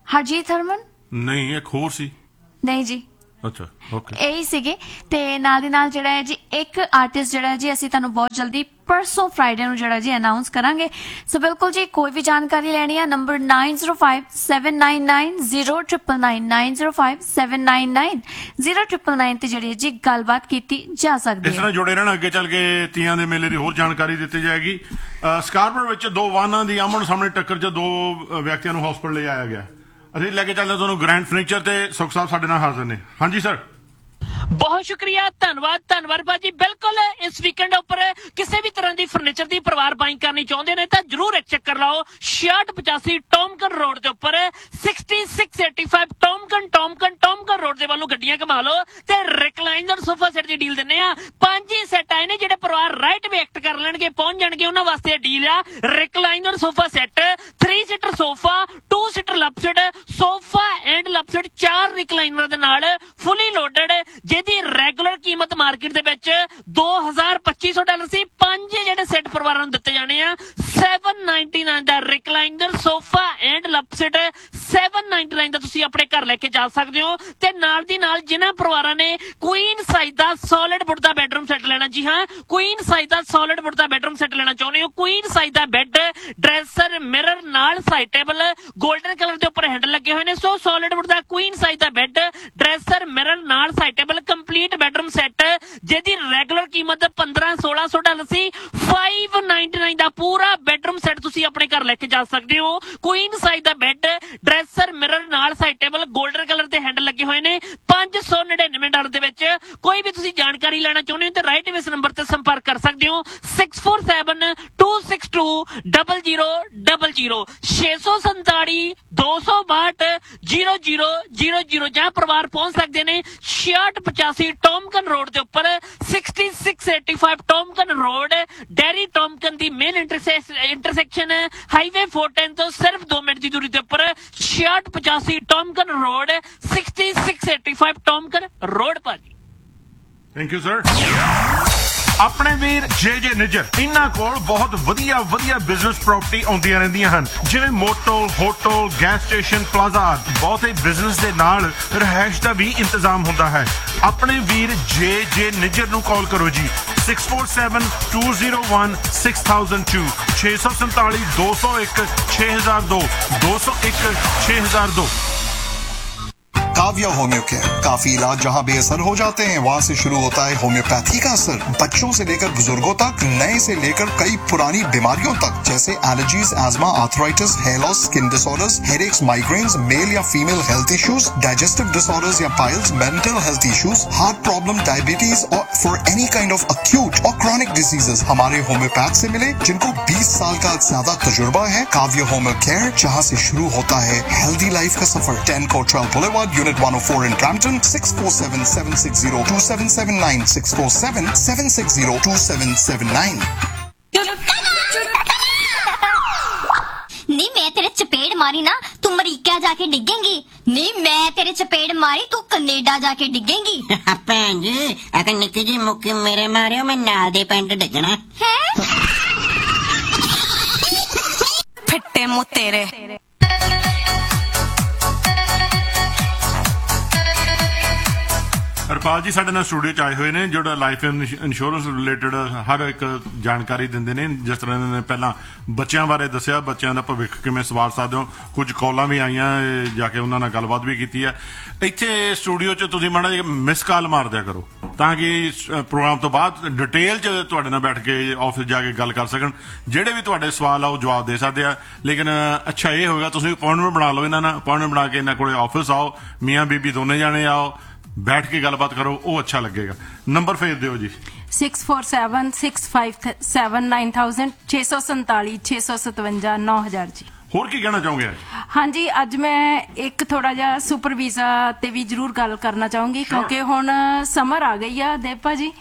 ਹਰਜੀਤ ਹਰਮਨ ਨਹੀਂ ਇੱਕ ਹੋਰ ਸੀ ਨਹੀਂ ਜੀ ਅੱਛਾ ਓਕੇ ਇਹੀ ਸੀਗੇ ਤੇ ਨਾਲ ਦੀ ਨਾਲ ਜਿਹੜਾ ਹੈ ਜੀ ਇੱਕ ਆਰਟਿਸਟ ਜਿਹੜਾ ਜੀ ਅਸੀਂ ਤੁਹਾਨੂੰ ਬਹੁਤ ਜਲਦੀ ਪਰਸੋਂ ਫਰਾਈਡੇ ਨੂੰ ਜਿਹੜਾ ਜੀ ਅਨਾਉਂਸ ਕਰਾਂਗੇ ਸੋ ਬਿਲਕੁਲ ਜੀ ਕੋਈ ਵੀ ਜਾਣਕਾਰੀ ਲੈਣੀ ਆ number nine zero five seven nine nine zero nine nine nine zero five seven nine nine zero nine nine ਤੇ ਜਿਹੜੀ ਜੀ ਗੱਲਬਾਤ ਕੀਤੀ ਜਾ ਸਕਦੀ ਹੈ। ਇਸ ਨਾਲ ਜੁੜੇ ਰਹਿਣ ਅੱਗੇ ਚੱਲ ਕੇ ਤੀਆਂ ਦੇ ਮੇਲੇ ਦੀ ਹੋਰ ਜਾਣਕਾਰੀ ਦਿੱਤੀ ਜਾਏਗੀ। ਸਕਾਰਪਰ ਵਿੱਚ ਦੋ ਵਾਹਨਾਂ ਦੀ ਆਮਣ ਸਾਹਮਣੇ ਟੱਕਰ 'ਚ ਦੋ ਵਿਅਕਤੀਆਂ ਨੂੰ ਹਸਪਤਾਲ ਲੈ ਆਇਆ ਗਿਆ। ਅਸੀਂ ਲੈ ਕੇ ਚੱਲਦੇ ਤੁਹਾਨੂੰ ਗ੍ਰੈਂਡ ਫਰਨੀਚਰ ਤੇ ਸੁਖ ਸਾਹਿਬ ਸਾਡੇ ਨਾਲ ਹਾਜ਼ਰ ਨੇ। ਹਾਂਜੀ ਸਰ ਬਹੁਤ ਸ਼ੁਕਰੀਆ ਧੰਨਵਾਦ ਧੰਨਵਾਦ ਭਾਜੀ ਬਿਲਕੁਲ ਇਸ ਵੀਕਐਂਡ ਉੱਪਰ ਕਿਸੇ ਵੀ ਤਰ੍ਹਾਂ ਦੀ ਫਰਨੀਚਰ ਦੀ ਪਰਿਵਾਰ ਬਾਈਂਗ ਕਰਨੀ ਚਾਹੁੰਦੇ ਨੇ ਤਾਂ ਜਰੂਰ ਇੱਕ ਚੱਕਰ ਲਾਓ ਛਿਆਹਠ ਪਚਾਸੀ ਟੌਮਕਨ ਰੋਡ ਦੇ ਉੱਪਰ ਛਿਆਸੀ ਛੇ ਸੌ ਪਚਾਸੀ ਟੌਮਕਨ ਟੌਮਕਨ ਟੌਮਕਨ ਰੋਡ ਦੇ ਵੱਲੋਂ ਗੱਡੀਆਂ ਘੁਮਾ ਲਓ ਤੇ ਰਿਕਲਾਈਨਰ ਸੋਫਾ ਸੈੱਟ ਦੀ ਡੀਲ ਦਿੰਨੇ ਆ। ਪੰਜ ਹੀ ਸੈੱਟ ਆਏ ਨੇ ਜਿਹੜੇ ਪਰਿਵਾਰ ਰਾਈਟ ਵੇ ਐਕਟ ਕਰ ਲੈਣਗੇ ਪਹੁੰਚ ਜਾਣਗੇ ਉਹਨਾਂ ਵਾਸਤੇ ਡੀਲ ਆ recliner sofa set three seater sofa to seater ਲਪਸਡ sofa and ਲਪਸਡ ਚਾਰ ਰਿਕਲਾਈਨਰ ਦੇ ਨਾਲ ਫੁੱਲੀ ਲੋਡਡ ਜਿਹਦੀ ਰੈਗੂਲਰ ਕੀਮਤ ਮਾਰਕੀਟ ਦੇ ਵਿੱਚ ਦੋ ਹਜ਼ਾਰ ਪੱਚੀ ਸੌ ਡਾਲਰ ਸੀ। ਪੰਜ ਜਿਹੜੇ ਸੈੱਟ ਪਰਿਵਾਰਾਂ ਨੂੰ ਦਿੱਤੇ ਜਾਣੇ ਆ seven ninety-nine the recliner sofa and ਲਪਸਡ seven ninety-nine ਦਾ ਤੁਸੀਂ ਆਪਣੇ ਘਰ ਲੈ ਕੇ ਜਾ ਸਕਦੇ ਹੋ ਤੇ ਨਾਲ ਦੀ ਨਾਲ ਜਿਨ੍ਹਾਂ ਪਰਿਵਾਰਾਂ ਨੇ ਕੁਈਨ ਸਾਈਜ਼ ਦਾ ਸੋਲਿਡ ਵੁੱਡ ਦਾ ਬੈਡਰੂਮ ਸੈੱਟ ਲੈਣਾ ਜੀ ਹਾਂ ਕੁਈਨ ਸਾਈਜ਼ ਦਾ ਸੋਲਿਡ ਵੁੱਡ ਦਾ ਬੈਡਰੂਮ ਸੈੱਟ ਲੈਣਾ ਚਾਹੁੰਦੇ ਹੋ ਕੁਈਨ ਸਾਈਜ਼ ਦਾ ਬੈੱਡ ਡਰੈਸਰ ਮਿਰਰ ਨਾਲ ਸਾਈਡ ਟੇਬਲ 골ਡਨ ਕਲਰ ਦੇ ਉੱਪਰ ਹੈਂਡਲ ਲੱਗੇ ਹੋਏ ਨੇ ਸੋ ਸੋਲਿਡ ਵੁੱਡ ਦਾ ਕੁਈਨ ਸਾਈਜ਼ ਦਾ ਬੈੱਡ ਡਰੈਸਰ ਮਿਰਰ ਨਾਲ side table complete bedroom set ਜਿਹਦੀ ਰੈਗੂਲਰ ਕੀਮਤ ਪੰਦਰਾਂ ਸੋਲਾਂ ਸੌ ਡਾਲਰ ਸੀ five ninety-nine ਦਾ ਪੂਰਾ ਬੈਡਰੂਮ ਸੈੱਟ ਤੁਸੀਂ ਆਪਣੇ ਘਰ ਲੈ ਕੇ ਜਾ ਸਕਦੇ ਹੋ। ਕੁਈਨ ਸਾਈਜ਼ ਦਾ ਬੈੱਡ ਡਰੈਸਰ ਮਿਰਰ ਨਾਲ ਸਾਈਡ ਟੇਬਲ 골ਡਨ ਕਲਰ ਦੇ ਹੈਂਡਲ ਲੱਗੇ ਹੋਏ ਨੇ ਪੰਜ ਸੌ ਨੜਿਨਵੇਂ ਡਾਲਰ ਦੇ ਵਿੱਚ। ਕੋਈ ਵੀ ਤੁਸੀਂ ਜਾਣਕਾਰੀ ਲੈਣਾ ਚਾਹੁੰਦੇ ਹੋ ਤੇ ਰਾਈਟ ਵੇ ਇਸ ਨੰਬਰ ਤੇ ਸੰਪਰਕ ਕਰ ਸਕਦੇ ਹੋ six four seven two six two zero zero zero zero ਛੇ ਸੌ ਸੰਤਾਲੀ ਦੋ ਸੌ ਬਾਹਠ ਜ਼ੀਰੋ ਜ਼ੀਰੋ ਜ਼ੀਰੋ ਜ਼ੀਰੋ ਜਾਂ ਪਰਿਵਾਰ ਪਹੁੰਚ ਸਕਦੇ ਨੇ ਛਿਆਹਠ ਪਚਾਸੀ ਟੌਮਕਨ ਰੋਡ ਦੇ ਉੱਪਰ ਛਿਆਸੀ ਛੇ ਸੌ ਪਚਾਸੀ ਟੌਮਕਨ ਰੋਡ ਡੈਰੀ ਟੌਮਕਨ ਦੀ main intersection highway four ten ਤੋਂ ਸਿਰਫ ਦੋ ਮਿੰਟ ਦੀ ਦੂਰੀ ਦੇ ਉੱਪਰ ਛਿਆਹਠ ਪਚਾਸੀ ਟੌਮਕਨ ਰੋਡ ਛਿਆਸੀ ਛੇ ਸੌ ਪਚਾਸੀ ਟੌਮਕਨ ਰੋਡ ਭਾਜੀ। Thank you sir. ਆਪਣੇ ਵੀਰ ਜੇ ਜੇ ਨਿੱਜਰ ਇਹਨਾਂ ਕੋਲ ਬਹੁਤ ਵਧੀਆ ਵਧੀਆ ਬਿਜ਼ਨਸ ਪ੍ਰਾਪਰਟੀ ਆਉਂਦੀਆਂ ਰਹਿੰਦੀਆਂ ਹਨ ਜਿਵੇਂ motel hotel gas station plaza ਬਹੁਤੇ ਬਿਜ਼ਨਸ ਦੇ ਨਾਲ ਰਹਿائش ਦਾ ਵੀ ਇੰਤਜ਼ਾਮ ਹੁੰਦਾ ਹੈ। ਆਪਣੇ ਵੀਰ ਜੇ ਜੇ ਨਿੱਜਰ ਨੂੰ ਕਾਲ ਕਰੋ ਜੀ six four seven two zero one six thousand two ਛੇ ਸੌ ਸੰਤਾਲੀ ਦੋ ਸੌ ਇੱਕ ਛੇ ਹਜ਼ਾਰ ਦੋ ਦੋ ਸੌ ਇੱਕ ਛੇ ਹਜ਼ਾਰ ਦੋ। काव्या होम्यो केयर काफी इलाज जहां बेअसर हो जाते हैं वहां से शुरू होता है होम्योपैथी का असर। बच्चों से लेकर बुजुर्गों तक नए से लेकर कई पुरानी बीमारियों तक जैसे allergies asthma arthritis hair loss skin disorders headaches migraines mail या female health issues digestive disorders या piles mental health issues heart problem diabetes और for any kind of acute और क्रॉनिक डिजीजेस हमारे होम्योपैथ से मिले जिनको बीस साल का ज्यादा तजुर्बा है। काव्या होम्यो केयर जहां से शुरू होता है हेल्दी लाइफ का सफर। ten Cottrell Boulevard Unit one oh four in Brampton six four seven seven six zero two seven seven nine six four seven seven six zero two seven seven nine। नहीं मैं तेरे चपेड़ मारी ना तू अमरीका जाके डिगेंगी नहीं मैं तेरे चपेड़ मारी तू कनेडा जाके डिगेंगी। ਭੈਣ ਜੀ ਅਗਰ ਨਿੱਕੀ ਜੀ ਮੁੱਕੀ ਮੇਰੇ ਮਾਰਿਓ ਮੈਂ ਨਾਲ ਦੇ ਪਿੰਡ ਡਿੱਗਣਾ है ਫਿੱਟੇ ਮੂੰਹ ਤੇਰੇ। ਹਰਪਾਲ ਜੀ ਸਾਡੇ ਨਾਲ ਸਟੂਡੀਓ 'ਚ ਆਏ ਹੋਏ ਨੇ ਜਿਹੜਾ ਲਾਈਫ ਇੰਸ਼ੋਰੈਂਸ ਰਿਲੇਟਡ ਹਰ ਇੱਕ ਜਾਣਕਾਰੀ ਦਿੰਦੇ ਨੇ ਜਿਸ ਤਰ੍ਹਾਂ ਇਹਨਾਂ ਨੇ ਪਹਿਲਾਂ ਬੱਚਿਆਂ ਬਾਰੇ ਦੱਸਿਆ ਬੱਚਿਆਂ ਦਾ ਭਵਿੱਖ ਕਿਵੇਂ ਸਵਾਰ ਸਕਦੇ ਹੋ ਕੁਝ ਕਾਲਾਂ ਵੀ ਆਈਆਂ ਜਾ ਕੇ ਉਹਨਾਂ ਨਾਲ ਗੱਲਬਾਤ ਵੀ ਕੀਤੀ ਹੈ। ਇੱਥੇ ਸਟੂਡੀਓ 'ਚ ਤੁਸੀਂ ਮਾੜਾ ਜਿਹਾ ਮਿਸ ਕਾਲ ਮਾਰ ਦਿਆ ਕਰੋ ਤਾਂ ਕਿ ਪ੍ਰੋਗਰਾਮ ਤੋਂ ਬਾਅਦ ਡਿਟੇਲ 'ਚ ਤੁਹਾਡੇ ਨਾਲ ਬੈਠ ਕੇ ਆਫਿਸ ਜਾ ਕੇ ਗੱਲ ਕਰ ਸਕਣ ਜਿਹੜੇ ਵੀ ਤੁਹਾਡੇ ਸਵਾਲ ਆ ਉਹ ਜਵਾਬ ਦੇ ਸਕਦੇ ਆ। ਲੇਕਿਨ ਅੱਛਾ ਇਹ ਹੋਗਾ ਤੁਸੀਂ ਅਪਾਇੰਟਮੈਂਟ ਬਣਾ ਲਓ ਇਹਨਾਂ ਨਾਲ ਅਪਾਇੰਟਮੈਂਟ ਬਣਾ ਕੇ ਇਹਨਾਂ ਕੋਲੇ ਆਫਿਸ ਆਓ ਮੀਆਂ ਬੀਬੀ ਦੋਨੇ ਜਾਣੇ ਆਓ बैठ के गलबात करो वो अच्छा लगेगा। नंबर फेर दियो जी six four seven six five seven nine thousand छे सौ संताली छे सौ सतवंजा नौ हजार जी। ਹੋਰ ਕੀ ਕਹਿਣਾ ਚਾਹੋਗੇ? ਹਾਂਜੀ ਅੱਜ ਮੈਂ ਇੱਕ ਥੋੜਾ ਜਿਹਾ ਸੁਪਰ ਵੀਜ਼ਾ ਤੇ ਵੀ ਜ਼ਰੂਰ ਗੱਲ ਕਰਨਾ ਚਾਹੂੰਗੀ ਕਿਉਂਕਿ ਹੁਣ ਸਮਰ ਆ ਗਈ ਆ ਦੇਵ ਭਾਜੀ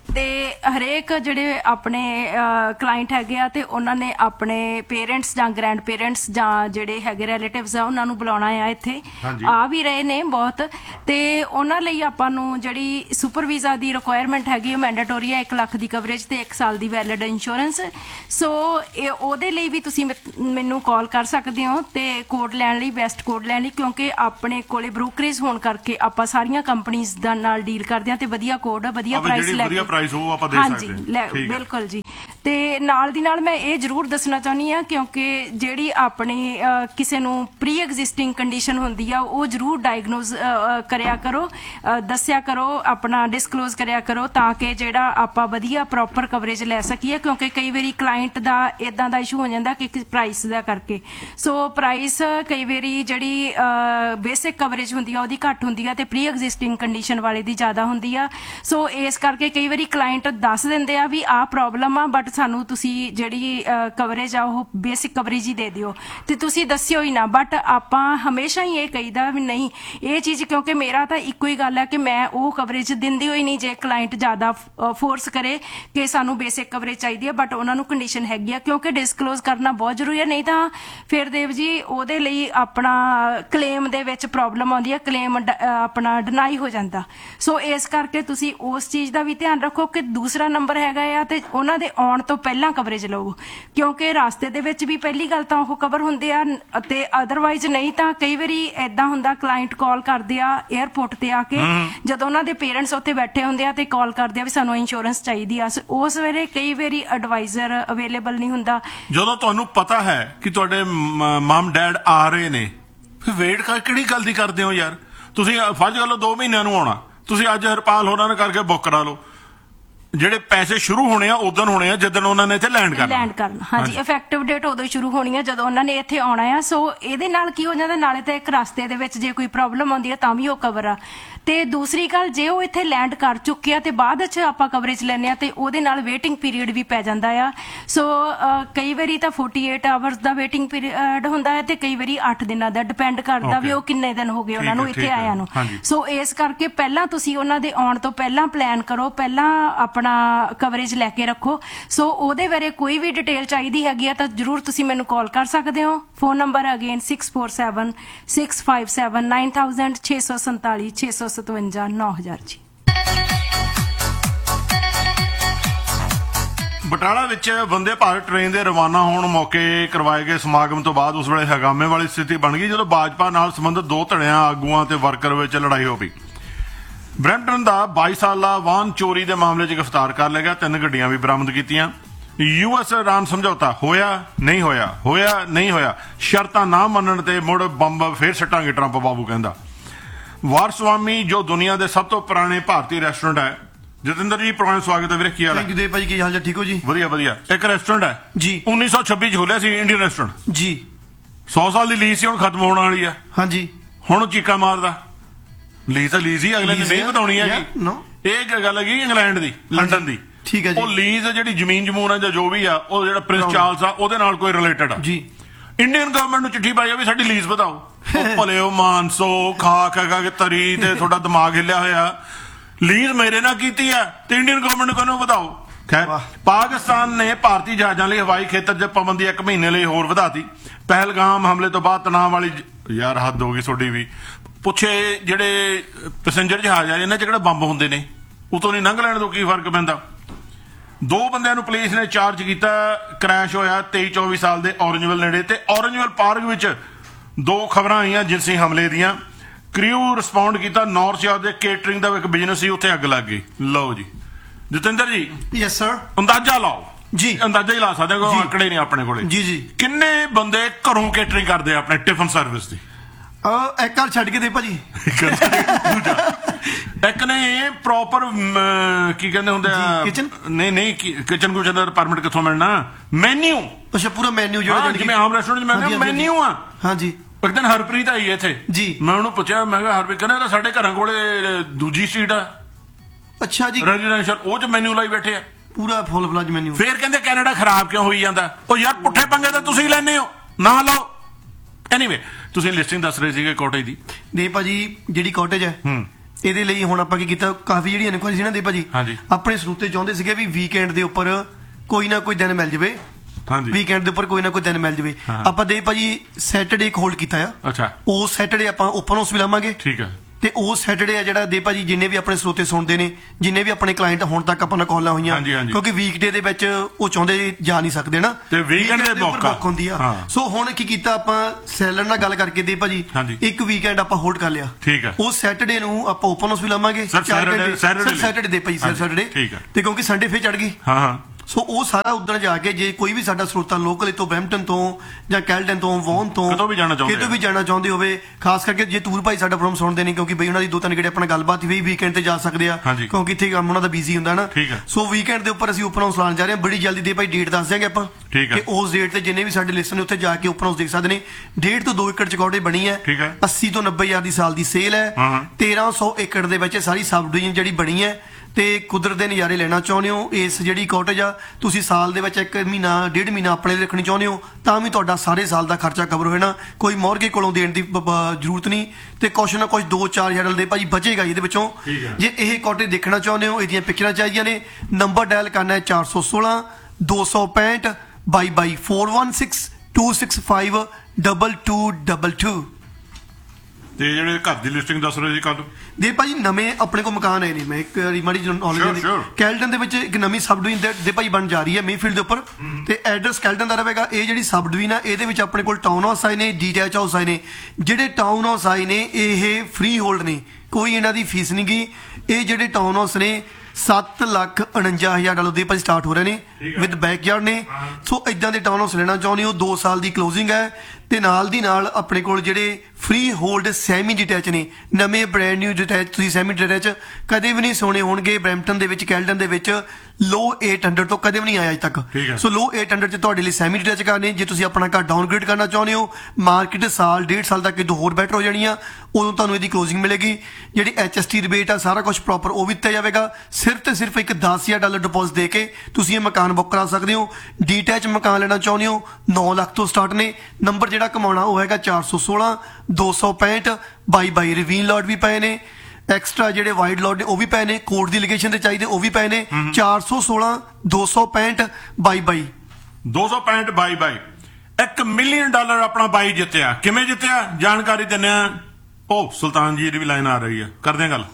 ਤੇ ਹਰੇਕ ਜਿਹੜੇ ਆਪਣੇ ਕਲਾਇੰਟ ਹੈਗੇ ਆ ਤੇ ਉਹਨਾਂ ਨੇ ਆਪਣੇ ਪੇਰੈਂਟਸ ਜਾਂ ਗ੍ਰੈਂਡ ਪੇਰੈਂਟਸ ਜਾਂ ਜਿਹੜੇ ਹੈਗੇ ਰਿਲੇਟਿਵਸ ਆ ਉਹਨਾਂ ਨੂੰ ਬੁਲਾਉਣਾ ਆ ਇੱਥੇ ਆ ਵੀ ਰਹੇ ਨੇ ਬਹੁਤ। ਤੇ ਉਹਨਾਂ ਲਈ ਆਪਾਂ ਨੂੰ ਜਿਹੜੀ ਸੁਪਰ ਵੀਜ਼ਾ ਦੀ ਰਿਕੁਆਇਰਮੈਂਟ ਹੈਗੀ ਉਹ ਮੈਂਡੇਟੋਰੀ ਹੈ, ਇੱਕ ਲੱਖ ਦੀ ਕਵਰੇਜ ਤੇ ਇੱਕ ਸਾਲ ਦੀ ਵੈਲਿਡ ਇੰਸ਼ੋਰੈਂਸ। ਸੋ ਇਹ ਉਹਦੇ ਲਈ ਵੀ ਤੁਸੀਂ ਮੈਨੂੰ ਕਾਲ ਕਰ ਸਕਦੇ ਹੋ ਤੇ ਕੋਡ ਲੈਣ ਲਈ, ਬੈਸਟ ਕੋਡ ਲੈਣ ਲਈ, ਕਿਉਂਕਿ ਆਪਣੇ ਕੋਲੇ ਬ੍ਰੋਕਰੇਜ ਹੋਣ ਕਰਕੇ ਆਪਾਂ ਸਾਰੀਆਂ ਕੰਪਨੀਆਂ ਦਾ ਨਾਲ ਡੀਲ ਕਰਦੇ ਹਾਂ ਤੇ ਵਧੀਆ ਕੋਡ ਵਧੀਆ ਪ੍ਰਾਈਸ ਲੈ ਕੇ ਉਹ ਆਪਾਂ ਦੇ ਸਕਦੇ ਹਾਂ। ਬਿਲਕੁਲ ਜੀ। ਤੇ ਨਾਲ ਦੀ ਨਾਲ ਮੈਂ ਇਹ ਜ਼ਰੂਰ ਦੱਸਣਾ ਚਾਹੁੰਦੀ ਹਾਂ ਕਿਉਂਕਿ ਜਿਹੜੀ ਆਪਣੀ ਕਿਸੇ ਨੂੰ ਪ੍ਰੀ ਐਗਜ਼ਿਸਟਿੰਗ ਕੰਡੀਸ਼ਨ ਹੁੰਦੀ ਆ ਉਹ ਜ਼ਰੂਰ ਡਾਇਗਨੋਜ਼ ਕਰਿਆ ਕਰੋ, ਦੱਸਿਆ ਕਰੋ, ਆਪਣਾ ਡਿਸਕਲੋਜ਼ ਕਰਿਆ ਕਰੋ ਤਾਂ ਕਿ ਜਿਹੜਾ ਆਪਾਂ ਵਧੀਆ ਪ੍ਰੋਪਰ ਕਵਰੇਜ ਲੈ ਸਕੀਏ। ਕਿਉਂਕਿ ਕਈ ਵਾਰੀ ਕਲਾਇੰਟ ਦਾ ਇਦਾਂ ਦਾ ਇਸ਼ੂ ਹੋ ਜਾਂਦਾ ਕਿ ਪ੍ਰਾਈਸ ਦਾ ਕਰਕੇ। ਸੋ ਪ੍ਰਾਈਸ ਕਈ ਵਾਰੀ ਜਿਹੜੀ ਬੇਸਿਕ ਕਵਰੇਜ ਹੁੰਦੀ ਆ ਉਹਦੀ ਘੱਟ ਹੁੰਦੀ ਆ ਤੇ ਪ੍ਰੀ ਐਗਜ਼ਿਸਟਿੰਗ ਕੰਡੀਸ਼ਨ ਵਾਲੇ ਦੀ ਜ਼ਿਆਦਾ ਹੁੰਦੀ ਆ। ਸੋ ਇਸ ਕਰਕੇ ਕਈ ਵਾਰੀ ਕਲਾਇੰਟ ਦੱਸ ਦਿੰਦੇ ਆ ਵੀ ਆਹ ਪ੍ਰੋਬਲਮ ਆ ਬਟ ਸਾਨੂੰ ਤੁਸੀਂ ਜਿਹੜੀ ਕਵਰੇਜ ਆ ਉਹ ਬੇਸਿਕ ਕਵਰੇਜ ਹੀ ਦੇ ਦਿਓ ਤੇ ਤੁਸੀਂ ਦੱਸਿਓ ਹੀ ਨਾ। ਬਟ ਆਪਾਂ ਹਮੇਸ਼ਾ ਹੀ ਇਹ ਕਹੀਦਾ ਵੀ ਨਹੀਂ ਇਹ ਚੀਜ਼, ਕਿਉਂਕਿ ਮੇਰਾ ਤਾਂ ਇੱਕੋ ਹੀ ਗੱਲ ਹੈ ਕਿ ਮੈਂ ਉਹ ਕਵਰੇਜ ਦਿੰਦੀ ਹੋਈ ਨਹੀਂ ਜੇ ਕਲਾਇੰਟ ਜ਼ਿਆਦਾ ਫੋਰਸ ਕਰੇ ਕਿ ਸਾਨੂੰ ਬੇਸਿਕ ਕਵਰੇਜ ਚਾਹੀਦੀ ਹੈ ਬਟ ਉਹਨਾਂ ਨੂੰ ਕੰਡੀਸ਼ਨ ਹੈਗੀ ਆ। ਕਿਉਂਕਿ ਡਿਸਕਲੋਜ਼ ਕਰਨਾ ਬਹੁਤ ਜ਼ਰੂਰੀ ਹੈ, ਨਹੀਂ ਤਾਂ ਫਿਰ ਦੇਵ ਜੀ ਉਹਦੇ ਲਈ ਆਪਣਾ ਕਲੇਮ ਦੇ ਵਿੱਚ ਪ੍ਰੋਬਲਮ ਆਉਂਦੀ ਹੈ, ਕਲੇਮ ਆਪਣਾ ਡਿਨਾਈ ਹੋ ਜਾਂਦਾ। ਸੋ ਇਸ ਕਰਕੇ ਤੁਸੀਂ ਉਸ ਚੀਜ਼ ਦਾ ਵੀ ਧਿਆਨ ਰੱਖੋ ਕਿ ਦੂਸਰਾ ਨੰਬਰ ਹੈਗਾ ਆ ਤੇ ਉਹਨਾਂ ਦੇ ਆਉਣ ਤੋਂ ਪਹਿਲਾਂ ਕਵਰੇਜ ਲਓ, ਕਿਉਂਕਿ ਰਾਸਤੇ ਦੇ ਵਿੱਚ ਵੀ ਪਹਿਲੀ ਗੱਲ ਤਾਂ ਉਹ ਕਵਰ ਹੁੰਦੇ ਆ ਅਤੇ ਅਦਰਵਾਈਜ਼ ਨਹੀਂ ਤਾਂ ਕਈ ਵਾਰੀ ਏਦਾਂ ਹੁੰਦਾ ਕਲਾਇੰਟ ਕਾਲ ਕਰਦੇ ਆ 에ਅਰਪੋਰਟ ਤੇ ਆ ਕੇ ਜਦੋਂ ਉਹਨਾਂ ਦੇ ਪੇਰੈਂਟਸ ਉੱਥੇ ਬੈਠੇ ਹੁੰਦੇ ਆ ਤੇ ਕਾਲ ਕਰਦੇ ਆ ਵੀ ਸਾਨੂੰ ਇੰਸ਼ੋਰੈਂਸ ਚਾਹੀਦੀ ਆ। ਉਸ ਵੇਲੇ ਕਈ ਵਾਰੀ ਐਡਵਾਈਜ਼ਰ ਅਵੇਲੇਬਲ ਨਹੀਂ ਹੁੰਦਾ। ਜਦੋਂ ਤੁਹਾਨੂੰ ਪਤਾ ਹੈ ਕਿ ਤੁਹਾਡੇ ਮਮ ਡੈਡ ਆ ਰਹੇ ਨੇ ਫਿਰ ਵੇਟ ਕਰ ਕਿਹੜੀ ਗੱਲ ਦੀ ਕਰਦੇ ਹੋ ਯਾਰ। ਤੁਸੀਂ ਫਰਜ਼ ਕਰ ਲਓ ਦੋ ਮਹੀਨਿਆਂ ਨੂੰ ਆਉਣਾ, ਤੁਸੀਂ ਅੱਜ ਹਰਪਾਲ ਹੋਰਾਂ ਨੇ ਕਰਕੇ ਬੁੱਕ ਕਰਾ ਲਓ। ਜਿਹੜੇ ਪੈਸੇ ਸ਼ੁਰੂ ਹੋਣੇ ਆ ਉਦੋਂ ਹੋਣੇ ਆ ਜਦੋਂ ਉਹਨਾਂ ਨੇ ਇੱਥੇ ਲੈਂਡ ਕਰਨਾ ਲੈਂਡ ਕਰਨਾ ਹਾਂਜੀ ਇਫੈਕਟਿਵ ਡੇਟ ਉਦੋਂ ਸ਼ੁਰੂ ਹੋਣੀ ਆ ਜਦੋਂ ਉਹਨਾਂ ਨੇ ਇੱਥੇ ਆਉਣਾ ਆ। ਸੋ ਇਹਦੇ ਨਾਲ ਕੀ ਹੋ ਜਾਂਦਾ, ਨਾਲੇ ਤਾਂ ਇੱਕ ਰਸਤੇ ਦੇ ਵਿੱਚ ਜੇ ਕੋਈ ਪ੍ਰੋਬਲਮ ਆਉਂਦੀ ਆ ਤਾਂ ਵੀ ਉਹ ਕਵਰ ਆ, ਤੇ ਦੂਸਰੀ ਗੱਲ ਜੇ ਉਹ ਇੱਥੇ ਲੈਂਡ ਕਰ ਚੁੱਕੇ ਆ ਤੇ ਬਾਅਦ ਵਿੱਚ ਆਪਾਂ ਕਵਰੇਜ ਲੈਂਦੇ ਆ ਤੇ ਉਹਦੇ ਨਾਲ ਵੇਟਿੰਗ ਪੀਰੀਅਡ ਵੀ ਪੈ ਜਾਂਦਾ ਆ। ਸੋ ਕਈ ਵਾਰੀ ਤਾਂ ਅੜਤਾਲੀ ਆਵਰਸ ਦਾ ਵੇਟਿੰਗ ਪੀਰੀਅਡ ਹੁੰਦਾ ਹੈ ਤੇ ਕਈ ਵਾਰੀ ਅੱਠ ਦਿਨਾਂ ਦਾ, ਡਿਪੈਂਡ ਕਰਦਾ ਵੀ ਉਹ ਕਿੰਨੇ ਦਿਨ ਹੋ ਗਏ ਉਹਨਾਂ ਨੂੰ ਇੱਥੇ ਆਇਆਂ ਨੂੰ। ਸੋ ਇਸ ਕਰਕੇ ਪਹਿਲਾਂ ਤੁਸੀਂ ਉਹਨਾਂ ਦੇ ਆਉਣ ਤੋਂ ਪਹਿਲਾਂ ਪਲਾਨ ਕਰੋ, ਪਹਿਲਾਂ ਆਪਣਾ ਕਵਰੇਜ ਲੈ ਕੇ ਰੱਖੋ। ਸੋ ਉਹਦੇ ਬਾਰੇ ਕੋਈ ਵੀ ਡਿਟੇਲ ਚਾਹੀਦੀ ਹੈਗੀ ਆ ਤਾਂ ਜਰੂਰ ਤੁਸੀਂ ਮੈਨੂੰ ਕਾਲ ਕਰ ਸਕਦੇ ਹੋ। Phone number again six four seven six five seven nine thousand ਛੇ ਸੌ ਸੰਤਾਲੀ ਛੇ ਸੌ ਸਤਵੰਜਾ ਨੌ ਹਜ਼ਾਰ ਜੀ। ਬਟਾਲਾ ਵਿੱਚ ਵੰਦੇ ਭਾਰਤ ਟ੍ਰੇਨ ਦੇ ਰਵਾਨਾ ਹੋਣ ਮੌਕੇ ਕਰਵਾਏ ਗਏ ਸਮਾਗਮ ਤੋਂ ਬਾਅਦ ਉਸ ਵੇਲੇ ਹੰਗਾਮੇ ਵਾਲੀ ਸਥਿਤੀ ਬਣ ਗਈ ਜਦੋਂ ਭਾਜਪਾ ਨਾਲ ਸੰਬੰਧਿਤ ਦੋ ਧੜਿਆਂ ਆਗੂਆਂ ਤੇ ਵਰਕਰ ਵਿੱਚ ਲੜਾਈ ਹੋ ਗਈ। ਬਰੈਂਪਟਨ ਦਾ ਬਾਈ ਸਾਲਾ ਵਾਹਨ ਚੋਰੀ ਦੇ ਮਾਮਲੇ 'ਚ ਗ੍ਰਿਫਤਾਰ ਕਰ ਲਿਆ ਗਿਆ, ਤਿੰਨ ਗੱਡੀਆਂ ਵੀ ਬਰਾਮਦ ਕੀਤੀਆਂ। ਯੂ ਐਸ ਇਰਾਨ ਸਮਝੌਤਾ ਹੋਇਆ ਨਹੀਂ ਹੋਇਆ, ਹੋਇਆ ਨਹੀਂ ਹੋਇਆ, ਸ਼ਰਤਾਂ ਨਾ ਮੰਨਣ ਤੇ ਮੁੜ ਬੰਬ ਫੇਰ ਸੱਟਾਂਗੇ ਟਰੰਪ ਬਾਬੂ ਕਹਿੰਦਾ। ਵਾਰਸਵਾਮੀ ਜੋ ਦੁਨੀਆ ਦੇ ਸਭ ਤੋਂ ਪੁਰਾਣੇ ਭਾਰਤੀ ਰੈਸਟੋਰੈਂਟ ਹੈ। ਜਤਿੰਦਰ ਜੀ ਪੁਰਾਣਾ ਸਵਾਗਤ ਹੈ ਵੀਰੇ, ਕੀ ਹਾਲ ਹੈ? ਥੈਂਕ ਯੂ ਦੇਵ ਭਾਜੀ, ਕੀ ਹਾਲ ਹੈ? ਠੀਕ ਹੋ ਜੀ? ਵਧੀਆ ਵਧੀਆ। ਇੱਕ ਰੈਸਟੋਰੈਂਟ ਹੈ ਜੀ ਉੱਨੀ ਸੌ ਛੱਬੀ 'ਚ ਖੋਲਿਆ ਸੀ, ਇੰਡੀਅਨ ਰੈਸਟੋਰੈਂਟ ਜੀ। ਸੌ ਸਾਲ ਦੀ ਲੀਜ਼ ਸੀ, ਹੁਣ ਖਤਮ ਹੋਣ ਵਾਲੀ ਆ। ਹਾਂਜੀ ਹੁਣ ਚੀਕਾ ਮਾਰਦਾ ਲੀਜ਼ ਤਾਂ ਲੀਜ਼ ਹੀ ਅਗਲੇ ਨੇ ਨਹੀਂ ਵਧਾਉਣੀ ਹੈਗੀ। ਇਹ ਗੱਲ ਹੈਗੀ ਇੰਗਲੈਂਡ ਦੀ, ਲੰਡਨ ਦੀ। ਠੀਕ ਹੈ ਜੀ। ਉਹ ਲੀਜ਼ ਜਿਹੜੀ ਜ਼ਮੀਨ ਜਮੂਨ ਹੈ ਜਾਂ ਜੋ ਵੀ ਆ ਉਹ ਜਿਹੜਾ ਪ੍ਰਿੰਸ ਚਾਰਲਸ ਆ ਉਹਦੇ ਨਾਲ ਕੋਈ ਰਿਲੇਟਡ ਆ ਜੀ। ਇੰਡੀਅਨ ਗਵਰਨਮੈਂਟ ਨੂੰ ਚਿੱਠੀ ਪਾਈ ਆ ਵੀ ਸਾਡੀ ਲੀਜ਼ ਵਧਾਓ। ਭਲੇ ਉਹ ਮਾਨਸੋ ਖਾ ਖਾ ਕੇ ਤਰੀ ਤੇ ਤੁਹਾਡਾ ਦਿਮਾਗ ਹਿੱਲਿਆ ਹੋਇਆ। ਲੀਜ਼ ਮੇਰੇ ਨਾਲ ਕੀਤੀ ਆ ਤੇ ਇੰਡੀਅਨ ਗਵਰਨਮੈਂਟ ਨੂੰ ਕਹਿੰਦੇ ਵਧਾਓ। ਖੈਰ ਪਾਕਿਸਤਾਨ ਨੇ ਭਾਰਤੀ ਜਹਾਜ਼ਾਂ ਲਈ ਹਵਾਈ ਖੇਤਰ 'ਚ ਪਾਬੰਦੀ ਇੱਕ ਮਹੀਨੇ ਲਈ ਹੋਰ ਵਧਾਤੀ। ਪਹਿਲਗਾਮ ਹਮਲੇ ਤੋਂ ਬਾਅਦ ਤਣਾਅ ਵਾਲੀ ਯਾਰ ਹੱਦ ਹੋ ਗਈ ਤੁਹਾਡੀ ਵੀ। ਪੁੱਛੇ ਜਿਹੜੇ ਪੈਸੇਂਜਰ ਜਹਾਜ਼ ਆ ਇਹਨਾਂ 'ਚ ਕਿਹੜੇ ਬੰਬ ਹੁੰਦੇ ਨੇ, ਉਤੋਂ ਨਹੀਂ ਲੰਘ ਲੈਣ ਤੋਂ ਕੀ ਫਰਕ ਪੈਂਦਾ। ਦੋ ਬੰਦਿਆਂ ਨੂੰ ਪੁਲਿਸ ਨੇ ਚਾਰਜ ਕੀਤਾ। ਕ੍ਰੈਸ਼ ਹੋਇਆ ਤੇਈ ਚੌਵੀ ਸਾਲ ਦੇ ਔਰੰਜਵਿਲ ਨੇੜੇ ਤੇ ਔਰੰਜਵਿਲ ਪਾਰਕ ਵਿੱਚ ਦੋ ਖਬਰਾਂ ਆਈਆਂ ਜਿਨਸੀ ਹਮਲੇ ਦੀਆਂ। ਕ੍ਰਿਊ ਰਿਸਪੌਂਡ ਕੀਤਾ। ਨਾਰਥ ਸਾਊਥ ਦੇ ਕੇਟਰਿੰਗ ਦਾ ਇੱਕ ਬਿਜ਼ਨਸ ਸੀ, ਉੱਥੇ ਅੱਗ ਲੱਗ ਗਈ। ਲਓ ਜੀ ਜਤਿੰਦਰ ਜੀ। Yes sir. ਅੰਦਾਜ਼ਾ ਲਾਓ ਜੀ, ਅੰਦਾਜ਼ਾ ਹੀ ਲਾ ਸਕਦੇ ਕੋਈ ਆંકੜੇ ਨਹੀਂ ਆਪਣੇ ਕੋਲੇ ਜੀ ਜੀ। ਕਿੰਨੇ ਬੰਦੇ ਘਰੋਂ ਕੇਟਰਿੰਗ ਕਰਦੇ ਆ ਆਪਣੇ ਟਿਫਨ ਸਰਵਿਸ ਦੀ? ਇੱਕ ਘਰ ਛੱਡ ਕੇ ਦੇ ਭਾਜੀ। ਇੱਕ ਨੇ ਪ੍ਰੋਪਰ ਕੀ ਕਹਿੰਦੇ ਹੁੰਦੇ ਆ ਕਿਚਨ? ਨਹੀਂ ਨਹੀਂ ਕਿਚਨ ਕੁਚਨ ਦਾ ਪਰਮਿਟ ਕਿੱਥੋਂ ਮਿਲਣਾ? ਮੈਨਿਊ। ਅੱਛਾ ਪੂਰਾ ਮੈਨਿਊ ਜਿਹੜਾ ਜਿਵੇਂ ਆਮ ਰੈਸਟੋਰੈਂਟ 'ਚ ਮੈਂ ਕਿਹਾ ਮੈਨਿਊ ਆ। ਹਾਂਜੀ। ਇੱਕ ਦਿਨ ਹਰਪ੍ਰੀਤ ਆਈ ਇੱਥੇ ਜੀ, ਮੈਂ ਉਹਨੂੰ ਪੁੱਛਿਆ, ਮੈਂ ਕਿਹਾ ਹਰਪ੍ਰੀਤ ਕਹਿੰਦਾ ਸਾਡੇ ਘਰਾਂ ਕੋਲੇ ਦੂਜੀ ਸਟਰੀਟ ਆ। ਅੱਛਾ ਜੀ। ਰੈਜ਼ੀਡੈਂਸ਼ੀਅਲ ਉਹ 'ਚ ਮੈਨਿਊ ਲਾਈ ਬੈਠੇ ਆ ਪੂਰਾ ਫੁੱਲ ਫਲੱਜ ਮੈਨਿਊ। ਫੇਰ ਕਹਿੰਦੇ ਕੈਨੇਡਾ ਖਰਾਬ ਕਿਉਂ ਹੋਈ ਜਾਂਦਾ? ਉਹ ਯਾਰ ਪੁੱਠੇ ਪੰਗੇ ਤਾਂ ਤੁਸੀਂ ਲੈਣੇ ਹੋ, ਨਾ ਲਓ। ਐਨੀਵੇ ਤੁਸੀਂ ਲਿਸਟਿੰਗ ਦੱਸ ਰਹੇ ਸੀਗੇ ਕੋਟੇਜ ਦੀ। ਨਹੀਂ ਭਾਜੀ ਜਿਹੜੀ ਕੋਟੇਜ ਹੈ ਇਹਦੇ ਲਈ ਹੁਣ ਆਪਾਂ ਕੀ ਕੀਤਾ, ਕਾਫੀ ਜਿਹੜੀ ਇਨਕੁਆਇਰੀ ਸੀ ਨਾ ਦੇ ਭਾਜੀ, ਆਪਣੇ ਸਰੋਤੇ ਚਾਹੁੰਦੇ ਸੀਗੇ ਵੀ ਵੀਕਐਂਡ ਦੇ ਉੱਪਰ ਕੋਈ ਨਾ ਕੋਈ ਦਿਨ ਮਿਲ ਜਾਵੇ, ਵੀਕਐਂਡ ਦੇ ਉੱਪਰ ਕੋਈ ਨਾ ਕੋਈ ਦਿਨ ਮਿਲ ਜਾਵੇ। ਆਪਾਂ ਦੇ ਭਾਜੀ ਸੈਟਰਡੇ ਇੱਕ ਹੋਲਡ ਕੀਤਾ ਆ। ਅੱਛਾ, ਉਹ ਸੈਟਰਡੇ ਆਪਾਂ ਓਪਨ ਹਾਊਸ ਵੀ ਲਾਵਾਂਗੇ। ਠੀਕ ਹੈ। ਤੇ ਉਹ ਸੈਟਰਡੇ ਆ ਜਿਹੜਾ ਦੇ ਭਾਜੀ ਜਿੰਨੇ ਵੀ ਆਪਣੇ ਸਰੋਤੇ ਸੁਣਦੇ ਨੇ, ਜਿੰਨੇ ਵੀ ਆਪਣੇ ਕਲਾਇੰਟ ਹੁਣ ਤੱਕ ਆਪਾਂ ਨਾਲ ਕਾਲਾਂ ਹੋਈਆਂ, ਕਿਉਂਕਿ ਵੀਕਡੇ ਦੇ ਵਿੱਚ ਉਹ ਚਾਹੁੰਦੇ ਜਾ ਨਹੀਂ ਸਕਦੇ ਨਾ, ਤੇ ਵੀਕਐਂਡ ਦੇ ਮੌਕਾ ਹੁੰਦੀ ਆ। ਸੋ ਹੁਣ ਕੀ ਕੀਤਾ ਆਪਾਂ ਸੈਲਰ ਨਾਲ ਗੱਲ ਕਰਕੇ ਦੇ ਭਾਜੀ ਇੱਕ ਵੀਕਐਂਡ ਆਪਾਂ ਹੋਲਡ ਕਰ ਲਿਆ। ਠੀਕ ਹੈ। ਉਹ ਸੈਟਰਡੇ ਨੂੰ ਆਪਾਂ ਓਪਨ ਹਾਊਸ ਵੀ ਲਾਵਾਂਗੇ, ਸੈਟਰਡੇ ਦੇ ਭਾਜੀ ਸੈਟਰਡੇ, ਤੇ ਕਿਉਂਕਿ ਸੰਡੇ ਫੇਰ ਚੜ ਗਈ। ਹਾਂ ਹਾਂ। ਸੋ ਉਹ ਸਾਰਾ ਉਧਰ ਜਾ ਕੇ ਜੇ ਕੋਈ ਵੀ ਸਾਡਾ ਸਰੋਤਾ ਲੋਕਲ ਤੋਂ ਬ੍ਰੈਂਪਟਨ ਤੋਂ ਜਾਂ ਕੈਲਟਨ ਤੋਂ ਵੌਨ ਤੋਂ ਕਿਤੋਂ ਵੀ ਜਾਣਾ ਚਾਹੁੰਦੇ ਕਿਤੋਂ ਵੀ ਜਾਣਾ ਚਾਹੁੰਦੇ ਹੋਵੇ, ਖਾਸ ਕਰਕੇ ਜੇ ਤੂਰ ਭਾਈ ਸਾਡਾ ਪ੍ਰੋਗਰਾਮ ਸੁਣਦੇ ਨੇ, ਕਿਉਂਕਿ ਬਈ ਉਹਨਾਂ ਦੀ ਦੋ ਤਿੰਨ ਗੇੜੇ ਆਪਣਾ ਗੱਲਬਾਤ ਵੀ ਵੀਕਐਂਡ ਤੇ ਜਾ ਸਕਦੇ ਆ, ਕਿਉਂਕਿ ਇੱਥੇ ਕੰਮ ਉਹਨਾਂ ਦਾ ਬਿਜ਼ੀ ਹੁੰਦਾ ਨਾ। ਸੋ ਵੀਕਐਂਡ ਦੇ ਉੱਪਰ ਅਸੀਂ ਓਪਨ ਹਾਊਸ ਲਾਉਣ ਜਾ ਰਹੇ ਹਾਂ। ਬੜੀ ਜਲਦੀ ਦੇ ਭਾਈ ਡੇਟ ਦੱਸ ਦਿਆਂਗੇ ਆਪਾਂ, ਤੇ ਉਸ ਡੇਟ ਤੇ ਜਿੰਨੇ ਵੀ ਸਾਡੇ ਲਿਸਟਰ ਨੇ ਉੱਥੇ ਜਾ ਕੇ ਓਪਨ ਹਾਊਸ ਦੇਖ ਸਕਦੇ ਨੇ। ਡੇਢ ਤੋਂ ਦੋ ਏਕੜ ਚਕੌੜੇ ਬਣੀ ਹੈ, ਅੱਸੀ ਤੋਂ ਨੱਬੇ ਹਜ਼ਾਰ ਦੀ ਸਾਲ ਦੀ ਸੇਲ ਹੈ। ਤੇਰਾਂ ਸੌ ਏਕੜ ਦੇ ਵਿੱਚ ਸਾਰੀ ਸਬ ਡਿਵੀਜ਼ਨ ਜਿਹੜੀ ਬਣੀ ਹੈ, ਤੇ ਕੁਦਰਤ ਦੇ ਨਜ਼ਾਰੇ ਲੈਣਾ ਚਾਹੁੰਦੇ ਹੋ, ਇਸ ਜਿਹੜੀ ਕਾਟੇਜ ਆ ਤੁਸੀਂ ਸਾਲ ਦੇ ਵਿੱਚ ਇੱਕ ਮਹੀਨਾ ਡੇਢ ਮਹੀਨਾ ਆਪਣੇ ਲਈ ਰੱਖਣੀ ਚਾਹੁੰਦੇ ਹੋ, ਤਾਂ ਵੀ ਤੁਹਾਡਾ ਸਾਰੇ ਸਾਲ ਦਾ ਖਰਚਾ ਕਵਰ ਹੋ ਜਾਣਾ। ਕੋਈ ਮੌਰਗੇ ਕੋਲੋਂ ਦੇਣ ਦੀ ਜ਼ਰੂਰਤ ਨਹੀਂ, ਤੇ ਕੁਛ ਨਾ ਕੁਛ ਦੋ ਚਾਰ ਹਜ਼ਾਰ ਦੇ ਭਾਜੀ ਬਚੇਗਾ ਇਹਦੇ ਵਿੱਚੋਂ। ਜੇ ਇਹ ਕਾਟੇਜ ਦੇਖਣਾ ਚਾਹੁੰਦੇ ਹੋ, ਇਹਦੀਆਂ ਪਿਕਚਰਾਂ ਚਾਹੀਦੀਆਂ ਨੇ, ਨੰਬਰ ਡਾਇਲ ਕਰਨਾ ਹੈ ਚਾਰ ਸੌ ਸੋਲਾਂ ਦੋ ਸੌ ਪੈਂਹਠ ਬਾਈ ਬਾਈ four one six two six five double two double two. ਤੇ ਜਿਹੜੇ ਘਰ ਦੀ ਲਿਸਟਿੰਗ ਦੱਸ ਰਹੇ ਸੀ ਕਦੋਂ ਦੇ ਭਾਜੀ ਨਵੇਂ ਆਪਣੇ ਕੋਲ ਮਕਾਨ ਆਏ ਨੇ, ਮੈਂ ਇੱਕ ਮਾੜੀ ਨੌਲੇਜ ਕੈਲਟਨ ਦੇ ਵਿੱਚ ਇੱਕ ਨਵੀਂ ਸਬ ਡਿਵੀਜ਼ਨ ਦੇ ਭਾਈ ਬਣ ਜਾ ਰਹੀ ਹੈ ਮੇਫੀਲਡ ਦੇ ਉੱਪਰ, ਤੇ ਐਡਰੈਸ ਕੈਲਟਨ ਦਾ ਰਹੇਗਾ। ਇਹ ਜਿਹੜੀ ਸਬ ਡਿਵੀਜ਼ਨ ਆ ਇਹਦੇ ਵਿੱਚ ਆਪਣੇ ਕੋਲ ਟਾਊਨ ਹਾਊਸ ਆਏ ਨੇ, ਡੀਟੈਚ ਹਾਊਸ ਆਏ ਨੇ। ਜਿਹੜੇ ਟਾਊਨ ਹਾਊਸ ਆਏ ਨੇ ਇਹ ਫ੍ਰੀ ਹੋਲਡ ਨੇ, ਕੋਈ ਇਹਨਾਂ ਦੀ ਫੀਸ ਨਹੀਂ ਗਈ। ਇਹ ਜਿਹੜੇ ਟਾਊਨ ਹਾਊਸ ਨੇ ਸੱਤ ਲੱਖ ਉਣੰਜਾ ਹਜ਼ਾਰ ਡਾਲਰ ਦੇ ਭਾਜੀ ਸਟਾਰਟ ਹੋ ਰਹੇ ਨੇ, ਵਿਦ ਬੈਕਯਾਰਡ ਨੇ। ਸੋ ਇਦਾਂ ਦੇ ਟਾਊਨ ਹਾਊਸ ਲੈਣਾ ਚਾਹੁੰਦੇ ਹੋ, ਦੋ ਸਾਲ ਦੀ ਕਲੋਜ਼ਿੰਗ ਹੈ, ਤੇ ਨਾਲ ਦੀ ਨਾਲ ਆਪਣੇ ਕੋਲ ਜਿਹੜੇ ਫ੍ਰੀ ਹੋਲਡ ਸੈਮੀ ਡਿਟੈਚ ਨੇ, ਨਵੇਂ ਬ੍ਰੈਂਡ ਨਿਊ ਡਿਟੈਚ ਤੁਸੀਂ ਸੈਮੀ ਡਿਟੈਚ ਕਦੇ ਵੀ ਨਹੀਂ ਸੋਣੇ ਹੋਣਗੇ ਬ੍ਰੈਂਪਟਨ ਦੇ ਵਿੱਚ, ਕੈਲਟਨ ਦੇ ਵਿੱਚ ਲੋ ਅੱਠ ਸੌ ਤੋਂ ਕਦੇ ਵੀ ਨਹੀਂ ਆਇਆ ਅਜੇ ਤੱਕ। ਸੋ ਲੋ ਅੱਠ ਸੌ ਚ ਤੁਹਾਡੇ ਲਈ ਸੈਮੀ ਡਿਟੈਚ ਕਰਨੇ। ਜੇ ਤੁਸੀਂ ਆਪਣਾ ਘਰ ਡਾਊਨਗ੍ਰੇਡ ਕਰਨਾ ਚਾਹੁੰਦੇ ਹੋ, ਮਾਰਕੀਟ ਸਾਲ ਡੇਢ ਸਾਲ ਤੱਕ ਇਹ ਹੋਰ ਬੈਟਰ ਹੋ ਜਾਣੀ ਆ, ਉਦੋਂ ਤੁਹਾਨੂੰ ਇਹਦੀ ਕਲੋਜ਼ਿੰਗ ਮਿਲੇਗੀ। ਜਿਹੜੀ ਐਚ ਐਸ ਟੀ ਰਿਬੇਟ ਆ ਸਾਰਾ ਕੁਝ ਪ੍ਰੋਪਰ ਉਹ ਵੀ ਦਿੱਤਾ ਜਾਵੇਗਾ। ਸਿਰਫ ਤੇ ਸਿਰਫ ਇੱਕ ਦਸ ਹਜ਼ਾਰ ਡਾਲਰ ਡਿਪੋਜ਼ਿਟ ਦੇ ਕੇ ਤੁਸੀਂ ਇਹ ਮਕਾਨ ਬੁੱਕ ਕਰਾ ਸਕਦੇ ਹੋ। ਡੀਟੈਚ ਮਕਾਨ ਲੈਣਾ ਚਾਹੁੰਦੇ ਹੋ, ਨੌ ਲੱਖ ਤੋਂ ਸਟਾਰਟ ਨੇ। ਨੰਬਰ ਜਿਹੜਾ ਕਮਾਉਣਾ ਉਹ ਹੈਗਾ ਚਾਰ ਸੌ ਸੋਲਾਂ ਦੋ ਸੌ ਪੈਂਹਠ ਬਾਈ ਬਾਈ। ਰਿਵੀਨ ਲੋਟ ਵੀ ਪਏ ਨੇ, ਐਕਸਟਰਾ ਜਿਹੜੇ ਵਾਈਡ ਲੋਟ ਨੇ ਉਹ ਵੀ ਪਏ ਨੇ, ਕੋਰਟ ਦੀ ਲੋਕੇਸ਼ਨ ਤੇ ਚਾਹੀਦੇ ਉਹ ਵੀ ਪਏ ਨੇ। ਚਾਰ ਸੌ ਸੋਲਾਂ ਦੋ ਸੌ ਪੈਂਹਠ ਬਾਈ ਬਾਈ ਦੋ ਸੌ ਪੈਂਹਠ ਬਾਈ ਬਾਈ। ਇੱਕ ਮਿਲੀਅਨ ਡਾਲਰ ਆਪਣਾ ਬਾਈ ਜਿੱਤਿਆ। ਕਿਵੇਂ ਜਿੱਤਿਆ ਜਾਣਕਾਰੀ ਦਿੰਦੇ ਆ। ਉਹ ਸੁਲਤਾਨ ਜੀ ਦੀ ਵੀ ਲਾਈਨ ਆ ਰਹੀ ਹੈ, ਕਰਦੇ ਆ ਗੱਲ।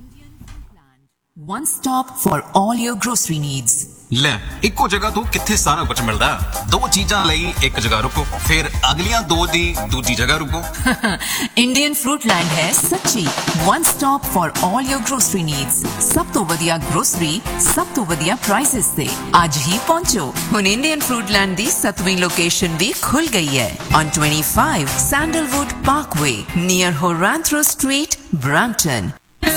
One stop for all your grocery needs. ਲੈ ਇੱਕੋ ਜਗ੍ਹਾ ਤੋਂ ਕਿੱਥੇ ਸਾਰਾ ਕੁਝ ਮਿਲਦਾ। ਦੋ ਚੀਜ਼ਾਂ ਲਈ ਇੱਕ ਜਗ੍ਹਾ ਰੁਕੋ, ਫਿਰ ਅਗਲੀਆਂ ਦੋ ਦੀ ਦੂਜੀ ਜਗ੍ਹਾ ਰੁਕੋ। Indian Fruitland ਹੈ ਸੱਚੀ one stop for all your grocery needs. ਸਭ ਤੋਂ ਵਧੀਆ grocery, ਸਭ ਤੋਂ ਵਧੀਆ prices ਤੇ ਅੱਜ ਹੀ ਪਹੁੰਚੋ। ਹੁਣ Indian Fruitland ਦੀ ਸੱਤਵੀਂ ਲੋਕੇਸ਼ਨ ਵੀ ਖੁੱਲ ਗਈ ਹੈ on twenty-five Sandalwood Parkway near Horanthro Street, Brampton.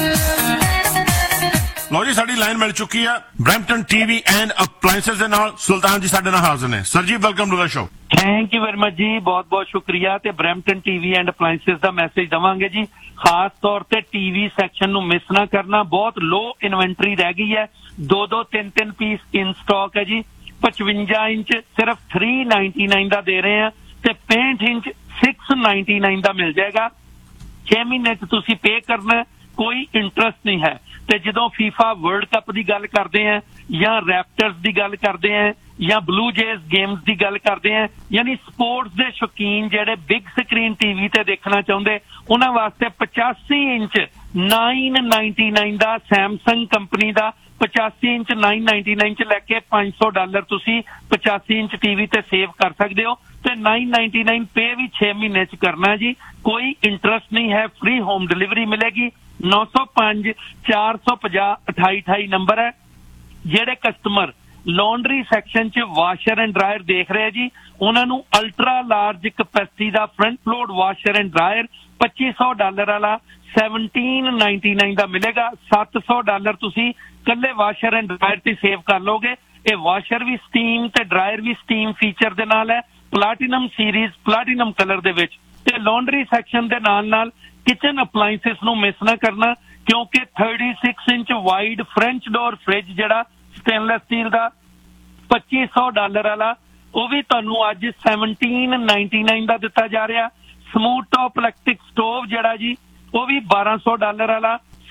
ਲਓ ਜੀ ਸਾਡੀ ਲਾਈਨ ਮਿਲ ਚੁੱਕੀ ਆ ਬ੍ਰੈਂਪਟਨ ਟੀਵੀ ਐਂਡ ਅਪਲਾਈਐਂਸਸ ਦੇ ਨਾਲ। ਸੁਲਤਾਨ ਜੀ ਸਾਡੇ ਨਾਲ ਹਾਜ਼ਰ ਨੇ। ਸਰ ਜੀ welcome to the show. Thank you very much ਜੀ, ਬਹੁਤ ਬਹੁਤ ਸ਼ੁਕਰੀਆ। ਤੇ Brampton TV and appliances the message ਦਵਾਂਗੇ ਜੀ, ਖਾਸ ਤੌਰ ਤੇ ਟੀਵੀ ਸੈਕਸ਼ਨ ਨੂੰ ਮਿਸ ਨਾ ਕਰਨਾ। ਬਹੁਤ ਲੋ ਇਨਵੈਂਟਰੀ ਰਹਿ ਗਈ ਹੈ, ਦੋ ਦੋ ਤਿੰਨ ਤਿੰਨ ਪੀਸ ਇਨ ਸਟਾਕ ਹੈ ਜੀ। ਪਚਵੰਜਾ ਇੰਚ ਸਿਰਫ ਥ੍ਰੀ ਨਾਈਨਟੀ ਨਾਈਨ ਦਾ ਦੇ ਰਹੇ ਆ, ਤੇ ਪੈਂਹਠ ਇੰਚ ਸਿਕਸ ਨਾਈਨਟੀ ਨਾਈਨ ਦਾ ਮਿਲ ਜਾਏਗਾ। ਛੇ ਮਹੀਨੇ ਚ ਤੁਸੀਂ ਪੇ ਕਰਨਾ, ਕੋਈ ਇੰਟਰਸਟ ਨਹੀਂ ਹੈ। ਤੇ ਜਦੋਂ ਫੀਫਾ ਵਰਲਡ ਕੱਪ ਦੀ ਗੱਲ ਕਰਦੇ ਆ, ਜਾਂ ਰੈਪਟਰਸ ਦੀ ਗੱਲ ਕਰਦੇ ਆ, ਜਾਂ ਬਲੂ ਜੇਜ਼ ਗੇਮਸ ਦੀ ਗੱਲ ਕਰਦੇ ਆ, ਯਾਨੀ ਸਪੋਰਟਸ ਦੇ ਸ਼ੌਕੀਨ ਜਿਹੜੇ ਬਿਗ ਸਕਰੀਨ ਟੀਵੀ ਤੇ ਦੇਖਣਾ ਚਾਹੁੰਦੇ, ਉਹਨਾਂ ਵਾਸਤੇ ਪਚਾਸੀ ਇੰਚ ਨਾਈਨ ਨਾਈਨਟੀ ਨਾਈਨ ਦਾ ਸੈਮਸੰਗ ਕੰਪਨੀ ਦਾ ਪਚਾਸੀ ਇੰਚ ਨਾਈਨ ਨਾਈਨਟੀ ਨਾਈਨ ਚ ਲੈ ਕੇ ਪੰਜ ਸੌ ਡਾਲਰ ਤੁਸੀਂ ਪਚਾਸੀ ਇੰਚ ਟੀਵੀ ਤੇ ਸੇਵ ਕਰ ਸਕਦੇ ਹੋ। ਤੇ ਨਾਈਨ ਨਾਈਨਟੀ ਨਾਈਨ ਪੇ ਵੀ ਛੇ ਮਹੀਨੇ ਚ ਕਰਨਾ ਜੀ, ਕੋਈ ਇੰਟਰਸਟ ਨਹੀਂ ਹੈ। ਫ੍ਰੀ ਹੋਮ ਡਿਲੀਵਰੀ ਮਿਲੇਗੀ। ਨੌ ਸੌ ਪੰਜ ਚਾਰ ਸੌ ਪੰਜਾਹ ਅਠਾਈ ਅਠਾਈ ਨੰਬਰ ਹੈ। ਜਿਹੜੇ ਕਸਟਮਰ ਲਾਂਡਰੀ ਸੈਕਸ਼ਨ ਚ ਵਾਸ਼ਰ ਐਂਡ ਡਰਾਇਰ ਦੇਖ ਰਹੇ ਜੀ, ਉਹਨਾਂ ਨੂੰ ultra large capacity the front load washer and dryer ਪੱਚੀ ਸੌ ਡਾਲਰ ਵਾਲਾ ਸੈਵਨਟੀਨ ਨਾਈਨਟੀ ਨਾਈਨ ਦਾ ਮਿਲੇਗਾ। ਸੱਤ ਸੌ ਡਾਲਰ ਤੁਸੀਂ ਕੱਲੇ ਵਾਸ਼ਰ ਐਂਡ ਡਰਾਇਰ ਤੇ ਸੇਵ ਕਰ ਲੋਗੇ। ਇਹ ਵਾਸ਼ਰ ਵੀ ਸਟੀਮ ਤੇ ਡਰਾਇਰ ਵੀ ਸਟੀਮ ਫੀਚਰ ਦੇ ਨਾਲ ਹੈ, ਪਲਾਟੀਨਮ ਸੀਰੀਜ਼ ਪਲਾਟੀਨਮ ਕਲਰ ਦੇ ਵਿੱਚ। ਤੇ ਲਾਂਡਰੀ ਸੈਕਸ਼ਨ ਦੇ ਨਾਲ ਨਾਲ ਕਿਚਨ ਅਪਲਾਈਐਂਸਸ ਨੂੰ ਮਿਸ ਨਾ ਕਰਨਾ, ਕਿਉਂਕਿ ਛੱਤੀ inch wide French door fridge ਜਿਹੜਾ ਸਟੇਨਲੈਸ ਸਟੀਲ ਦਾ ਪੱਚੀ ਸੌ ਡਾਲਰ ਵਾਲਾ, ਉਹ ਵੀ ਤੁਹਾਨੂੰ ਅੱਜ ਸੈਵਨਟੀਨ ਨਾਈਨਟੀ ਨਾਈਨ ਦਾ ਦਿੱਤਾ ਜਾ ਰਿਹਾ। ਸਮੂਥ ਟੌਪ ਇਲੈਕਟ੍ਰਿਕ ਸਟੋਵ ਜਿਹੜਾ ਜੀ, ਉਹ ਵੀ ਬਾਰਾਂ ਸੌ ਡਾਲਰ ਵਾਲਾ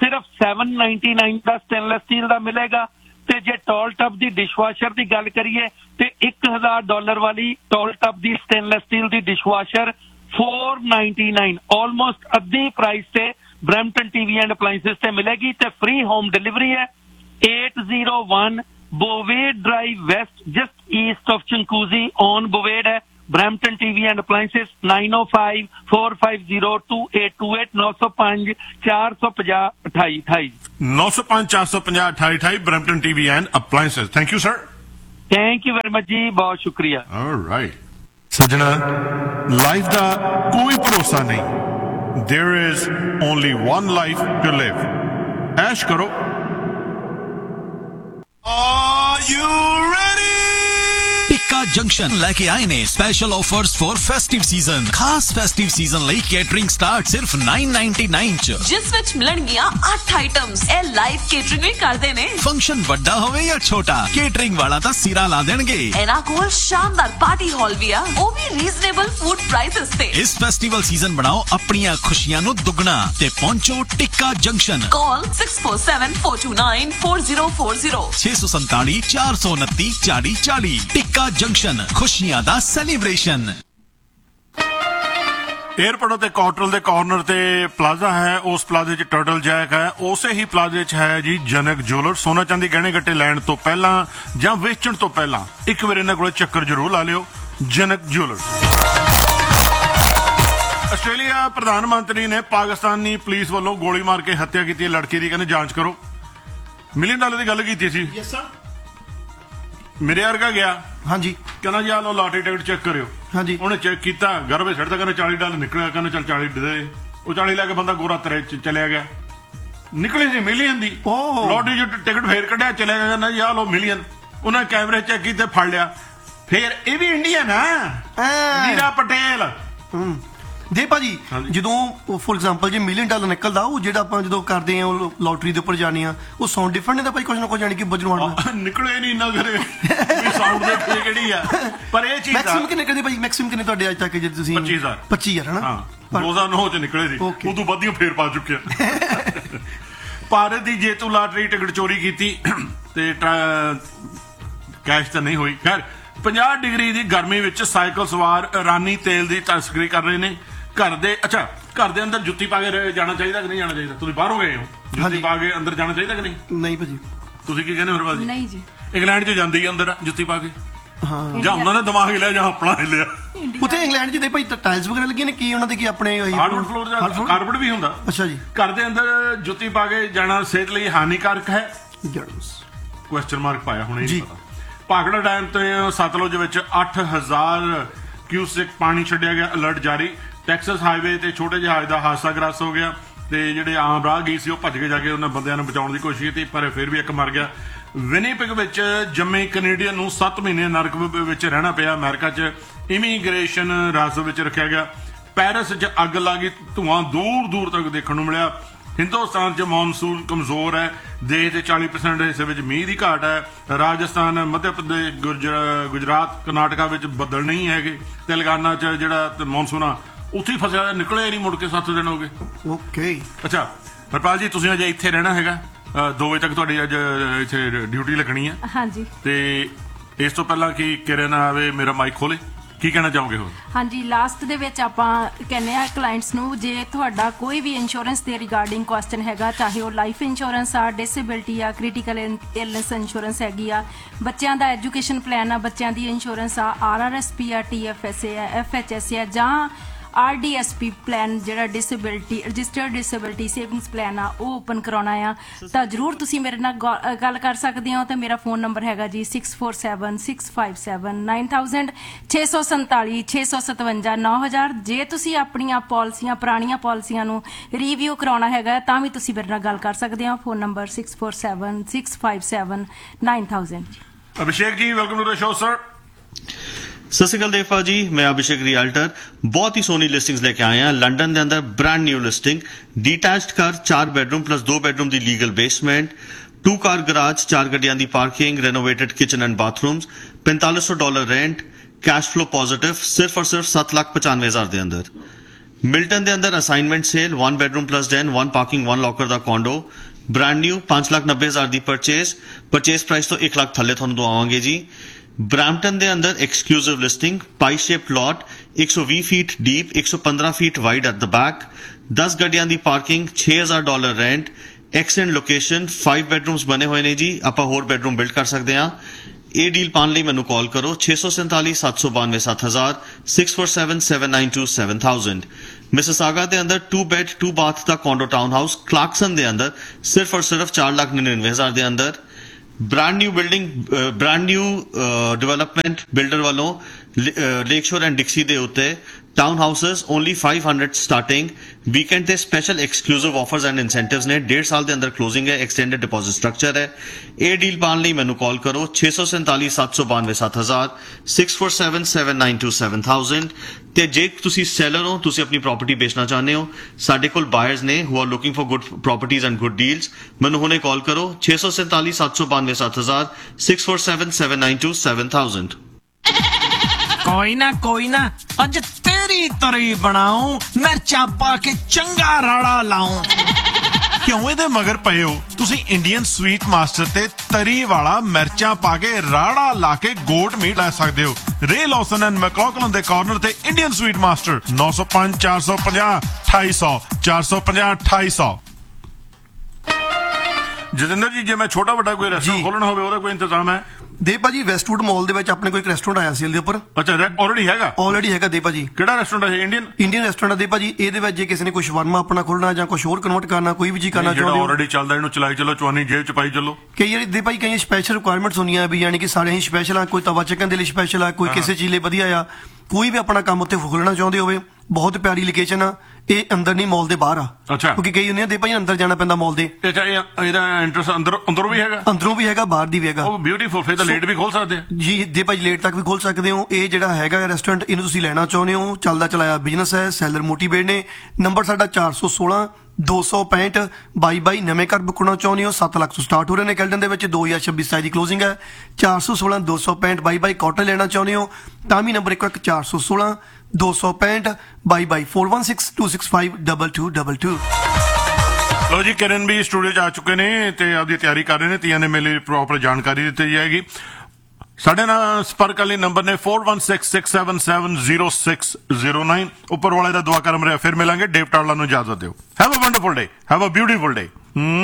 ਸਿਰਫ ਸੈਵਨ ਨਾਈਨਟੀ ਨਾਈਨ ਦਾ ਸਟੇਨਲੈਸ ਸਟੀਲ ਦਾ ਮਿਲੇਗਾ। ਤੇ ਜੇ ਟੋਲ ਟੱਬ ਦੀ ਡਿਸ਼ਵਾਸ਼ਰ ਦੀ ਗੱਲ ਕਰੀਏ ਤੇ ਇੱਕ ਹਜ਼ਾਰ ਡਾਲਰ ਵਾਲੀ ਟੋਲ ਟੱਬ ਦੀ ਸਟੇਨਲੈਸ ਸਟੀਲ ਦੀ ਡਿਸ਼ਵਾਸ਼ਰ four ninety-nine ਆਲਮੋਸਟ ਅੱਧੀ ਪ੍ਰਾਈਸ ਤੇ ਬਰੈਂਪਟਨ ਟੀਵੀ ਐਂਡ ਅਪਲਾਈਐਂਸਸ ਤੇ ਮਿਲੇਗੀ ਤੇ ਫ੍ਰੀ ਹੋਮ ਡਿਲੀਵਰੀ ਹੈ। eight oh one Bovade Drive West, just east of Chinguacousy on Bovade है। Brampton T V and Appliances nine oh five four five zero two eight two eight nine oh five four five zero two eight two eight nine oh five four five zero two eight two eight Brampton T V and Appliances। Thank you sir। Thank you very much जी, बहुत शुक्रिया। All right सजना, लाइफ दा कोई भरोसा नहीं। There is only one life to live। ऐश करो। Are you ready? Tikka junction ਲੈ ਕੇ ਆਏ ਨੇ special offers for festive season. ਖਾਸ ਫੈਸਟਿਵ ਸੀਜ਼ਨ ਲਈ ਕੇਟਰਿੰਗ ਸਟਾਰਟ ਸਿਰਫ nine ninety-nine ਚ, ਜਿਸ ਵਿੱਚ ਮਿਲਣਗੀਆਂ ਅੱਠ ਆਈਟਮਸ। ਇਹ ਲਾਈਵ ਕੇਟਰਿੰਗ ਵੀ ਕਰਦੇ ਨੇ। ਫੰਕਸ਼ਨ ਵੱਡਾ ਹੋਵੇ ਜਾਂ ਛੋਟਾ, ਕੇਟਰਿੰਗ ਵਾਲਾ ਤਾਂ ਸਿਰਾ ਲਾ ਦੇਣਗੇ। ਇਹਨਾਂ ਕੋਲ ਸ਼ਾਨਦਾਰ ਪਾਰਟੀ ਹਾਲ ਵੀ ਆ, ਉਹ ਵੀ ਰੀਜ਼ਨੇਬਲ ਫੂਡ ਪ੍ਰਾਈਸਸ ਤੇ। ਇਸ ਫੈਸਟੀਵਲ ਸੀਜ਼ਨ ਬਣਾਓ ਆਪਣੀਆਂ ਖੁਸ਼ੀਆਂ ਨੂੰ ਦੁੱਗਣਾ ਤੇ ਪਹੁੰਚੋ ਟਿੱਕਾ ਜੰਕਸ਼ਨ। ਕਾਲ six four seven four two nine four zero four zero ਛੇ ਸੌ ਸੰਤਾਲੀ ਚਾਰ ਸੌ ਉਨੱਤੀ ਚਾਲੀ ਚਾਲੀ। ਟਿੱਕਾ ਜੰਕਸ਼ਨ, ਖੁਸ਼ੀਆਂ ਦਾ ਸੈਲੀਬ੍ਰੇਸ਼ਨ। 에어ਪੋਰਟ ਤੇ ਕਾਟਰਲ ਦੇ ਕਾਰਨਰ ਤੇ ਪਲਾਜ਼ਾ ਹੈ, ਉਸ ਪਲਾਜ਼ੇ 'ਚ ਟਰਟਲ ਜੈਕ ਹੈ, ਉਸੇ ਹੀ ਪਲਾਜ਼ੇ 'ਚ ਹੈ ਜੀ ਜਨਕ ਜੁਐਲਰ। ਸੋਨਾ ਚਾਂਦੀ ਗਹਿਣੇ ਗੱਟੇ ਲੈਣ ਤੋਂ ਪਹਿਲਾਂ ਜਾਂ ਵੇਚਣ ਤੋਂ ਪਹਿਲਾਂ ਇੱਕ ਵਾਰ ਇਹਨਾਂ ਕੋਲ ਚੱਕਰ ਜ਼ਰੂਰ ਲਾ ਲਿਓ। ਜਨਕ ਜੁਐਲਰ। ਆਸਟ੍ਰੇਲੀਆ ਪ੍ਰਧਾਨ ਮੰਤਰੀ ਨੇ ਪਾਕਿਸਤਾਨੀ ਪੁਲਿਸ ਵੱਲੋਂ ਗੋਲੀ ਮਾਰ ਕੇ ਹੱਤਿਆ ਕੀਤੀ ਲੜਕੀ ਦੀ ਕਹਿੰਦੇ ਜਾਂਚ ਕਰੋ। ਮਿਲੀਅਨ ਡਾਲਰ ਦੀ ਗੱਲ ਕੀਤੀ ਸੀ। Yes sir. ਮੇਰੇ ਵਰਗਾ ਗਿਆ, ਹਾਂਜੀ, ਕਹਿੰਦਾ ਜੀ ਆ ਲੋ ਲਾਟਰੀ ਟਿਕਟ ਚੈੱਕ ਕਰਿਓ। ਹਾਂਜੀ, ਉਹਨੇ ਚੈੱਕ ਕੀਤਾ, ਗਰਵੇ ਛੱਡਦਾ, ਕਹਿੰਦਾ ਚਾਲੀ ਡਾਲਰ ਨਿਕਲਿਆ, ਕਹਿੰਦਾ ਚੱਲ ਚਾਲੀ ਦੇ। ਉਹ ਚਾਲੀ ਲੈ ਕੇ ਬੰਦਾ ਗੋਰਾ ਤਰੇ ਚਲਿਆ ਗਿਆ। ਨਿਕਲੀ ਸੀ ਮਿਲੀਅਨ ਦੀ ਲਾਟਰੀ ਟਿਕਟ, ਫੇਰ ਕੱਢਿਆ, ਚਲਿਆ ਗਿਆ, ਕਹਿੰਦਾ ਜੀ ਆ ਲੋ ਮਿਲੀਅਨ। ਉਹਨਾਂ ਕੈਮਰੇ ਚੈੱਕ ਕੀਤੇ, ਫੜ ਲਿਆ। ਫੇਰ ਇਹ ਵੀ ਇੰਡੀਅਨ ਆ, ਨੀਰਾ ਪਟੇਲ। ਦੇ ਭਾਜੀ ਜਦੋਂ ਫੋਰ ਐਗਜ਼ਾਮਪਲ ਜੇ ਮਿਲੀਅਨ ਡਾਲਰ ਨਿਕਲਦਾ, ਉਹ ਜਿਹੜਾ ਆਪਾਂ ਜਦੋਂ ਕਰਦੇ ਆ ਉਹ ਲੋਟਰੀ ਦੇ ਉੱਪਰ ਜਾਣੇ ਆ, ਉਹ ਸਾਊਂਡ ਡਿਫਰੈਂਟ ਹੁੰਦਾ ਭਾਈ, ਕੁਝ ਨਾ ਕੁਝ ਜਾਣੀ ਕਿ ਬਜਣਵਾਣਾ ਨਿਕਲੇ ਨਹੀਂ ਇੰਨਾ ਕਰੇ ਸਾਊਂਡ ਦੇ ਕਿਹੜੀ ਆ। ਪਰ ਇਹ ਚੀਜ਼ ਮੈਕਸਿਮਮ ਕਿੰਨੇ ਕਦੇ ਭਾਈ, ਮੈਕਸਿਮਮ ਕਿੰਨੇ ਤੁਹਾਡੇ ਅੱਜ ਤੱਕ ਜੇ ਤੁਸੀਂ ਪੱਚੀ ਹਜ਼ਾਰ ਪੱਚੀ ਹਜ਼ਾਰ ਹਨਾ ਦੋ ਹਜ਼ਾਰ ਨੌ ਚ ਨਿਕਲੇ ਸੀ, ਉਦੋਂ ਵੱਧੀਆਂ ਫੇਰ ਪਾ ਚੁੱਕਿਆ। ਭਾਰਤ ਦੀ ਜੇਤੂ ਲਾਟਰੀ ਟਿਕਟ ਚੋਰੀ ਕੀਤੀ ਤੇ ਕੈਸ਼ ਤਾਂ ਨਹੀਂ ਹੋਈ। ਖੈਰ ਪੰਜਾਹ ਡਿਗਰੀ ਦੀ ਗਰਮੀ ਵਿੱਚ ਸਾਈਕਲ ਸਵਾਰ ਇਰਾਨੀ ਤੇਲ ਦੀ ਤਸਕਰੀ ਕਰ ਰਹੇ ਨੇ। ਘਰ ਦੇ ਅੱਛਾ ਘਰ ਦੇ ਅੰਦਰ ਜੁੱਤੀ ਪਾ ਕੇ ਜਾਣਾ ਚਾਹੀਦਾ ਕਿ ਨਹੀਂ ਜਾਣਾ ਚਾਹੀਦਾ? ਤੁਸੀਂ ਬਾਹਰੋਂ ਗਏ ਹੋ, ਜੁੱਤੀ ਪਾ ਕੇ ਅੰਦਰ ਜਾਣਾ ਚਾਹੀਦਾ ਕਿ ਨਹੀਂ? ਨਹੀਂ ਭਾਜੀ। ਤੁਸੀਂ ਕੀ ਕਹਿੰਦੇ ਹੋ ਭਾਜੀ? ਨਹੀਂ ਜੀ। ਇੰਗਲੈਂਡ 'ਚ ਜਾਂਦੀ ਅੰਦਰ ਜੁੱਤੀ ਪਾ ਕੇ, ਜਾਂ ਉਹਨਾਂ ਨੇ ਦਿਮਾਗ ਹਿਲਿਆ ਜਾਂ ਆਪਣਾ ਹਿਲਿਆ। ਉੱਥੇ ਇੰਗਲੈਂਡ 'ਚ ਦੇ ਭਾਈ ਟਾਇਲਸ ਵਗੈਰਾ ਲੱਗੀਆਂ ਨੇ, ਕੀ ਉਹਨਾਂ ਦੇ ਕੀ ਆਪਣੇ ਹਾਰਡਵੁੱਡ ਫਲੋਰ ਦਾ ਕਾਰਪੇਟ ਵੀ ਹੁੰਦਾ। ਅੱਛਾ ਜੀ। ਘਰ ਦੇ ਅੰਦਰ ਜੁੱਤੀ ਪਾ ਕੇ ਜਾਣਾ ਸਿਹਤ ਲਈ ਹਾਨੀਕਾਰਕ ਹੈ? ਕੁਐਸਚਨ ਮਾਰਕ ਪਾਇਆ ਹੁਣ ਇਹ ਪਤਾ। ਭਾਖੜਾ ਡੈਮ ਤੇ ਸਤਲੁਜ ਵਿੱਚ ਅੱਠ ਹਜ਼ਾਰ ਕਿਊਸੈਕ ਪਾਣੀ ਛੱਡਿਆ ਗਿਆ, ਅਲਰਟ ਜਾਰੀ। ਟੈਕਸਸ ਹਾਈਵੇ ਤੇ ਛੋਟੇ ਜਹਾਜ਼ ਦਾ ਹਾਦਸਾ ਗ੍ਰਸਤ ਹੋ ਗਿਆ ਤੇ ਜਿਹੜੇ ਆਮ ਰਾਹਗੀਰ ਸੀ ਉਹ ਭੱਜ ਕੇ ਜਾ ਕੇ ਉਹਨਾਂ ਬੰਦਿਆਂ ਨੂੰ ਬਚਾਉਣ ਦੀ ਕੋਸ਼ਿਸ਼ ਕੀਤੀ, ਪਰ ਫਿਰ ਵੀ ਇੱਕ ਮਰ ਗਿਆ। ਵਿਨੀਪਿਗ ਵਿੱਚ ਜੰਮੇ ਕੈਨੇਡੀਅਨ ਨੂੰ ਸੱਤ ਮਹੀਨੇ ਨਰਕ ਵਿੱਚ ਰਹਿਣਾ ਪਿਆ। ਅਮਰੀਕਾ 'ਚ ਇਮੀਗ੍ਰੇਸ਼ਨ ਹਿਰਾਸਤ ਵਿੱਚ ਰੱਖਿਆ ਗਿਆ। ਪੈਰਿਸ 'ਚ ਅੱਗ ਲੱਗੀ, ਧੂਆਂ ਦੂਰ ਦੂਰ ਤੱਕ ਦੇਖਣ ਨੂੰ ਮਿਲਿਆ। ਹਿੰਦੁਸਤਾਨ 'ਚ ਮੌਨਸੂਨ ਕਮਜ਼ੋਰ ਹੈ। ਦੇਸ਼ ਦੇ ਚਾਲੀ ਪਰਸੈਂਟ ਹਿੱਸੇ ਵਿੱਚ ਮੀਂਹ ਦੀ ਘਾਟ ਹੈ। ਰਾਜਸਥਾਨ, ਮੱਧ ਪ੍ਰਦੇਸ਼, ਗੁਜਰਾਤ, ਕਰਨਾਟਕਾ ਵਿੱਚ ਬੱਦਲ ਨਹੀਂ ਹੈਗੇ। ਤੇਲੰਗਾਨਾ 'ਚ ਜਿਹੜਾ ਮੌਨਸੂਨ ਆ ਉੱਥੇ ਫਸਿਆ, ਨਿਕਲੇ ਨਹੀਂ ਮੁੜ ਕੇ, ਸੱਤ ਦਿਨ ਹੋ ਗਏ। ਓਕੇ ਅੱਛਾ ਹਰਪਾਲ ਜੀ, ਤੁਸੀਂ ਅਜੇ ਇੱਥੇ ਰਹਿਣਾ ਹੈਗਾ, ਦੋ ਵਜੇ ਤੱਕ ਤੁਹਾਡੀ ਅੱਜ ਇੱਥੇ ਡਿਊਟੀ ਲੱਗਣੀ ਹੈ। ਹਾਂਜੀ। ਤੇ ਇਸ ਤੋਂ ਪਹਿਲਾਂ ਕਿ ਕਿਰਨ ਆਵੇ ਮੇਰਾ ਮਾਈਕ ਖੋਲੇ, ਕੀ ਕਹਿਣਾ ਚਾਹੋਗੇ ਹੋਰ? ਹਾਂਜੀ, ਲਾਸਟ ਦੇ ਵਿੱਚ ਆਪਾਂ ਕਹਿੰਦੇ ਆ ਕਲਾਇੰਟਸ ਨੂੰ, ਜੇ ਤੁਹਾਡਾ ਕੋਈ ਵੀ ਇੰਸ਼ੋਰੈਂਸ ਦੇ ਰਿਗਾਰਡਿੰਗ ਕੁਐਸਚਨ ਹੈਗਾ, ਚਾਹੇ ਉਹ ਲਾਈਫ ਇੰਸ਼ੋਰੈਂਸ ਆ, ਡਿਸੇਬਿਲਟੀ ਆ, ਕ੍ਰਿਟੀਕਲ ਇਲਨੈਸ ਇੰਸ਼ੋਰੈਂਸ ਹੈਗੀ ਆ, ਬੱਚਿਆਂ ਦਾ ਐਜੂਕੇਸ਼ਨ ਪਲਾਨ ਆ, ਬੱਚਿਆਂ ਦੀ ਇੰਸ਼ੋਰੈਂਸ ਆ, ਆਰ ਆਰ ਐਸ ਪੀ ਆ, ਟੀ ਐਫ ਐਸ ਏ ਆ, ਐਫ ਐਚ ਐਸ ਏ ਆ, ਜਾਂ R D S P plan ਜਿਹੜਾ disability registered disability savings plan ਆ, ਉਹ ਓਪਨ ਕਰਾਉਣਾ ਆ, ਤਾਂ ਜ਼ਰੂਰ ਤੁਸੀਂ ਮੇਰੇ ਨਾਲ ਗੱਲ ਕਰ ਸਕਦੇ ਹੋ। ਤੇ ਮੇਰਾ ਫੋਨ ਨੰਬਰ ਹੈਗਾ G six four seven six five seven nine thousand ਛੇ ਸੌ ਸੰਤਾਲੀ ਛੇ ਸੌ ਸਤਵੰਜਾ ਨੌ ਹਜ਼ਾਰ। ਜੇ ਤੁਸੀਂ ਆਪਣੀਆਂ ਪਾਲਿਸੀਆਂ ਪੁਰਾਣੀਆਂ ਪਾਲਿਸੀਆਂ ਨੂੰ ਰਿਵਿਊ ਕਰਾਉਣਾ ਹੈਗਾ ਤਾਂ ਵੀ ਤੁਸੀਂ ਮੇਰੇ ਨਾਲ ਗੱਲ ਕਰ ਸਕਦੇ ਹੋ। Phone number six four seven six five seven nine thousand. Abhishek ਜੀ, welcome to the show sir. ਸਤਿ ਸ਼੍ਰੀ ਅਕਾਲ ਦੇਵਪਾਲ ਜੀ, ਮੈਂ ਅਭਿਸ਼ੇਕ ਰਿਆਲਟਰ। ਬਹੁਤ ਹੀ ਸੋਹਣੀ ਲਿਸਟਿੰਗਸ ਲੈ ਕੇ ਆਏ ਹਾਂ ਲੰਡਨ ਦੇ ਅੰਦਰ। ਬ੍ਰਾਂਡ ਨਿਊ ਲਿਸਟਿੰਗ, ਡੀਟੈਚਡ ਘਰ, ਚਾਰ ਬੈਡਰੂਮ ਪਲੱਸ ਦੋ bedroom the legal basement, to car garage, ਚਾਰ ਗੱਡੀਆਂ ਦੀ ਪਾਰਕਿੰਗ, ਰੈਨੋਵੇਟਡ ਕਿਚਨ ਐਂਡ ਬਾਥਰੂਮਸ, पैंतालीस सौ dollar rent, cash flow positive, सिर्फ और सिर्फ सात लाख पचानवे हजार ਦੇ ਅੰਦਰ। ਮਿਲਟਨ ਦੇ ਅੰਦਰ assignment sale one bedroom plus den, one parking, one locker ਦਾ condo, brand new ਪੰਜ ਲੱਖ ਨੱਬੇ ਹਜ਼ਾਰ ਦੀ ਪਰਚੇਸ, ਪਰਚੇਸ ਪ੍ਰਾਈਸ ਤੋਂ ਇੱਕ ਲੱਖ ਥੱਲੇ ਤੁਹਾਨੂੰ ਦਵਾਵਾਂਗੇ ਜੀ। ਬ੍ਰੈਂਪਟਨ ਦੇ ਅੰਦਰ ਐਕਸਕਲੂਸਿਵ ਲਿਸਟਿੰਗ, ਪਾਈ ਸ਼ੇਪ ਲੋਟ, ਇੱਕ ਸੌ ਵੀਹ ਫੀਟ ਡੀਪ, ਇੱਕ ਸੌ ਪੰਦਰਾਂ feet wide at the back, ਦਸ ਗੱਡੀਆਂ ਦੀ ਪਾਰਕਿੰਗ, ਛੇ ਹਜ਼ਾਰ dollar rent, accent location, five bedrooms ਬਣੇ ਹੋਏ ਨੇ ਜੀ, ਆਪਾਂ ਹੋਰ ਬੈਡਰੂਮ ਬਿਲਡ ਕਰ ਸਕਦੇ ਹਾਂ। ਇਹ ਡੀਲ ਪਾਉਣ ਲਈ ਮੈਨੂੰ ਕਾਲ ਕਰੋ ਛੇ ਸੌ ਸੈਂਤਾਲੀ ਸੱਤ ਸੌ ਬਾਨਵੇਂ ਸੱਤ ਹਜ਼ਾਰ, six four seven seven nine to seven thousand. Mississauga ਦੇ ਅੰਦਰ to bad to bath the ਕੋਂਡੋ town house ਕਲਾਰਕਸਨ ਦੇ ਅੰਦਰ ਸਿਰਫ ਔਰ ਸਿਰਫ ਚਾਰ ਲੱਖ ਨੜਿਨਵੇਂ ਹਜ਼ਾਰ ਦੇ ਅੰਦਰ। Brand new building, brand new development builder ਵੱਲੋਂ ਲੇਕ ਸ਼ੋਰ ਐਂਡ ਡਿਕਸੀ ਦੇ ਉੱਤੇ town houses only five hundred starting. Weekend ਤੇ special exclusive offers and incentives ਨੇ। ਡੇਢ ਸਾਲ ਦੇ ਅੰਦਰ ਕਲੋਜ਼ਿੰਗ ਹੈ, ਐਕਸਟੈਂਡਡ ਡਿਪੋਜ਼ਿਟ ਸਟਰਕਚਰ ਹੈ। ਇਹ ਡੀਲ ਪਾਉਣ ਲਈ ਮੈਨੂੰ ਕਾਲ ਕਰੋ ਛੇ ਸੌ ਸੈਂਤਾਲੀ ਸੱਤ ਸੌ ਬਾਨਵੇਂ ਸੱਤ ਹਜ਼ਾਰ, six four seven seven nine to seven thousand. ਤੇ ਜੇ ਤੁਸੀਂ ਸੈਲਰ ਹੋ, ਤੁਸੀਂ ਆਪਣੀ ਪ੍ਰਾਪਰਟੀ ਵੇਚਣਾ ਚਾਹੁੰਦੇ ਹੋ, ਸਾਡੇ ਕੋਲ ਬਾਇਰਸ ਨੇ who are looking for good properties and good deals. ਮੈਨੂੰ ਹੁਣੇ ਕਾਲ ਕਰੋ ਛੇ ਸੌ ਸੈਂਤਾਲੀ ਸੱਤ ਸੌ ਬਾਨਵੇਂ ਸੱਤ ਹਜ਼ਾਰ, six four seven seven nine to seven thousand. ਕੋਈ ਨਾ ਕੋਈ ਨਾ, ਅੱਜ ਤੇਰੀ ਤਰੀ ਬਣਾਉ, ਮਿਰਚਾਂ ਪਾ ਕੇ ਚੰਗਾ ਰਾੜਾ ਲਾਉ। ਕਿਉਂ ਇਹਦੇ ਮਗਰ ਪਏ ਹੋ? ਤੁਸੀਂ ਇੰਡੀਅਨ ਸਵੀਟ ਮਾਸਟਰ ਤੇ ਤਰੀ ਵਾਲਾ ਮਿਰਚਾਂ ਪਾ ਕੇ ਰਾੜਾ ਲਾ ਕੇ ਗੋਟ ਮੀਟ ਲੈ ਸਕਦੇ ਹੋ। ਰੇ ਲੌਸਨ ਐਂਡ ਮੈਕਲੌਗਲਨ ਦੇ ਕਾਰਨਰ ਤੇ ਇੰਡੀਅਨ ਸਵੀਟ ਮਾਸਟਰ ਨੌ ਸੌ ਪੰਜ ਚਾਰ ਸੌ ਪੰਜਾਹ ਅਠਾਈ ਸੌ ਚਾਰ ਸੌ ਪੰਜਾਹ ਅਠਾਈ ਸੌ। ਜਤਿੰਦਰ ਜੀ, ਜੇ ਮੈਂ ਛੋਟਾ ਵੱਡਾ ਕੋਈ ਰੈਸਟੋਰੈਂਟ ਖੋਲਣਾ ਹੋਵੇ ਉਹਦਾ ਕੋਈ ਇੰਤਜ਼ਾਮ ਹੈ? ਦੇ ਭਾਜੀ ਵੈਸਟਵੁੱਡ ਮਾਲ ਦੇ ਵਿੱਚ ਆਪਣੇ ਕੋਈ ਇੱਕ ਰੈਸਟੋਰੈਂਟ ਆਇਆ ਸੇਲ ਦੇ ਉੱਪਰ। ਅੱਛਾ, ਆਲਰੇਡੀ ਹੈਗਾ? ਆਲਰੇਡੀ ਹੈਗਾ ਦੇ ਭਾਜੀ। ਕਿਹੜਾ ਰੈਸਟੋਰੈਂਟ ਹੈ? ਇੰਡੀਅਨ ਇੰਡੀਅਨ ਰੈਸਟੋਰੈਂਟ ਦੇ ਭਾਜੀ। ਇਹਦੇ ਵਿੱਚ ਜੇ ਕਿਸੇ ਨੇ ਕੋਈ ਸ਼ਵਰਮਾ ਆਪਣਾ ਖੋਲਣਾ ਜਾਂ ਕੁਝ ਹੋਰ ਕਨਵਰਟ ਕਰਨਾ, ਕੋਈ ਵੀ ਜੀ ਕਰਨਾ ਚਾਹੁੰਦੇ ਹੋ, ਆਲਰੇਡੀ ਚੱਲਦਾ ਇਹਨੂੰ ਚਲਾਈ ਚਲੋ, ਚਵਾਨੀ ਜੇਬ ਚ ਪਾਈ ਚਲੋ। ਕਈ ਵਾਰੀ ਦੇ ਭਾਈ ਕਈ ਸਪੈਸ਼ਲ ਰਿਕੁਆਇਰਮੈਂਟਸ ਹੁੰਦੀਆਂ ਵੀ, ਯਾਨੀ ਕਿ ਸਾਰੇ ਹੀ ਸਪੈਸ਼ਲ ਆ। ਕੋਈ ਤਵਾ ਚਿਕਨ ਦੇ ਲਈ ਸਪੈਸ਼ਲ ਆ, ਕੋਈ ਕਿਸੇ ਚੀਜ਼ ਲਈ ਵਧੀਆ ਆ। ਕੋਈ ਵੀ ਆਪਣਾ ਕੰਮ ਉੱਤੇ ਖੋਲਣਾ ਚਾਹੁੰਦੇ ਹੋਵੇ, ਬਹੁਤ ਪਿਆਰੀ ਲੋਕੇਸ਼ਨ ਆ। ਇਹ ਅੰਦਰ ਨਹੀਂ, ਮਾਲ ਦੇ ਬਾਹਰ ਆ। ਅੱਛਾ, ਕਿਉਂਕਿ ਕਈ ਹੁੰਦੇ ਆ ਦੇ ਭਾਈ ਅੰਦਰ ਜਾਣਾ ਪੈਂਦਾ ਮਾਲ ਦੇ। ਅੱਛਾ, ਇਹਦਾ ਐਂਟਰੈਂਸ ਅੰਦਰ ਅੰਦਰੋਂ ਵੀ ਹੈਗਾ? ਅੰਦਰੋਂ ਵੀ ਹੈਗਾ, ਬਾਹਰ ਦੀ ਵੀ ਹੈਗਾ। ਉਹ ਬਿਊਟੀਫੁਲ। ਫਿਰ ਤਾਂ ਲੇਟ ਵੀ ਖੋਲ ਸਕਦੇ ਆ ਜੀ ਦੇ ਭਾਈ, ਲੇਟ ਤੱਕ ਵੀ ਖੋਲ ਸਕਦੇ ਹੋ। ਇਹ ਜਿਹੜਾ ਹੈਗਾ ਰੈਸਟੋਰੈਂਟ, ਇਹਨੂੰ ਤੁਸੀਂ ਲੈਣਾ ਚਾਹੁੰਦੇ ਹੋ, ਚੱਲਦਾ ਚਲਾਇਆ ਬਿਜ਼ਨਸ ਹੈ, ਸੈਲਰ ਮੋਟੀਵੇਟ ਨੇ। ਨੰਬਰ ਸਾਡਾ ਚਾਰ ਸੌ ਸੋਲਾਂ ਦੋ ਸੌ ਪੈਂਹਠ ਬਾਈ ਬਾਈ। ਨਵੇਂ ਘਰ ਬੁੱਕਣਾ ਚਾਹੁੰਦੇ ਹੋ, ਸੱਤ ਲੱਖ ਤੋਂ ਸਟਾਰਟ ਹੋ ਰਹੇ ਨੇ ਕੈਲਡਨ ਦੇ ਵਿੱਚ। ਦੋ ਹਜ਼ਾਰ ਛੱਬੀ ਸਤਾਈ ਦੀ ਕਲੋਜ਼ਿੰਗ ਹੈ। ਚਾਰ ਸੌ ਸੋਲਾਂ ਦੋ ਸੌ ਪੈਂਹਠ ਬਾਈ ਬਾਈ। ਕਾਟਨ ਲੈਣਾ ਚਾਹੁੰਦੇ ਹੋ ਤਾਂ ਵੀ ਨੰਬਰ ਇੱਕੋ ਇੱਕ ਚਾਰ ਸੌ ਸੋਲਾਂ ਦੋ ਸੌ ਪੈਂਹਠ ਬਾਈ ਬਾਈ। Four one six two six five double two double two. ਲੋ ਜੀ, ਕਿਰਨ ਵੀ ਸਟੂਡੀਓ 'ਚ ਆ ਚੁੱਕੇ ਨੇ ਤੇ ਆਪਦੀ ਤਿਆਰੀ ਕਰ ਰਹੇ ਨੇ। ਤੀਆਂ ਨੇ ਮੇਲੇ ਪ੍ਰੋਪਰ ਜਾਣਕਾਰੀ ਦਿੱਤੀ ਜਾਏਗੀ। ਸਾਡੇ ਨਾਲ ਸੰਪਰਕ ਕਰਨ ਲਈ ਨੰਬਰ ਨੇ four one six six seven seven zero six zero nine। ਉੱਪਰ ਵਾਲੇ ਦਾ ਦੁਆ ਕਰਮ ਰਿਹਾ। ਫਿਰ ਮਿਲਾਂਗੇ। ਡੇਵ ਟਾਵਲਾ ਨੂੰ ਇਜਾਜ਼ਤ ਦਿਓ। Have a wonderful day, have a beautiful ਡੇ।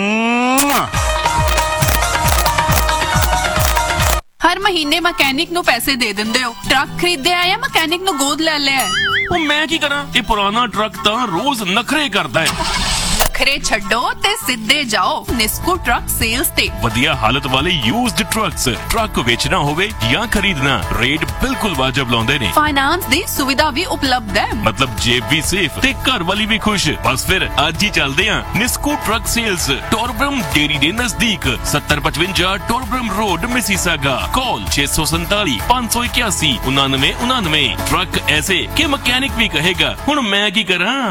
ਹਰ ਮਹੀਨੇ ਮਕੈਨਿਕ ਨੂੰ ਪੈਸੇ ਦੇ ਦਿੰਦੇ ਹੋ। ਟਰੱਕ ਖਰੀਦਿਆ ਜਾਂ ਮਕੈਨਿਕ ਨੂੰ ਗੋਦ ਲੈ ਲਿਆ? ਉਹ ਮੈਂ ਕੀ ਕਰਾਂ, ਇਹ ਪੁਰਾਣਾ ਟਰੱਕ ਤਾਂ ਰੋਜ਼ ਨਖਰੇ ਕਰਦਾ ਹੈ। ਨਖਰੇ ਛੱਡੋ ਤੇ ਸਿੱਧੇ ਜਾਓ ਨਿਸਕੋ ਟਰੱਕ ਸੇਲਸ ਤੇ। ਵਧੀਆ ਹਾਲਤ ਵਾਲੇ ਯੂਜ਼ਡ ਟਰੱਕਸ, ਟਰੱਕ ਵੇਚਣਾ ਹੋਵੇ ਜਾਂ ਖਰੀਦਣਾ, ਰੇਟ ਬਿਲਕੁਲ ਵਾਜਬ ਲਾਉਂਦੇ ਨੇ। ਫਾਈਨਾਂਸ ਦੀ ਸੁਵਿਧਾ ਵੀ ਉਪਲਬਧ ਹੈ। ਮਤਲਬ ਜੇਬ ਵੀ ਸੇਫ ਤੇ ਘਰ ਵਾਲੀ ਵੀ ਖੁਸ਼। ਬਸ ਫਿਰ ਅੱਜ ਹੀ ਚੱਲਦੇ ਆਂ ਨਿਸਕੋ ਟਰੱਕ ਸੇਲਸ, ਟੋਰਬਰਮ ਡੇਰੀ ਦੇ ਨਜ਼ਦੀਕ, ਸੱਤਰ ਪਚਵੰਜਾ ਟੋਰਬਰਮ ਰੋਡ, ਮਿਸੀਸਾਗਾ। ਕਾਲ ਛੇ ਸੌ ਸੰਤਾਲੀ ਪੰਜ ਸੌ ਇਕਿਆਸੀ ਉਨਾਨਵੇਂ ਉਨਾਨਵੇਂ। ਟਰੱਕ ਐਸੇ ਕਿ ਮਕੈਨਿਕ ਵੀ ਕਹੇਗਾ ਹੁਣ ਮੈਂ ਕੀ ਕਰਾਂ।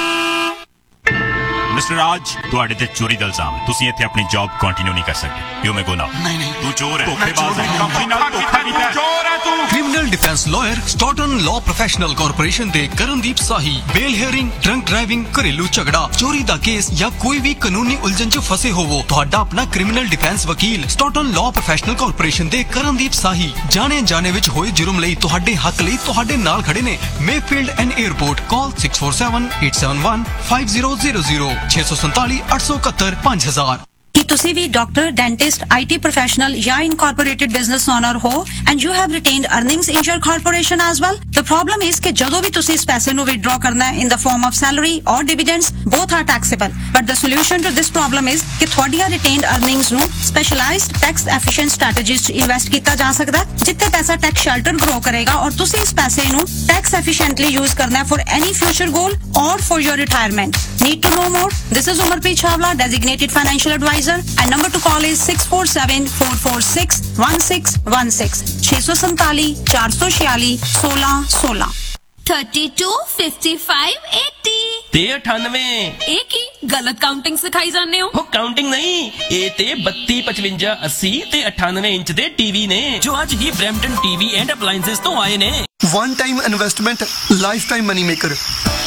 ਮਿਸਟਰ ਰਾਜ, ਤੁਹਾਡੇ ਤੇ ਚੋਰੀ ਦਾ ਇਲਜ਼ਾਮ ਹੈ। ਤੁਸੀਂ ਇੱਥੇ ਆਪਣੀ ਜੌਬ ਕੰਟੀਨਿਊ ਨਹੀਂ ਕਰ ਸਕਦੇ। ਯੂ ਮੇ ਗੋ ਨਾਓ। ਨਹੀਂ ਨਹੀਂ, ਤੂੰ ਚੋਰ ਹੈ, ਧੋਖੇਬਾਜ਼ ਹੈ, ਕੰਪਨੀ ਨਾਲ ਧੋਖਾ ਕੀਤਾ ਹੈ। ਚੋਰ ਹੈ ਤੂੰ। Criminal defence lawyer ਸਟਾਰਟਨ law professional corporation ਦੇ ਕਰਨਦੀਪ ਸਾਹੀ ਬੇਲ ਹੀਅਰਿੰਗ, ਡਰੰਕ ਡਰਾਈਵਿੰਗ, ਘਰੇਲੂ ਝਗੜਾ, ਚੋਰੀ ਦਾ ਕੇਸ ਜਾਂ ਕੋਈ ਵੀ ਕਾਨੂੰਨੀ ਉਲਝਣ 'ਚ ਫਸੇ ਹੋਵੋ, ਤੁਹਾਡਾ ਆਪਣਾ ਕ੍ਰਿਮੀਨਲ ਡਿਫੈਂਸ ਵਕੀਲ ਸਟਾਰਟਨ ਲਾਅ ਪ੍ਰੋਫੈਸ਼ਨਲ ਕਾਰਪੋਰੇਸ਼ਨ ਦੇ ਕਰਨਦੀਪ ਸਾਹੀ ਜਾਣੇ ਜਾਣੇ ਵਿੱਚ ਹੋਏ ਜੁਰਮ ਲਈ ਤੁਹਾਡੇ ਹੱਕ ਲਈ ਤੁਹਾਡੇ ਨਾਲ ਖੜੇ ਨੇ। Mayfield and airport. Call six four seven eight seven one five zero zero zero ਛੇ ਸੌ ਸੰਤਾਲੀ ਅੱਠ ਸੌ ਇਕਹੱਤਰ ਪੰਜ ਹਜ਼ਾਰ। ਕੀ ਤੁਸੀਂ ਵੀ ਡਾਕਟਰ, ਡੈਂਟਿਸਟ, ਆਈਟੀ ਪ੍ਰੋਫੈਸ਼ਨਲ ਜਾਂ ਇਨਕਾਰਪੋਰੇਟਡ ਬਿਜ਼ਨਸ ਓਨਰ ਹੋ and you have ਰਿਟੇਨਡ earnings in your corporation as well? The problem is ਕਿ ਜਦੋਂ ਵੀ ਤੁਸੀਂ ਇਸ ਪੈਸੇ ਨੂੰ ਵਿਦਡਰਾ ਕਰਨਾ ਹੈ ਇਨ ਦ ਫਾਰਮ ਆਫ ਸੈਲਰੀ ਔਰ ਡਿਵੀਡੈਂਡਸ, both are taxable. But the solution to this problem is ਕਿ ਤੁਹਾਡੀਆਂ ਰਿਟੇਨਡ ਅਰਨਿੰਗਸ ਨੂੰ ਸਪੈਸ਼ਲਾਈਜ਼ਡ ਟੈਕਸ ਐਫੀਸ਼ੀਐਂਟ ਸਟ੍ਰੈਟੇਜੀਜ਼ 'ਚ ਇਨਵੈਸਟ ਕੀਤਾ ਜਾ ਸਕਦਾ, ਜਿੱਥੇ ਪੈਸਾ ਟੈਕਸ ਸ਼ੈਲਟਰ ਗਰੋ ਕਰੇਗਾ ਔਰ ਤੁਸੀਂ ਇਸ ਪੈਸੇ ਨੂੰ ਟੈਕਸ ਐਫੀਸ਼ੀਐਂਟਲੀ ਯੂਜ਼ ਕਰਨਾ ਹੈ ਫॉर ਐਨੀ ਫਿਊਚਰ ਗੋਲ ਔਰ for your retirement. Need to know more? This is Umarpreet Chawla, designated financial advisor, and number to call is six four seven four four six one six one six छह सौ सैंतालीस चार सौ छियालीस सोलह सोलह। thirty-two fifty-five eighty ਤੇ ਅਠਾਨਵੇਂ। ਇਹ ਕੀ ਗਲਤ ਕਾਊਂਟਿੰਗ ਸਿਖਾਈ ਜਾਂਦੇ ਹੋ? ਉਹ ਕਾਊਂਟਿੰਗ ਨਹੀਂ, ਇਹ ਤੇ ਬੱਤੀ ਪਚਵੰਜਾ ਅੱਸੀ ਤੇ ਅਠਾਨਵੇਂ ਇੰਚ ਦੇ ਟੀਵੀ ਨੇ ਜੋ ਅੱਜ ਹੀ ਬ੍ਰੈਂਪਟਨ ਟੀਵੀ ਐਂਡ ਅਪਲਾਈਐਂਸਸ ਤੋਂ ਆਏ ਨੇ। One time investment, life time money maker.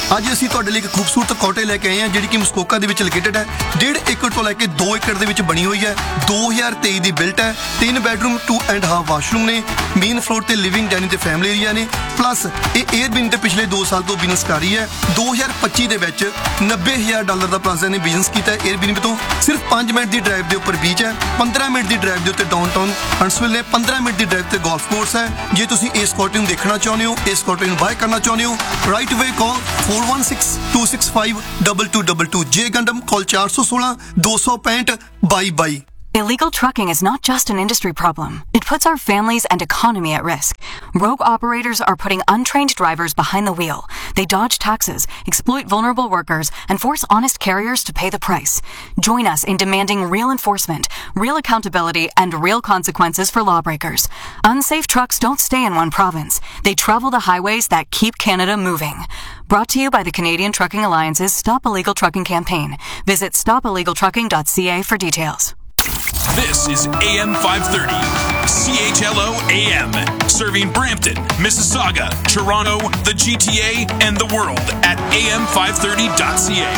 ਅੱਜ ਅਸੀਂ ਤੁਹਾਡੇ ਲਈ ਇੱਕ ਖੂਬਸੂਰਤ ਕੋਟੇ ਲੈ ਕੇ ਆਏ ਹਾਂ ਜਿਹੜੀ ਕਿ ਮਸਕੋਕਾ ਦੇ ਵਿੱਚ ਲੋਕੇਟਡ ਹੈ। ਡੇਢ ਏਕੜ ਤੋਂ ਲੈ ਕੇ ਦੋ ਏਕੜ ਦੇ ਵਿੱਚ ਬਣੀ ਹੋਈ ਹੈ। ਦੋ ਹਜ਼ਾਰ ਤੇਈ ਦੀ ਬਿਲਟ ਹੈ। ਤਿੰਨ bedroom to and half washroom ਨੇ। ਮੇਨ ਫਲੋਰ ਤੇ ਲਿਵਿੰਗ ਡਾਈਨਿੰਗ ਤੇ ਫੈਮਿਲੀ ਏਰੀਆ ਨੇ। ਪਲੱਸ ਇਹ 에ਅਰਬੀਐਨ ਤੇ ਪਿਛਲੇ ਦੋ ਸਾਲ ਤੋਂ ਬਿਜ਼ਨਸ ਕਰ ਰਹੀ ਹੈ। ਦੋ ਹਜ਼ਾਰ ਪੱਚੀ ਦੇ ਵਿੱਚ ਨੱਬੇ ਹਜ਼ਾਰ ਡਾਲਰ ਦਾ ਪਲਾਜ਼ਾ ਨੇ ਬਿਜ਼ਨਸ ਕੀਤਾ ਹੈ 에ਅਰਬੀਐਨ ਤੋਂ। ਸਿਰਫ ਪੰਜ ਮਿੰਟ ਦੀ ਡਰਾਈਵ ਦੇ ਉੱਪਰ ਬੀਚ ਹੈ। ਪੰਦਰਾਂ ਮਿੰਟ ਦੀ ਡਰਾਈਵ ਦੇ ਉੱਤੇ ਡਾਊਨਟਾਊਨ ਹੰਟਸਵਿਲ ਨੇ। ਪੰਦਰਾਂ ਮਿੰਟ ਦੀ ਡਰਾਈਵ ਤੇ ਗੋਲਫ ਕੋਰਸ ਹੈ। ਜੇ ਤੁਸੀਂ ਇਸ ਕੋਟੇ ਨੂੰ ਦੇਖਣਾ ਚਾਹੁੰਦੇ ਹੋ, ਇਸ ਕੋਟੇ ਨੂੰ ਬਾਏ ਕਰਨਾ ਚਾਹੁੰਦੇ ਹੋ, ਰਾਈਟ ਵੇ ਕਾਲ four one six two six five two two two two। ਜੇ ਗੰਡਮ ਕਾਲ four one six two six five two two two। Illegal trucking is not just an industry problem. It puts our families and economy at risk. Rogue operators are putting untrained drivers behind the wheel. They dodge taxes, exploit vulnerable workers, and force honest carriers to pay the price. Join us in demanding real enforcement, real accountability, and real consequences for lawbreakers. Unsafe trucks don't stay in one province. They travel the highways that keep Canada moving. Brought to you by the Canadian Trucking Alliance's Stop Illegal Trucking campaign. Visit stop illegal trucking dot c a for details. This is A M five thirty, C H L O A M, serving Brampton, Mississauga, Toronto, the G T A, and the world at A M five thirty dot c a.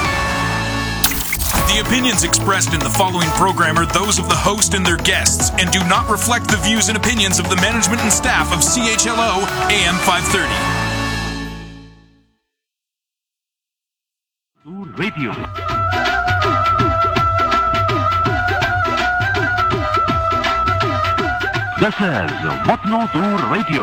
The opinions expressed in the following program are those of the host and their guests and do not reflect the views and opinions of the management and staff of C H L O A M five thirty. Radio. This is Watno Dur Radio.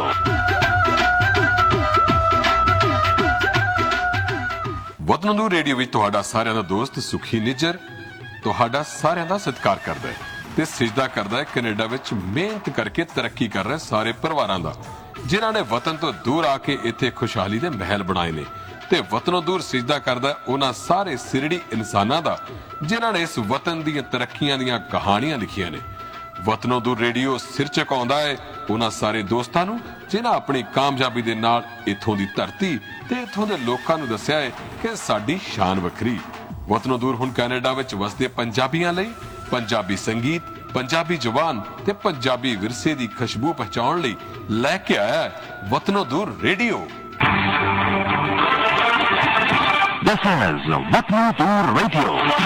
ਵਤਨ ਨੂੰ ਰੇਡੀਓ ਵਿੱਚ ਤੁਹਾਡਾ ਸਾਰਿਆਂ ਦਾ ਦੋਸਤ ਸੁਖੀ ਨਿੱਜਰ ਤੁਹਾਡਾ ਸਾਰਿਆਂ ਦਾ ਸਤਿਕਾਰ ਕਰਦਾ ਹੈ ਤੇ ਸਿਜਦਾ ਕਰਦਾ ਹੈ ਕੈਨੇਡਾ ਵਿੱਚ ਮਿਹਨਤ ਕਰਕੇ ਤਰੱਕੀ ਕਰ ਰਹੇ ਸਾਰੇ ਪਰਿਵਾਰਾਂ ਦਾ ਜਿਨ੍ਹਾਂ ਨੇ ਵਤਨ ਤੋਂ ਦੂਰ ਆ ਕੇ ਇੱਥੇ ਖੁਸ਼ਹਾਲੀ ਦੇ ਮਹਿਲ ਬਣਾਏ ਨੇ ਤੇ ਵਤਨੋਂ ਦੂਰ ਸਿਜਦਾ ਕਰਦਾ ਉਹਨਾਂ ਸਾਰੇ ਸਿਰੜੀ ਇਨਸਾਨਾਂ ਦਾ ਜਿਨ੍ਹਾਂ ਨੇ ਇਸ ਵਤਨ ਦੀਆਂ ਤਰੱਕੀਆਂ ਦੀਆਂ ਕਹਾਣੀਆਂ ਲਿਖੀਆਂ ਨੇ। ਵਤਨੋਂ ਦੂਰ ਰੇਡੀਓ ਸਿਰ ਝੁਕਾਉਂਦਾ ਹੈ ਉਹਨਾਂ ਸਾਰੇ ਦੋਸਤਾਂ ਨੂੰ ਜਿਨ੍ਹਾਂ ਆਪਣੀ ਕਾਮਯਾਬੀ ਦੇ ਨਾਲ ਇੱਥੋਂ ਦੀ ਧਰਤੀ ਤੇ ਇੱਥੋਂ ਦੇ ਲੋਕਾਂ ਨੂੰ ਦੱਸਿਆ ਹੈ ਕਿ ਸਾਡੀ ਸ਼ਾਨ ਵੱਖਰੀ। ਵਤਨੋਂ ਦੂਰ ਹੁਣ ਕੈਨੇਡਾ ਵਿੱਚ ਵਸਦੇ ਪੰਜਾਬੀਆਂ ਲਈ ਪੰਜਾਬੀ ਸੰਗੀਤ, ਪੰਜਾਬੀ ਜ਼ੁਬਾਨ ਤੇ ਪੰਜਾਬੀ ਵਿਰਸੇ ਦੀ ਖੁਸ਼ਬੂ ਪਹੁੰਚਾਉਣ ਲਈ ਲੈ ਕੇ ਆਇਆ ਹੈ ਵਤਨੋਂ ਦੂਰ radio. This is Watno Dur Radio.